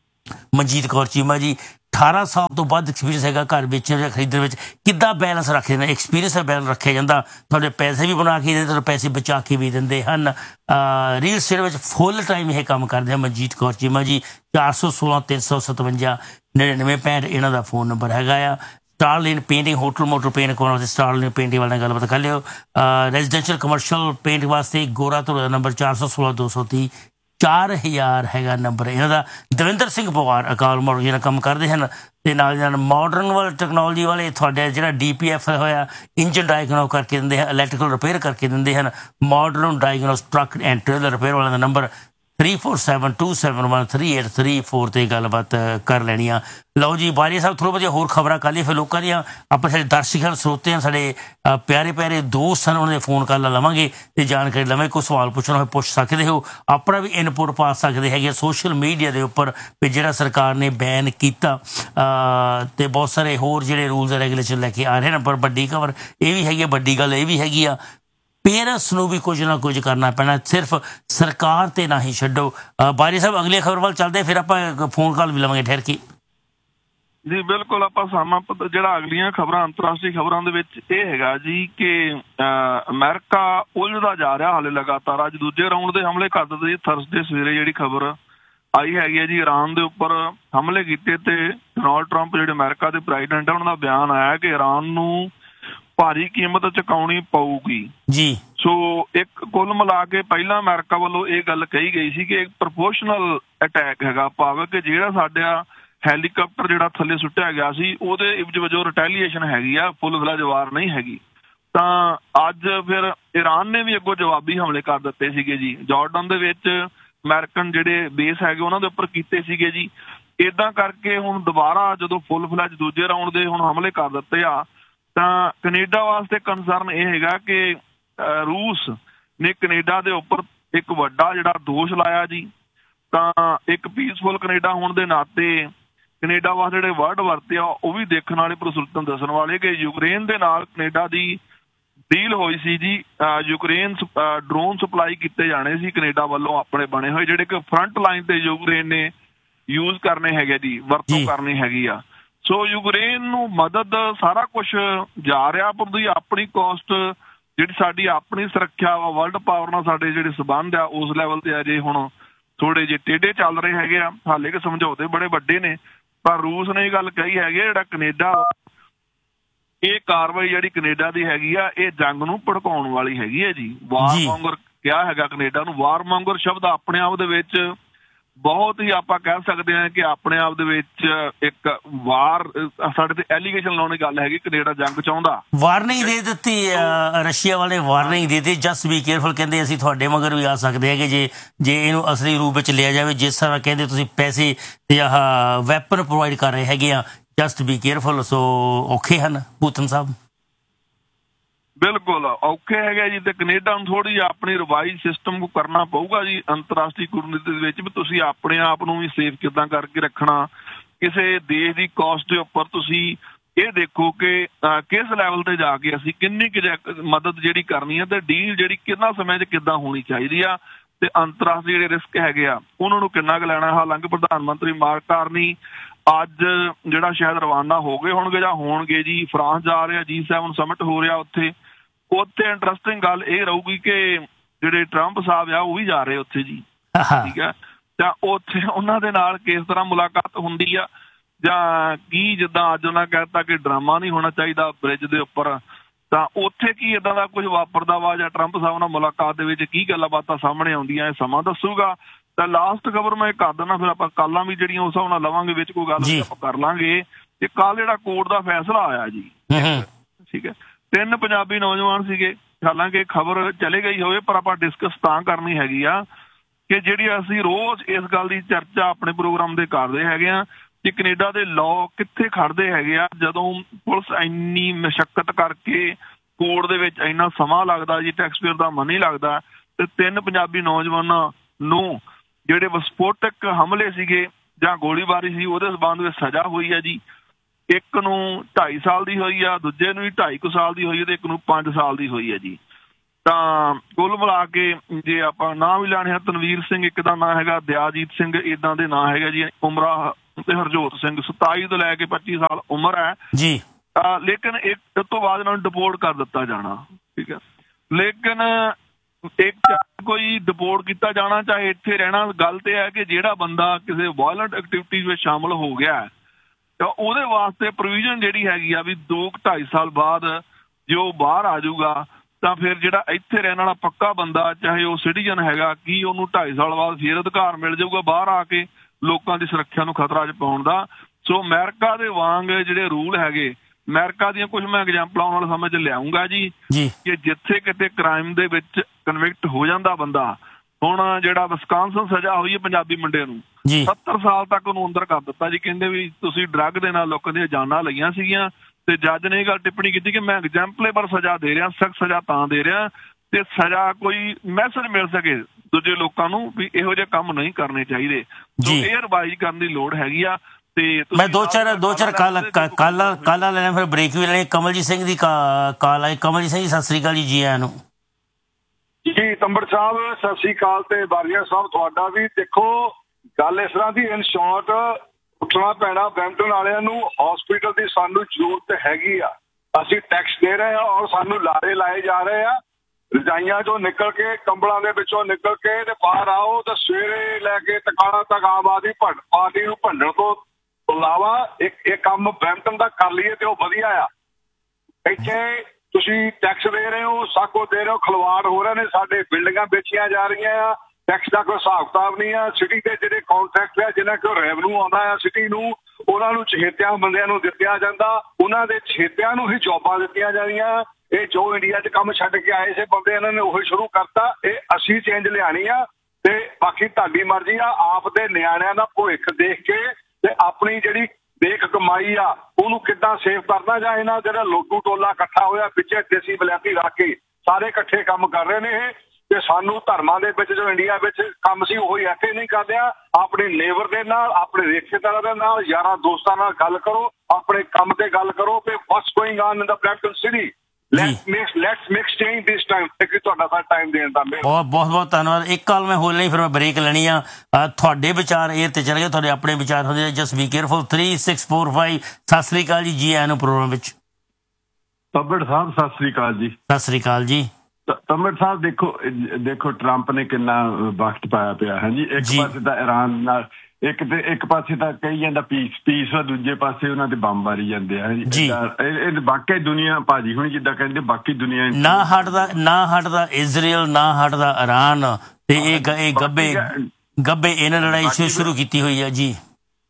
ਮਨਜੀਤ ਕੌਰ ਚੀਮਾ ਜੀ। ਅਠਾਰਾਂ ਸਾਲ ਤੋਂ ਵੱਧ ਐਕਸਪੀਰੀਅੰਸ ਹੈਗਾ ਘਰ ਵੇਚਣ ਜਾਂ ਖਰੀਦਣ ਵਿੱਚ। ਕਿੱਦਾਂ ਬੈਲੈਂਸ ਰੱਖਦੇ ਨੇ, ਐਕਸਪੀਰੀਅੰਸ ਦਾ ਬੈਲੈਂਸ ਰੱਖਿਆ ਜਾਂਦਾ, ਤੁਹਾਡੇ ਪੈਸੇ ਵੀ ਬਣਾ ਕੇ ਦਿੰਦੇ, ਤੁਹਾਡੇ ਪੈਸੇ ਬਚਾ ਕੇ ਵੀ ਦਿੰਦੇ ਹਨ। ਰੀਅਲ ਸਟੇਟ ਵਿੱਚ ਫੁੱਲ ਟਾਈਮ ਇਹ ਕੰਮ ਕਰਦੇ ਹਨ ਮਨਜੀਤ ਕੌਰ ਚੀਮਾ ਜੀ। ਚਾਰ ਸੌ ਸੋਲਾਂ ਤਿੰਨ ਸੌ ਸਤਵੰਜਾ ਨੜਿਨਵੇਂ ਪੈਂਹਠ ਇਹਨਾਂ ਦਾ ਫੋਨ ਨੰਬਰ ਹੈਗਾ ਆ। ਸਟਾਰਲਾਈਨ ਪੇਂਟਿੰਗ, ਹੋਟਲ ਮੋਟਰ ਪੇਂਟ ਕਰਾਉਣ ਵਾਸਤੇ ਸਟਾਰਲਾਈਨ ਪੇਂਟਿੰਗ ਵਾਲੇ ਨਾਲ ਗੱਲਬਾਤ ਕਰ ਲਿਓ। ਰੈਜ਼ੀਡੈਂਸ਼ੀਅਲ ਕਮਰਸ਼ੀਅਲ ਪੇਂਟ ਵਾਸਤੇ ਗੋਰਾ ਧੁਰ ਨੰਬਰ ਚਾਰ ਸੌ ਸੋਲਾਂ ਦੋ ਸੌ ਤੀਹ ਚਾਰ ਹਜ਼ਾਰ ਹੈਗਾ ਨੰਬਰ ਇਹਨਾਂ ਦਾ। ਦਵਿੰਦਰ ਸਿੰਘ ਪਵਾਰ ਅਕਾਲ ਮੋਟਰ ਜਿਹਨਾਂ ਕੰਮ ਕਰਦੇ ਹਨ, ਅਤੇ ਨਾਲ ਨਾਲ ਮਾਡਰਨ ਵਾਲੇ ਟੈਕਨੋਲੋਜੀ ਵਾਲੇ ਤੁਹਾਡੇ ਜਿਹੜਾ ਡੀ ਪੀ ਐਫ ਹੋਇਆ ਇੰਜਨ ਡਾਇਗਨੋਸ ਕਰਕੇ ਦਿੰਦੇ ਹਨ, ਇਲੈਕਟ੍ਰੀਕਲ ਰਿਪੇਅਰ ਕਰਕੇ ਦਿੰਦੇ ਹਨ। Modern diagnose truck and trailer repair ਵਾਲਿਆਂ ਦਾ number three four seven to seven one three eight three four 'ਤੇ ਗੱਲਬਾਤ ਕਰ ਲੈਣੀ ਆ। ਲਓ ਜੀ ਬਾਰੀ ਸਾਹਿਬ, ਥੋੜ੍ਹਾ ਬਹੁਤੀਆਂ ਹੋਰ ਖਬਰਾਂ ਕਰ ਲਈ, ਫਿਰ ਲੋਕਾਂ ਦੀਆਂ ਆਪਾਂ ਸਾਡੇ ਦਰਸ਼ਕ ਹਨ, ਸਰੋਤੇ ਹਨ, ਸਾਡੇ ਪਿਆਰੇ ਪਿਆਰੇ ਦੋਸਤ ਹਨ, ਉਹਨਾਂ ਦੇ ਫੋਨ ਕਾਲਾਂ ਲਵਾਂਗੇ ਅਤੇ ਜਾਣਕਾਰੀ ਲਵਾਂਗੇ। ਕੋਈ ਸਵਾਲ ਪੁੱਛਣਾ ਹੋਵੇ ਪੁੱਛ ਸਕਦੇ ਹੋ, ਆਪਣਾ ਵੀ ਇਨਪੁਟ ਪਾ ਸਕਦੇ ਹੈਗੇ ਸੋਸ਼ਲ ਮੀਡੀਆ ਦੇ ਉੱਪਰ ਵੀ ਜਿਹੜਾ ਸਰਕਾਰ ਨੇ ਬੈਨ ਕੀਤਾ, ਅਤੇ ਬਹੁਤ ਸਾਰੇ ਹੋਰ ਜਿਹੜੇ ਰੂਲਸ ਰੈਗੂਲੇਸ਼ਨ ਲੈ ਕੇ ਆ ਰਹੇ ਨੇ। ਪਰ ਵੱਡੀ ਖਬਰ ਇਹ ਵੀ ਹੈਗੀ ਆ, ਵੱਡੀ ਗੱਲ ਇਹ ਵੀ ਹੈਗੀ ਆ, ਪੇਰੈਂਟਸ ਨੂੰ ਵੀ ਕੁਝ ਨਾ ਕੁਝ ਕਰਨਾ ਪੈਣਾ, ਸਿਰਫ ਸਰਕਾਰ 'ਤੇ ਨਾ ਹੀ ਛੱਡੋ। ਬਾਰੀ ਸਾਹਿਬ ਅਗਲੀ ਖਬਰ ਵੱਲ ਚੱਲਦੇ, ਫਿਰ ਆਪਾਂ ਫੋਨ ਕਾਲ ਵੀ ਲਵਾਂਗੇ ਠਹਿਰ ਕੇ। ਜੀ ਬਿਲਕੁਲ, ਆਪਾਂ ਸਮਾਂ ਜਿਹੜਾ ਅਗਲੀਆਂ ਖਬਰਾਂ ਅੰਤਰਰਾਸ਼ਟਰੀ ਖਬਰਾਂ ਦੇ ਵਿੱਚ ਇਹ ਹੈਗਾ ਜੀ ਕਿ ਅਮਰੀਕਾ ਉਲਝਦਾ ਜਾ ਰਿਹਾ ਹਾਲੇ ਲਗਾਤਾਰ। ਅੱਜ ਦੂਜੇ ਰਾਊਂਡ ਦੇ ਹਮਲੇ ਕਰ ਦਿੱਤੇ ਜੀ। ਥਰਸਡੇ ਸਵੇਰੇ ਜਿਹੜੀ ਖਬਰ ਆਈ ਹੈਗੀ ਹੈ ਜੀ, ਈਰਾਨ ਦੇ ਉੱਪਰ ਹਮਲੇ ਕੀਤੇ ਤੇ ਡੋਨਾਲਡ ਟਰੰਪ ਜਿਹੜੇ ਅਮਰੀਕਾ ਦੇ ਪ੍ਰੈਜ਼ੀਡੈਂਟ ਆ, ਉਹਨਾਂ ਦਾ ਬਿਆਨ ਆਇਆ ਕਿ ਈਰਾਨ ਨੂੰ ਭਾਰੀ ਕੀਮਤ ਚੁਕਾਉਣੀ ਪਊਗੀ ਜੀ। ਸੋ ਇੱਕ ਕੁੱਲ ਮਿਲਾ ਕੇ ਪਹਿਲਾਂ ਅਮਰੀਕਾ ਵੱਲੋਂ ਇਹ ਗੱਲ ਕਹੀ ਗਈ ਸੀ ਕਿ ਇੱਕ ਪ੍ਰੋਪੋਰਸ਼ਨਲ ਅਟੈਕ ਹੈਗਾ, ਭਾਵ ਕਿ ਜਿਹੜਾ ਸਾਡਾ ਹੈਲੀਕਾਪਟਰ ਜਿਹੜਾ ਥੱਲੇ ਸੁੱਟਿਆ ਗਿਆ ਸੀ ਉਹਦੇ ਇਵਜ ਵਜੋਂ ਰਿਟੈਲੀਏਸ਼ਨ ਹੈਗੀ ਆ, ਫੁੱਲ ਫਲੈਜ ਵਾਰ ਨਹੀਂ ਹੈਗੀ। ਤਾਂ ਅੱਜ ਫਿਰ ਈਰਾਨ ਨੇ ਵੀ ਅੱਗੋਂ ਜਵਾਬੀ ਹਮਲੇ ਕਰ ਦਿੱਤੇ ਸੀਗੇ ਜੀ। ਜਾਰਡਨ ਦੇ ਵਿੱਚ ਅਮਰੀਕਨ ਜਿਹੜੇ ਬੇਸ ਹੈਗੇ ਉਹਨਾਂ ਦੇ ਉੱਪਰ ਕੀਤੇ ਸੀਗੇ ਜੀ। ਏਦਾਂ ਕਰਕੇ ਹੁਣ ਦੁਬਾਰਾ ਜਦੋਂ ਫੁੱਲ ਫਲੈਜ ਦੂਜੇ ਰਾਊਂਡ ਦੇ ਹੁਣ ਹਮਲੇ ਕਰ ਦਿੱਤੇ ਆ, ਤਾਂ ਕੈਨੇਡਾ ਵਾਸਤੇ ਕੰਸਰਨ ਇਹ ਹੈਗਾ ਕਿ ਰੂਸ ਨੇ ਕੈਨੇਡਾ ਦੇ ਉੱਪਰ ਇੱਕ ਵੱਡਾ ਜਿਹੜਾ ਦੋਸ਼ ਲਾਇਆ ਜੀ। ਤਾਂ ਇੱਕ ਪੀਸਫੁਲ ਕੈਨੇਡਾ ਹੋਣ ਦੇ ਨਾਤੇ ਕੈਨੇਡਾ ਵਾਸਤੇ ਜਿਹੜੇ ਵਰਡ ਵਰਤੇ ਆ ਉਹ ਵੀ ਦੇਖਣ ਵਾਲੇ, ਪ੍ਰਸੁਰਤਨ ਦੱਸਣ ਵਾਲੇ ਕਿ ਯੂਕਰੇਨ ਦੇ ਨਾਲ ਕੈਨੇਡਾ ਦੀ ਡੀਲ ਹੋਈ ਸੀ ਜੀ। ਯੂਕਰੇਨ ਡਰੋਨ ਸਪਲਾਈ ਕੀਤੇ ਜਾਣੇ ਸੀ ਕੈਨੇਡਾ ਵੱਲੋਂ ਆਪਣੇ ਬਣੇ ਹੋਏ, ਜਿਹੜੇ ਕਿ ਫਰੰਟ ਲਾਈਨ ਤੇ ਯੂਕਰੇਨ ਨੇ ਯੂਜ਼ ਕਰਨੇ ਹੈਗੇ ਜੀ, ਵਰਤੋਂ ਕਰਨੀ ਹੈਗੀ ਆ। ਸੋ ਯੂਕਰੇਨ ਨੂੰ ਮਦਦ ਸਾਰਾ ਕੁਛ ਜਾ ਰਿਹਾ, ਪਰ ਉਹਦੀ ਆਪਣੀ ਕੋਸਟ ਜਿਹੜੀ ਸਾਡੀ ਆਪਣੀ ਸੁਰੱਖਿਆ ਵਾ, ਵਰਲਡ ਪਾਵਰ ਨਾਲ ਸਾਡੇ ਜਿਹੜੇ ਸਬੰਧ ਆ ਉਸ ਲੈਵਲ ਤੇ ਅਜੇ ਹੁਣ ਥੋੜੇ ਜਿਹੇ ਟੇਢੇ ਚੱਲ ਰਹੇ ਹੈਗੇ ਆ। ਹਾਲੇ ਕਿ ਸਮਝੌਤੇ ਬੜੇ ਵੱਡੇ ਨੇ, ਪਰ ਰੂਸ ਨੇ ਇਹ ਗੱਲ ਕਹੀ ਹੈਗੀ ਜਿਹੜਾ ਕੈਨੇਡਾ, ਇਹ ਕਾਰਵਾਈ ਜਿਹੜੀ ਕੈਨੇਡਾ ਦੀ ਹੈਗੀ ਆ ਇਹ ਜੰਗ ਨੂੰ ਭੜਕਾਉਣ ਵਾਲੀ ਹੈਗੀ ਹੈ ਜੀ। ਵਾਰਮੋਂਗਰ ਕਿਹਾ ਹੈਗਾ ਕੈਨੇਡਾ ਨੂੰ। ਵਾਰਮੋਂਗਰ ਸ਼ਬਦ ਆਪਣੇ ਆਪ ਦੇ ਵਿੱਚ ਬਹੁਤ ਹੀ ਆਪਾਂ ਕਹਿ ਸਕਦੇ ਹਾਂ ਕਿ ਆਪਣੇ ਆਪ ਦੇ ਵਿੱਚ ਇੱਕ ਵਾਰ ਸਾਡੇ ਤੇ ਐਲੀਗੇਸ਼ਨ ਲਾਉਣ ਦੀ ਗੱਲ ਹੈਗੀ, ਕੈਨੇਡਾ ਜੰਗ ਚਾਹੁੰਦਾ। ਵਾਰਨਿੰਗ ਦੇ ਦਿੱਤੀ ਰਸ਼ੀਆ ਵਾਲੇ, ਵਾਰਨਿੰਗ ਦੇ ਦਿੱਤੀ, ਜਸਟ ਬੀ ਕੇਅਰਫੁਲ, ਕਹਿੰਦੇ ਅਸੀਂ ਤੁਹਾਡੇ ਮਗਰ ਵੀ ਆ ਸਕਦੇ ਹੈਗੇ ਜੇ ਜੇ ਇਹਨੂੰ ਅਸਲੀ ਰੂਪ ਵਿੱਚ ਲਿਆ ਜਾਵੇ, ਜਿਸ ਤਰ੍ਹਾਂ ਕਹਿੰਦੇ ਤੁਸੀਂ ਪੈਸੇ ਤੇ ਆਹ ਵੈਪਨ ਪ੍ਰੋਵਾਈਡ ਕਰ ਰਹੇ ਹੈਗੇ ਆ, ਜਸਟ ਬੀ ਕੇਅਰਫੁਲ। ਸੋ ਔਖੇ ਹਨ ਪੂਤਨ ਸਾਹਿਬ। ਬਿਲਕੁਲ ਔਖੇ ਹੈਗੇ ਜੀ। ਤੇ ਕੈਨੇਡਾ ਨੂੰ ਥੋੜ੍ਹੀ ਜਿਹੀ ਆਪਣੀ ਰਿਵਾਈਜ਼ ਸਿਸਟਮ ਨੂੰ ਕਰਨਾ ਪਊਗਾ ਜੀ ਅੰਤਰਰਾਸ਼ਟਰੀ ਕੂਟਨੀਤੀ ਦੇ ਵਿੱਚ, ਵੀ ਤੁਸੀਂ ਆਪਣੇ ਆਪ ਨੂੰ ਵੀ ਸੇਫ ਕਿੱਦਾਂ ਕਰਕੇ ਰੱਖਣਾ। ਕਿਸੇ ਦੇਸ਼ ਦੀ ਕੋਸਟ ਦੇ ਉੱਪਰ ਤੁਸੀਂ ਇਹ ਦੇਖੋ ਕਿ ਕਿਸ ਲੈਵਲ ਤੇ ਜਾ ਕੇ ਅਸੀਂ ਕਿੰਨੀ ਕੁ ਮਦਦ ਜਿਹੜੀ ਕਰਨੀ ਹੈ ਤੇ ਡੀਲ ਜਿਹੜੀ ਕਿੰਨਾ ਸਮੇਂ 'ਚ ਕਿੱਦਾਂ ਹੋਣੀ ਚਾਹੀਦੀ ਆ, ਤੇ ਅੰਤਰਰਾਸ਼ਟਰੀ ਜਿਹੜੇ ਰਿਸਕ ਹੈਗੇ ਆ ਉਹਨਾਂ ਨੂੰ ਕਿੰਨਾ ਕੁ ਲੈਣਾ। ਹਾਲਾਂਕਿ ਪ੍ਰਧਾਨ ਮੰਤਰੀ ਮਾਰਕ ਕਾਰਨੀ ਅੱਜ ਜਿਹੜਾ ਸ਼ਾਇਦ ਰਵਾਨਾ ਹੋ ਗਏ ਹੋਣਗੇ ਜਾਂ ਹੋਣਗੇ ਜੀ, ਫਰਾਂਸ ਜਾ ਰਹੇ ਆ, ਜੀ ਸੈਵਨ ਸਮਿਟ ਹੋ ਰਿਹਾ ਉੱਥੇ। ਉੱਥੇ ਇੰਟਰਸਟਿੰਗ ਗੱਲ ਇਹ ਰਹੂਗੀ ਕਿ ਜਿਹੜੇ ਟਰੰਪ ਸਾਹਿਬ ਆ ਉਹ ਵੀ ਜਾ ਰਹੇ ਉੱਥੇ ਜੀ, ਠੀਕ ਹੈ। ਤਾਂ ਉੱਥੇ ਉਹਨਾਂ ਦੇ ਨਾਲ ਕਿਸ ਤਰ੍ਹਾਂ ਮੁਲਾਕਾਤ ਹੁੰਦੀ ਆ ਜਾਂ ਕੀ, ਜਿੱਦਾਂ ਅੱਜ ਉਹਨਾਂ ਕਹਿ ਦਿੱਤਾ ਕਿ ਡਰਾਮਾ ਨਹੀਂ ਹੋਣਾ ਚਾਹੀਦਾ ਬ੍ਰਿਜ ਦੇ ਉੱਪਰ, ਤਾਂ ਉੱਥੇ ਕੀ ਇੱਦਾਂ ਦਾ ਕੁਝ ਵਾਪਰਦਾ ਵਾ ਜਾਂ ਟਰੰਪ ਸਾਹਿਬ ਨਾਲ ਮੁਲਾਕਾਤ ਦੇ ਵਿੱਚ ਕੀ ਗੱਲਾਂ ਬਾਤਾਂ ਸਾਹਮਣੇ ਆਉਂਦੀਆਂ, ਇਹ ਸਮਾਂ ਦੱਸੂਗਾ। ਤਾਂ ਲਾਸਟ ਖਬਰ ਮੈਂ ਕਰ ਦਿੰਦਾ, ਫਿਰ ਆਪਾਂ ਕਾਲਾਂ ਵੀ ਜਿਹੜੀਆਂ ਉਸ ਹਿਸਾਬ ਨਾਲ ਲਵਾਂਗੇ, ਵਿੱਚ ਕੋਈ ਗੱਲ ਆਪਾਂ ਕਰ ਲਾਂਗੇ। ਤੇ ਕੱਲ ਜਿਹੜਾ ਕੋਰਟ ਦਾ ਫੈਸਲਾ ਆਇਆ ਜੀ, ਠੀਕ ਹੈ, ਤਿੰਨ ਪੰਜਾਬੀ ਨੌਜਵਾਨ ਸੀਗੇ। ਹਾਲਾਂਕਿ ਖਬਰ ਚਲੇ ਗਈ ਹੋਵੇ, ਪਰ ਆਪਾਂ ਡਿਸਕਸ ਤਾਂ ਕਰਨੀ ਹੈਗੀ ਆ ਕਿ ਜਿਹੜੀ ਅਸੀਂ ਰੋਜ਼ ਇਸ ਗੱਲ ਦੀ ਚਰਚਾ ਆਪਣੇ ਪ੍ਰੋਗਰਾਮ ਦੇ ਕਰਦੇ ਹੈਗੇ ਆ ਕਿ ਕੈਨੇਡਾ ਦੇ ਲਾਅ ਕਿੱਥੇ ਖੜਦੇ ਹੈਗੇ ਆ ਜਦੋਂ ਪੁਲਿਸ ਇੰਨੀ ਮਸ਼ੱਕਤ ਕਰਕੇ ਕੋਰਟ ਦੇ ਵਿੱਚ ਇੰਨਾ ਸਮਾਂ ਲੱਗਦਾ ਜੀ, ਟੈਕਸ ਪੇਅਰ ਦਾ ਮਨੀ ਲੱਗਦਾ। ਤੇ ਤਿੰਨ ਪੰਜਾਬੀ ਨੌਜਵਾਨਾਂ ਨੂੰ ਜਿਹੜੇ ਵਿਸਫੋਟਕ ਹਮਲੇ ਸੀਗੇ ਜਾਂ ਗੋਲੀਬਾਰੀ ਸੀ ਉਹਦੇ ਸਬੰਧ ਵਿੱਚ ਸਜ਼ਾ ਹੋਈ ਹੈ ਜੀ। ਇੱਕ ਨੂੰ ਢਾਈ ਸਾਲ ਦੀ ਹੋਈ ਆ, ਦੂਜੇ ਨੂੰ ਵੀ ਢਾਈ ਕੁ ਸਾਲ ਦੀ ਹੋਈ ਹੈ ਤੇ ਇੱਕ ਨੂੰ ਪੰਜ ਸਾਲ ਦੀ ਹੋਈ ਹੈ ਜੀ। ਤਾਂ ਕੁੱਲ ਮਿਲਾ ਕੇ ਜੇ ਆਪਾਂ ਨਾਂ ਵੀ ਲੈਣੇ ਆ, ਤਨਵੀਰ ਸਿੰਘ ਇੱਕ ਦਾ ਨਾਂ ਹੈਗਾ, ਦਿਆਜੀਤ ਸਿੰਘ ਇੱਦਾਂ ਦੇ ਨਾਂ ਹੈਗਾ ਜੀ, ਉਮਰਾ ਤੇ ਹਰਜੋਤ ਸਿੰਘ ਸਤਾਈ ਤੋਂ ਲੈ ਕੇ ਪੱਚੀ ਸਾਲ ਉਮਰ ਹੈ ਜੀ। ਲੇਕਿਨ ਇੱਕ ਤੋਂ ਬਾਅਦ ਇਹਨਾਂ ਨੂੰ ਡਿਪੋਰਟ ਕਰ ਦਿੱਤਾ ਜਾਣਾ, ਠੀਕ ਹੈ। ਲੇਕਿਨ ਇੱਕ ਕੋਈ ਡਿਪੋਰਟ ਕੀਤਾ ਜਾਣਾ ਚਾਹੇ ਇੱਥੇ ਰਹਿਣਾ, ਗੱਲ ਤੇ ਹੈ ਕਿ ਜਿਹੜਾ ਬੰਦਾ ਕਿਸੇ ਵਾਇਲੈਂਟ ਐਕਟੀਵਿਟੀ ਵਿੱਚ ਸ਼ਾਮਲ ਹੋ ਗਿਆ ਤਾਂ ਉਹਦੇ ਵਾਸਤੇ ਪ੍ਰੋਵੀਜ਼ਨ ਜਿਹੜੀ ਹੈਗੀ ਆ ਵੀ ਦੋ ਢਾਈ ਸਾਲ ਬਾਅਦ ਜੇ ਉਹ ਬਾਹਰ ਆ ਜਾਊਗਾ ਤਾਂ ਫਿਰ ਜਿਹੜਾ ਇੱਥੇ ਰਹਿਣ ਵਾਲਾ ਪੱਕਾ ਬੰਦਾ ਚਾਹੇ ਉਹ ਸਿਟੀਜ਼ਨ ਹੈਗਾ, ਕੀ ਉਹਨੂੰ ਢਾਈ ਸਾਲ ਬਾਅਦ ਫਿਰ ਅਧਿਕਾਰ ਮਿਲ ਜਾਊਗਾ ਬਾਹਰ ਆ ਕੇ ਲੋਕਾਂ ਦੀ ਸੁਰੱਖਿਆ ਨੂੰ ਖਤਰਾ 'ਚ ਪਾਉਣ ਦਾ। ਸੋ ਅਮਰੀਕਾ ਦੇ ਵਾਂਗ ਜਿਹੜੇ ਰੂਲ ਹੈਗੇ, ਅਮਰੀਕਾ ਦੀਆਂ ਕੁਝ ਮੈਂ ਐਗਜ਼ਾਮਪਲਾਂ ਆਉਣ ਵਾਲੇ ਸਮੇਂ 'ਚ ਲਿਆਉਂਗਾ ਜੀ, ਕਿ ਜਿੱਥੇ ਕਿਤੇ ਕ੍ਰਾਈਮ ਦੇ ਵਿੱਚ ਕਨਵਿਕਟ ਹੋ ਜਾਂਦਾ ਬੰਦਾ, ਹੁਣ ਜਿਹੜਾ ਵਿਸਕਾਂਸਨ ਸਜ਼ਾ ਹੋਈ ਹੈ ਪੰਜਾਬੀ ਮੁੰਡੇ ਨੂੰ ਸੱਤਰ ਸਾਲ ਤੱਕ ਉਹਨੂੰ ਅੰਦਰ ਕਰ ਦਿੱਤਾ ਜੀ। ਕਹਿੰਦੇ ਵੀ ਤੁਸੀਂ ਡਰੱਗ ਦੇ ਨਾਲ ਲੋਕਾਂ ਦੀਆਂ ਜਾਨਾਂ ਲਈਆਂ ਸੀਗੀਆਂ। ਤੇ ਜੱਜ ਨੇ ਇਹ ਗੱਲ ਟਿੱਪਣੀ ਕੀਤੀ ਕਿ ਮੈਂ ਐਗਜ਼ੈਂਪਲੇਬਲ ਸਜ਼ਾ ਦੇ ਰਿਹਾ, ਸਖਤ ਸਜ਼ਾ ਤਾਂ ਦੇ ਰਿਹਾ ਤੇ ਸਜ਼ਾ ਕੋਈ ਮੈਸੇਜ ਮਿਲ ਸਕੇ ਦੂਜੇ ਲੋਕਾਂ ਨੂੰ ਵੀ ਇਹੋ ਜਿਹੇ ਕੰਮ ਨਹੀਂ ਕਰਨੇ ਚਾਹੀਦੇ। ਸੋ ਇਹ ਰਿਵਾਈਜ਼ ਕਰਨ ਦੀ ਲੋੜ ਹੈਗੀ ਆ। ਤੇ ਮੈਂ ਦੋ ਚਾਰ ਦੋ ਚਾਰ ਕਾਲ ਕਾਲ ਕਾਲਾ ਲੈਣਾ, ਫਿਰ ਬ੍ਰੇਕ ਵੀ ਲੈਣੀ। ਕਮਲਜੀਤ ਸਿੰਘ ਦੀ ਕਾਲ ਆਈ। ਕਮਲਜੀਤ ਸਿੰਘ ਜੀ ਸਤਿ ਸ੍ਰੀ ਅਕਾਲ ਜੀ। ਜੀ ਆਇਆਂ ਨੂੰ ਜੀ। ਤੰਬੜ ਸਾਹਿਬ ਸਤਿ ਸ੍ਰੀ ਅਕਾਲ ਤੇ ਬਾਰੀਆ ਸਾਹਿਬ ਤੁਹਾਡਾ ਵੀ। ਦੇਖੋ ਗੱਲ ਇਸ ਤਰ੍ਹਾਂ ਦੀ, ਇਨ ਸ਼ਾਰਟ ਉੱਠਣਾ ਪੈਣਾ ਬਰੈਂਪਟਨ ਵਾਲਿਆਂ ਨੂੰ। ਹਸਪੀਟਲ ਦੀ ਸਾਨੂੰ ਜ਼ਰੂਰਤ ਹੈਗੀ ਆ। ਅਸੀਂ ਟੈਕਸ ਦੇ ਰਹੇ ਹਾਂ ਔਰ ਸਾਨੂੰ ਲਾਰੇ ਲਾਏ ਜਾ ਰਹੇ ਆ। ਰਜਾਈਆਂ ਚੋਂ ਨਿਕਲ ਕੇ, ਕੰਬਲਾਂ ਦੇ ਵਿੱਚੋਂ ਨਿਕਲ ਕੇ ਤੇ ਬਾਹਰ ਆਓ ਤਾਂ ਸਵੇਰੇ ਲੈ ਕੇ ਟਿਕਾਣਾ ਤੱਕ ਆਮ ਆਦਮੀ ਪਾਰਟੀ ਨੂੰ ਭੰਡਣ ਤੋਂ ਇਲਾਵਾ ਇੱਕ ਇਹ ਕੰਮ ਬਰੈਂਪਟਨ ਦਾ ਕਰ ਲਈਏ ਤੇ ਉਹ ਵਧੀਆ ਆ। ਇੱਥੇ ਤੁਸੀਂ ਟੈਕਸ ਦੇ ਰਹੇ ਹੋ, ਸਭ ਕੁਝ ਦੇ ਰਹੇ ਹੋ, ਖਲਵਾੜ ਹੋ ਰਹੇ ਨੇ, ਸਾਡੇ ਬਿਲਡਿੰਗਾਂ ਵੇਚੀਆਂ ਜਾ ਰਹੀਆਂ ਆ, ਟੈਕਸ ਦਾ ਕੋਈ ਹਿਸਾਬ ਕਿਤਾਬ ਨਹੀਂ ਆ। ਸਿਟੀ ਦੇ ਜਿਹੜੇ ਕਾਂਟਰੈਕਟ ਆ ਜਿਹਨਾਂ ਕੋਲ ਰੈਵਨਿਊ ਆਉਂਦਾ ਆ ਸਿਟੀ ਨੂੰ, ਉਹਨਾਂ ਨੂੰ ਚਹੇਤਿਆਂ ਬੰਦਿਆਂ ਨੂੰ ਦਿੱਤਿਆ ਜਾਂਦਾ, ਉਹਨਾਂ ਦੇ ਚਹੇਤਿਆਂ ਨੂੰ ਹੀ ਜੋਬਾਂ ਦਿੱਤੀਆਂ ਜਾਂਦੀਆਂ। ਇਹ ਜੋ ਇੰਡੀਆ 'ਚ ਕੰਮ ਛੱਡ ਕੇ ਆਏ ਸੀ ਬੰਦੇ, ਇਹਨਾਂ ਨੇ ਉਹੀ ਸ਼ੁਰੂ ਕਰਤਾ। ਇਹ ਅਸੀਂ ਚੇਂਜ ਲਿਆਣੀ ਆ ਤੇ ਬਾਕੀ ਤੁਹਾਡੀ ਮਰਜ਼ੀ ਆ। ਆਪ ਦੇ ਨਿਆਣਿਆਂ ਦਾ ਭਵਿੱਖ ਦੇਖ ਕੇ ਤੇ ਆਪਣੀ ਜਿਹੜੀ ਦੇਖ ਕਮਾਈ ਆ ਉਹਨੂੰ ਕਿੱਦਾਂ ਸੇਵ ਕਰਨਾ, ਜਾਂ ਇਹਨਾਂ ਜਿਹੜਾ ਲੋਟੂ ਟੋਲਾ ਇਕੱਠਾ ਹੋਇਆ ਪਿੱਛੇ ਦੇਸੀ ਬਲੈਤੀ ਰੱਖ ਕੇ ਸਾਰੇ ਇਕੱਠੇ ਕੰਮ ਕਰ ਰਹੇ ਨੇ ਇਹ। ਤੇ ਸਾਨੂੰ ਧਰਮਾਂ ਦੇ ਵਿੱਚ ਜੋ ਇੰਡੀਆ ਵਿੱਚ ਕੰਮ ਸੀ ਉਹੀ ਇੱਥੇ ਨਹੀਂ ਕਰਦੇ ਆ। ਆਪਣੇ ਨੇਬਰ ਦੇ ਨਾਲ, ਆਪਣੇ ਰਿਸ਼ਤੇਦਾਰਾਂ ਦੇ ਨਾਲ, ਯਾਰਾਂ ਦੋਸਤਾਂ ਨਾਲ ਗੱਲ ਕਰੋ, ਆਪਣੇ ਕੰਮ ਤੇ ਗੱਲ ਕਰੋ ਕਿ what's going on in the Brampton city. Let's make let's make change this time. ਤੁਹਾਡਾ ਸਾਰਾ ਟਾਈਮ ਦੇਣ ਦਾ ਬਹੁਤ ਬਹੁਤ ਬਹੁਤ ਧੰਨਵਾਦ। ਇੱਕ ਕਾਲ ਮੈਂ ਹੋ ਲਈ, ਫਿਰ ਮੈਂ ਬ੍ਰੇਕ ਲੈਣੀ ਆ। ਤੁਹਾਡੇ ਵਿਚਾਰ ਇਹ ਤੇ ਚਲੇ ਗਏ, ਤੁਹਾਡੇ ਆਪਣੇ ਵਿਚਾਰ ਹੁੰਦੇ। Just B careful. Three six four five. Sat Sri ਅਕਾਲ ਜੀ। ਜੀ ਆਇਆਂ ਨੂੰ ਪ੍ਰੋਗਰਾਮ ਵਿੱਚ। ਤੰਬੜ ਸਾਹਿਬ ਸਤਿ ਸ੍ਰੀ ਅਕਾਲ ਜੀ। ਸਤਿ ਸ੍ਰੀ ਅਕਾਲ ਜੀ। ਤੰਬੜ ਸਾਹਿਬ ਦੇਖੋ ਦੇਖੋ ਟਰੰਪ ਨੇ ਕਿੰਨਾ ਵਕਤ ਪਾਇਆ ਪਿਆ ਹੈ ਜੀ। ਇੱਕ ਪਾਸੇ ਤਾਂ ਇਰਾਨ ਨਾਲ, ਇੱਕ ਤੇ ਇੱਕ ਪਾਸੇ ਤਾਂ ਕਹੀ ਜਾਂਦਾ ਪੀਸ ਪੀਸ, ਦੂਜੇ ਪਾਸੇ ਉਹਨਾਂ ਦੇ ਬੰਬ ਮਾਰੀ ਜਾਂਦੇ ਆ ਜੀ। ਇਹ ਬਾਕੀ ਦੁਨੀਆ ਭਾਜੀ ਹੁਣ ਜਿੱਦਾਂ ਕਹਿੰਦੇ ਬਾਕੀ ਦੁਨੀਆ ਨਾ ਹਟਦਾ, ਨਾ ਹਟਦਾ ਇਜ਼ਰਾਈਲ, ਨਾ ਹਟਦਾ ਇਰਾਨ, ਤੇ ਇਹ ਇਹ ਗੱਬੇ ਗੱਬੇ ਇਹਨਾਂ ਲੜਾਈ ਸ਼ੁਰੂ ਕੀਤੀ ਹੋਈ ਹੈ ਜੀ।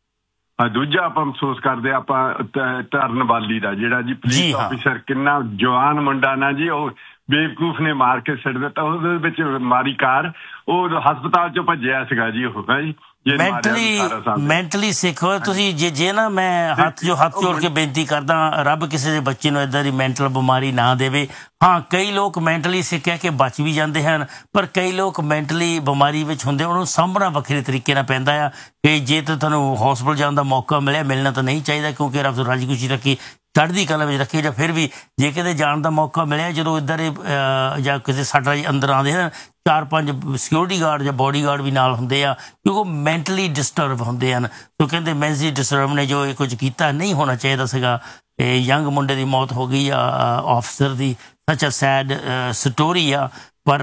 ਦੂਜਾ ਆਪਾਂ ਮਹਿਸੂਸ ਕਰਦੇ ਆਪਾਂ ਧਰਨ ਵਾਲੀ ਦਾ ਜਿਹੜਾ ਜੀ ਪੁਲਿਸ ਆਫੀਸਰ, ਕਿੰਨਾ ਜਵਾਨ ਮੁੰਡਾ ਨਾ ਜੀ, ਉਹ ਬੇਵਕੂਫ ਨੇ ਮਾਰ ਕੇ ਸਿੱਟ ਦਿੱਤਾ। ਉਹਦੇ ਵਿੱਚ ਮਾਰੀ ਕਾਰ, ਉਹ ਹਸਪਤਾਲ ਚੋਂ ਭੱਜਿਆ ਸੀਗਾ ਜੀ ਉਹ ਜੀ। ਮੈਂਟਲੀ ਮੈਂਟਲੀ ਸਿੱਖ ਹੋਇਆ ਤੁਸੀਂ। ਜੇ ਜੇ ਨਾ ਮੈਂ ਹੱਥ ਜੋ ਹੱਥ ਜੋੜ ਕੇ ਬੇਨਤੀ ਕਰਦਾ, ਰੱਬ ਕਿਸੇ ਦੇ ਬੱਚੇ ਨੂੰ ਏਦਾਂ ਦੀ ਮੈਂਟਲ ਬਿਮਾਰੀ ਨਾ ਦੇਵੇ। ਹਾਂ, ਕਈ ਲੋਕ ਮੈਂਟਲੀ ਸਿੱਖਿਆ ਕਿ ਬਚ ਵੀ ਜਾਂਦੇ ਹਨ, ਪਰ ਕਈ ਲੋਕ ਮੈਂਟਲੀ ਬਿਮਾਰੀ ਵਿੱਚ ਹੁੰਦੇ, ਉਹਨੂੰ ਸਾਂਭਣਾ ਵੱਖਰੇ ਤਰੀਕੇ ਨਾਲ ਪੈਂਦਾ ਆ। ਕਿ ਜੇ ਤਾਂ ਤੁਹਾਨੂੰ ਹਸਪਤਾਲ ਜਾਣ ਦਾ ਮੌਕਾ ਮਿਲਿਆ, ਮਿਲਣਾ ਤਾਂ ਨਹੀਂ ਚਾਹੀਦਾ, ਕਿਉਂਕਿ ਰੱਬ ਰਾਜੀ ਖੁਸ਼ੀ ਰੱਖੀ, ਚੜ੍ਹਦੀ ਕਲਾ ਵਿੱਚ ਰੱਖੀ। ਜਾਂ ਫਿਰ ਵੀ ਜੇ ਕਿਤੇ ਜਾਣ ਦਾ ਮੌਕਾ ਮਿਲਿਆ, ਜਦੋਂ ਇੱਧਰ ਜਾਂ ਕਿਸੇ ਸਾਡਾ ਅੰਦਰ ਆਉਂਦੇ ਹਨ, ਚਾਰ ਪੰਜ ਸਿਕਿਉਰਿਟੀ ਗਾਰਡ ਜਾਂ ਬੋਡੀ ਗਾਰਡ ਵੀ ਨਾਲ ਹੁੰਦੇ ਆ, ਕਿਉਂਕਿ ਉਹ ਮੈਂਟਲੀ ਡਿਸਟਰਬ ਹੁੰਦੇ ਹਨ। ਸੋ ਕਹਿੰਦੇ ਮੈਂਟਲੀ ਡਿਸਟਰਬ ਨੇ ਜੋ ਇਹ ਕੁਝ ਕੀਤਾ ਨਹੀਂ ਹੋਣਾ ਚਾਹੀਦਾ ਸੀਗਾ। ਇਹ ਯੰਗ ਮੁੰਡੇ ਦੀ ਮੌਤ ਹੋ ਗਈ ਆ, ਆਫਿਸਰ ਦੀ। ਸੱਚ ਅ ਸੈਡ ਸਟੋਰੀ ਆ, ਪਰ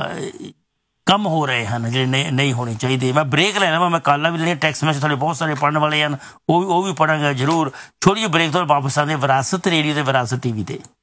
ਕੰਮ ਹੋ ਰਹੇ ਹਨ ਜਿਹੜੇ ਨਹੀਂ ਨਹੀਂ ਹੋਣੇ ਚਾਹੀਦੇ। ਮੈਂ ਬ੍ਰੇਕ ਲੈ ਲਵਾਂ, ਮੈਂ ਕਾਲਾਂ ਵੀ ਲੈਣੀਆਂ, ਟੈਕਸਟ ਮੈਸੇਜ ਤੁਹਾਡੇ ਬਹੁਤ ਸਾਰੇ ਪੜ੍ਹਨ ਵਾਲੇ ਹਨ, ਉਹ ਵੀ ਉਹ ਵੀ ਪੜ੍ਹਾਂਗਾ ਜ਼ਰੂਰ। ਛੋਟੀ ਜਿਹੀ ਬ੍ਰੇਕ ਤੋਂ ਵਾਪਸ ਆਉਂਦੇ ਵਿਰਾਸਤ ਰੇਡੀਓ ਤੇ ਵਿਰਾਸਤ ਟੀ ਵੀ ਤੇ।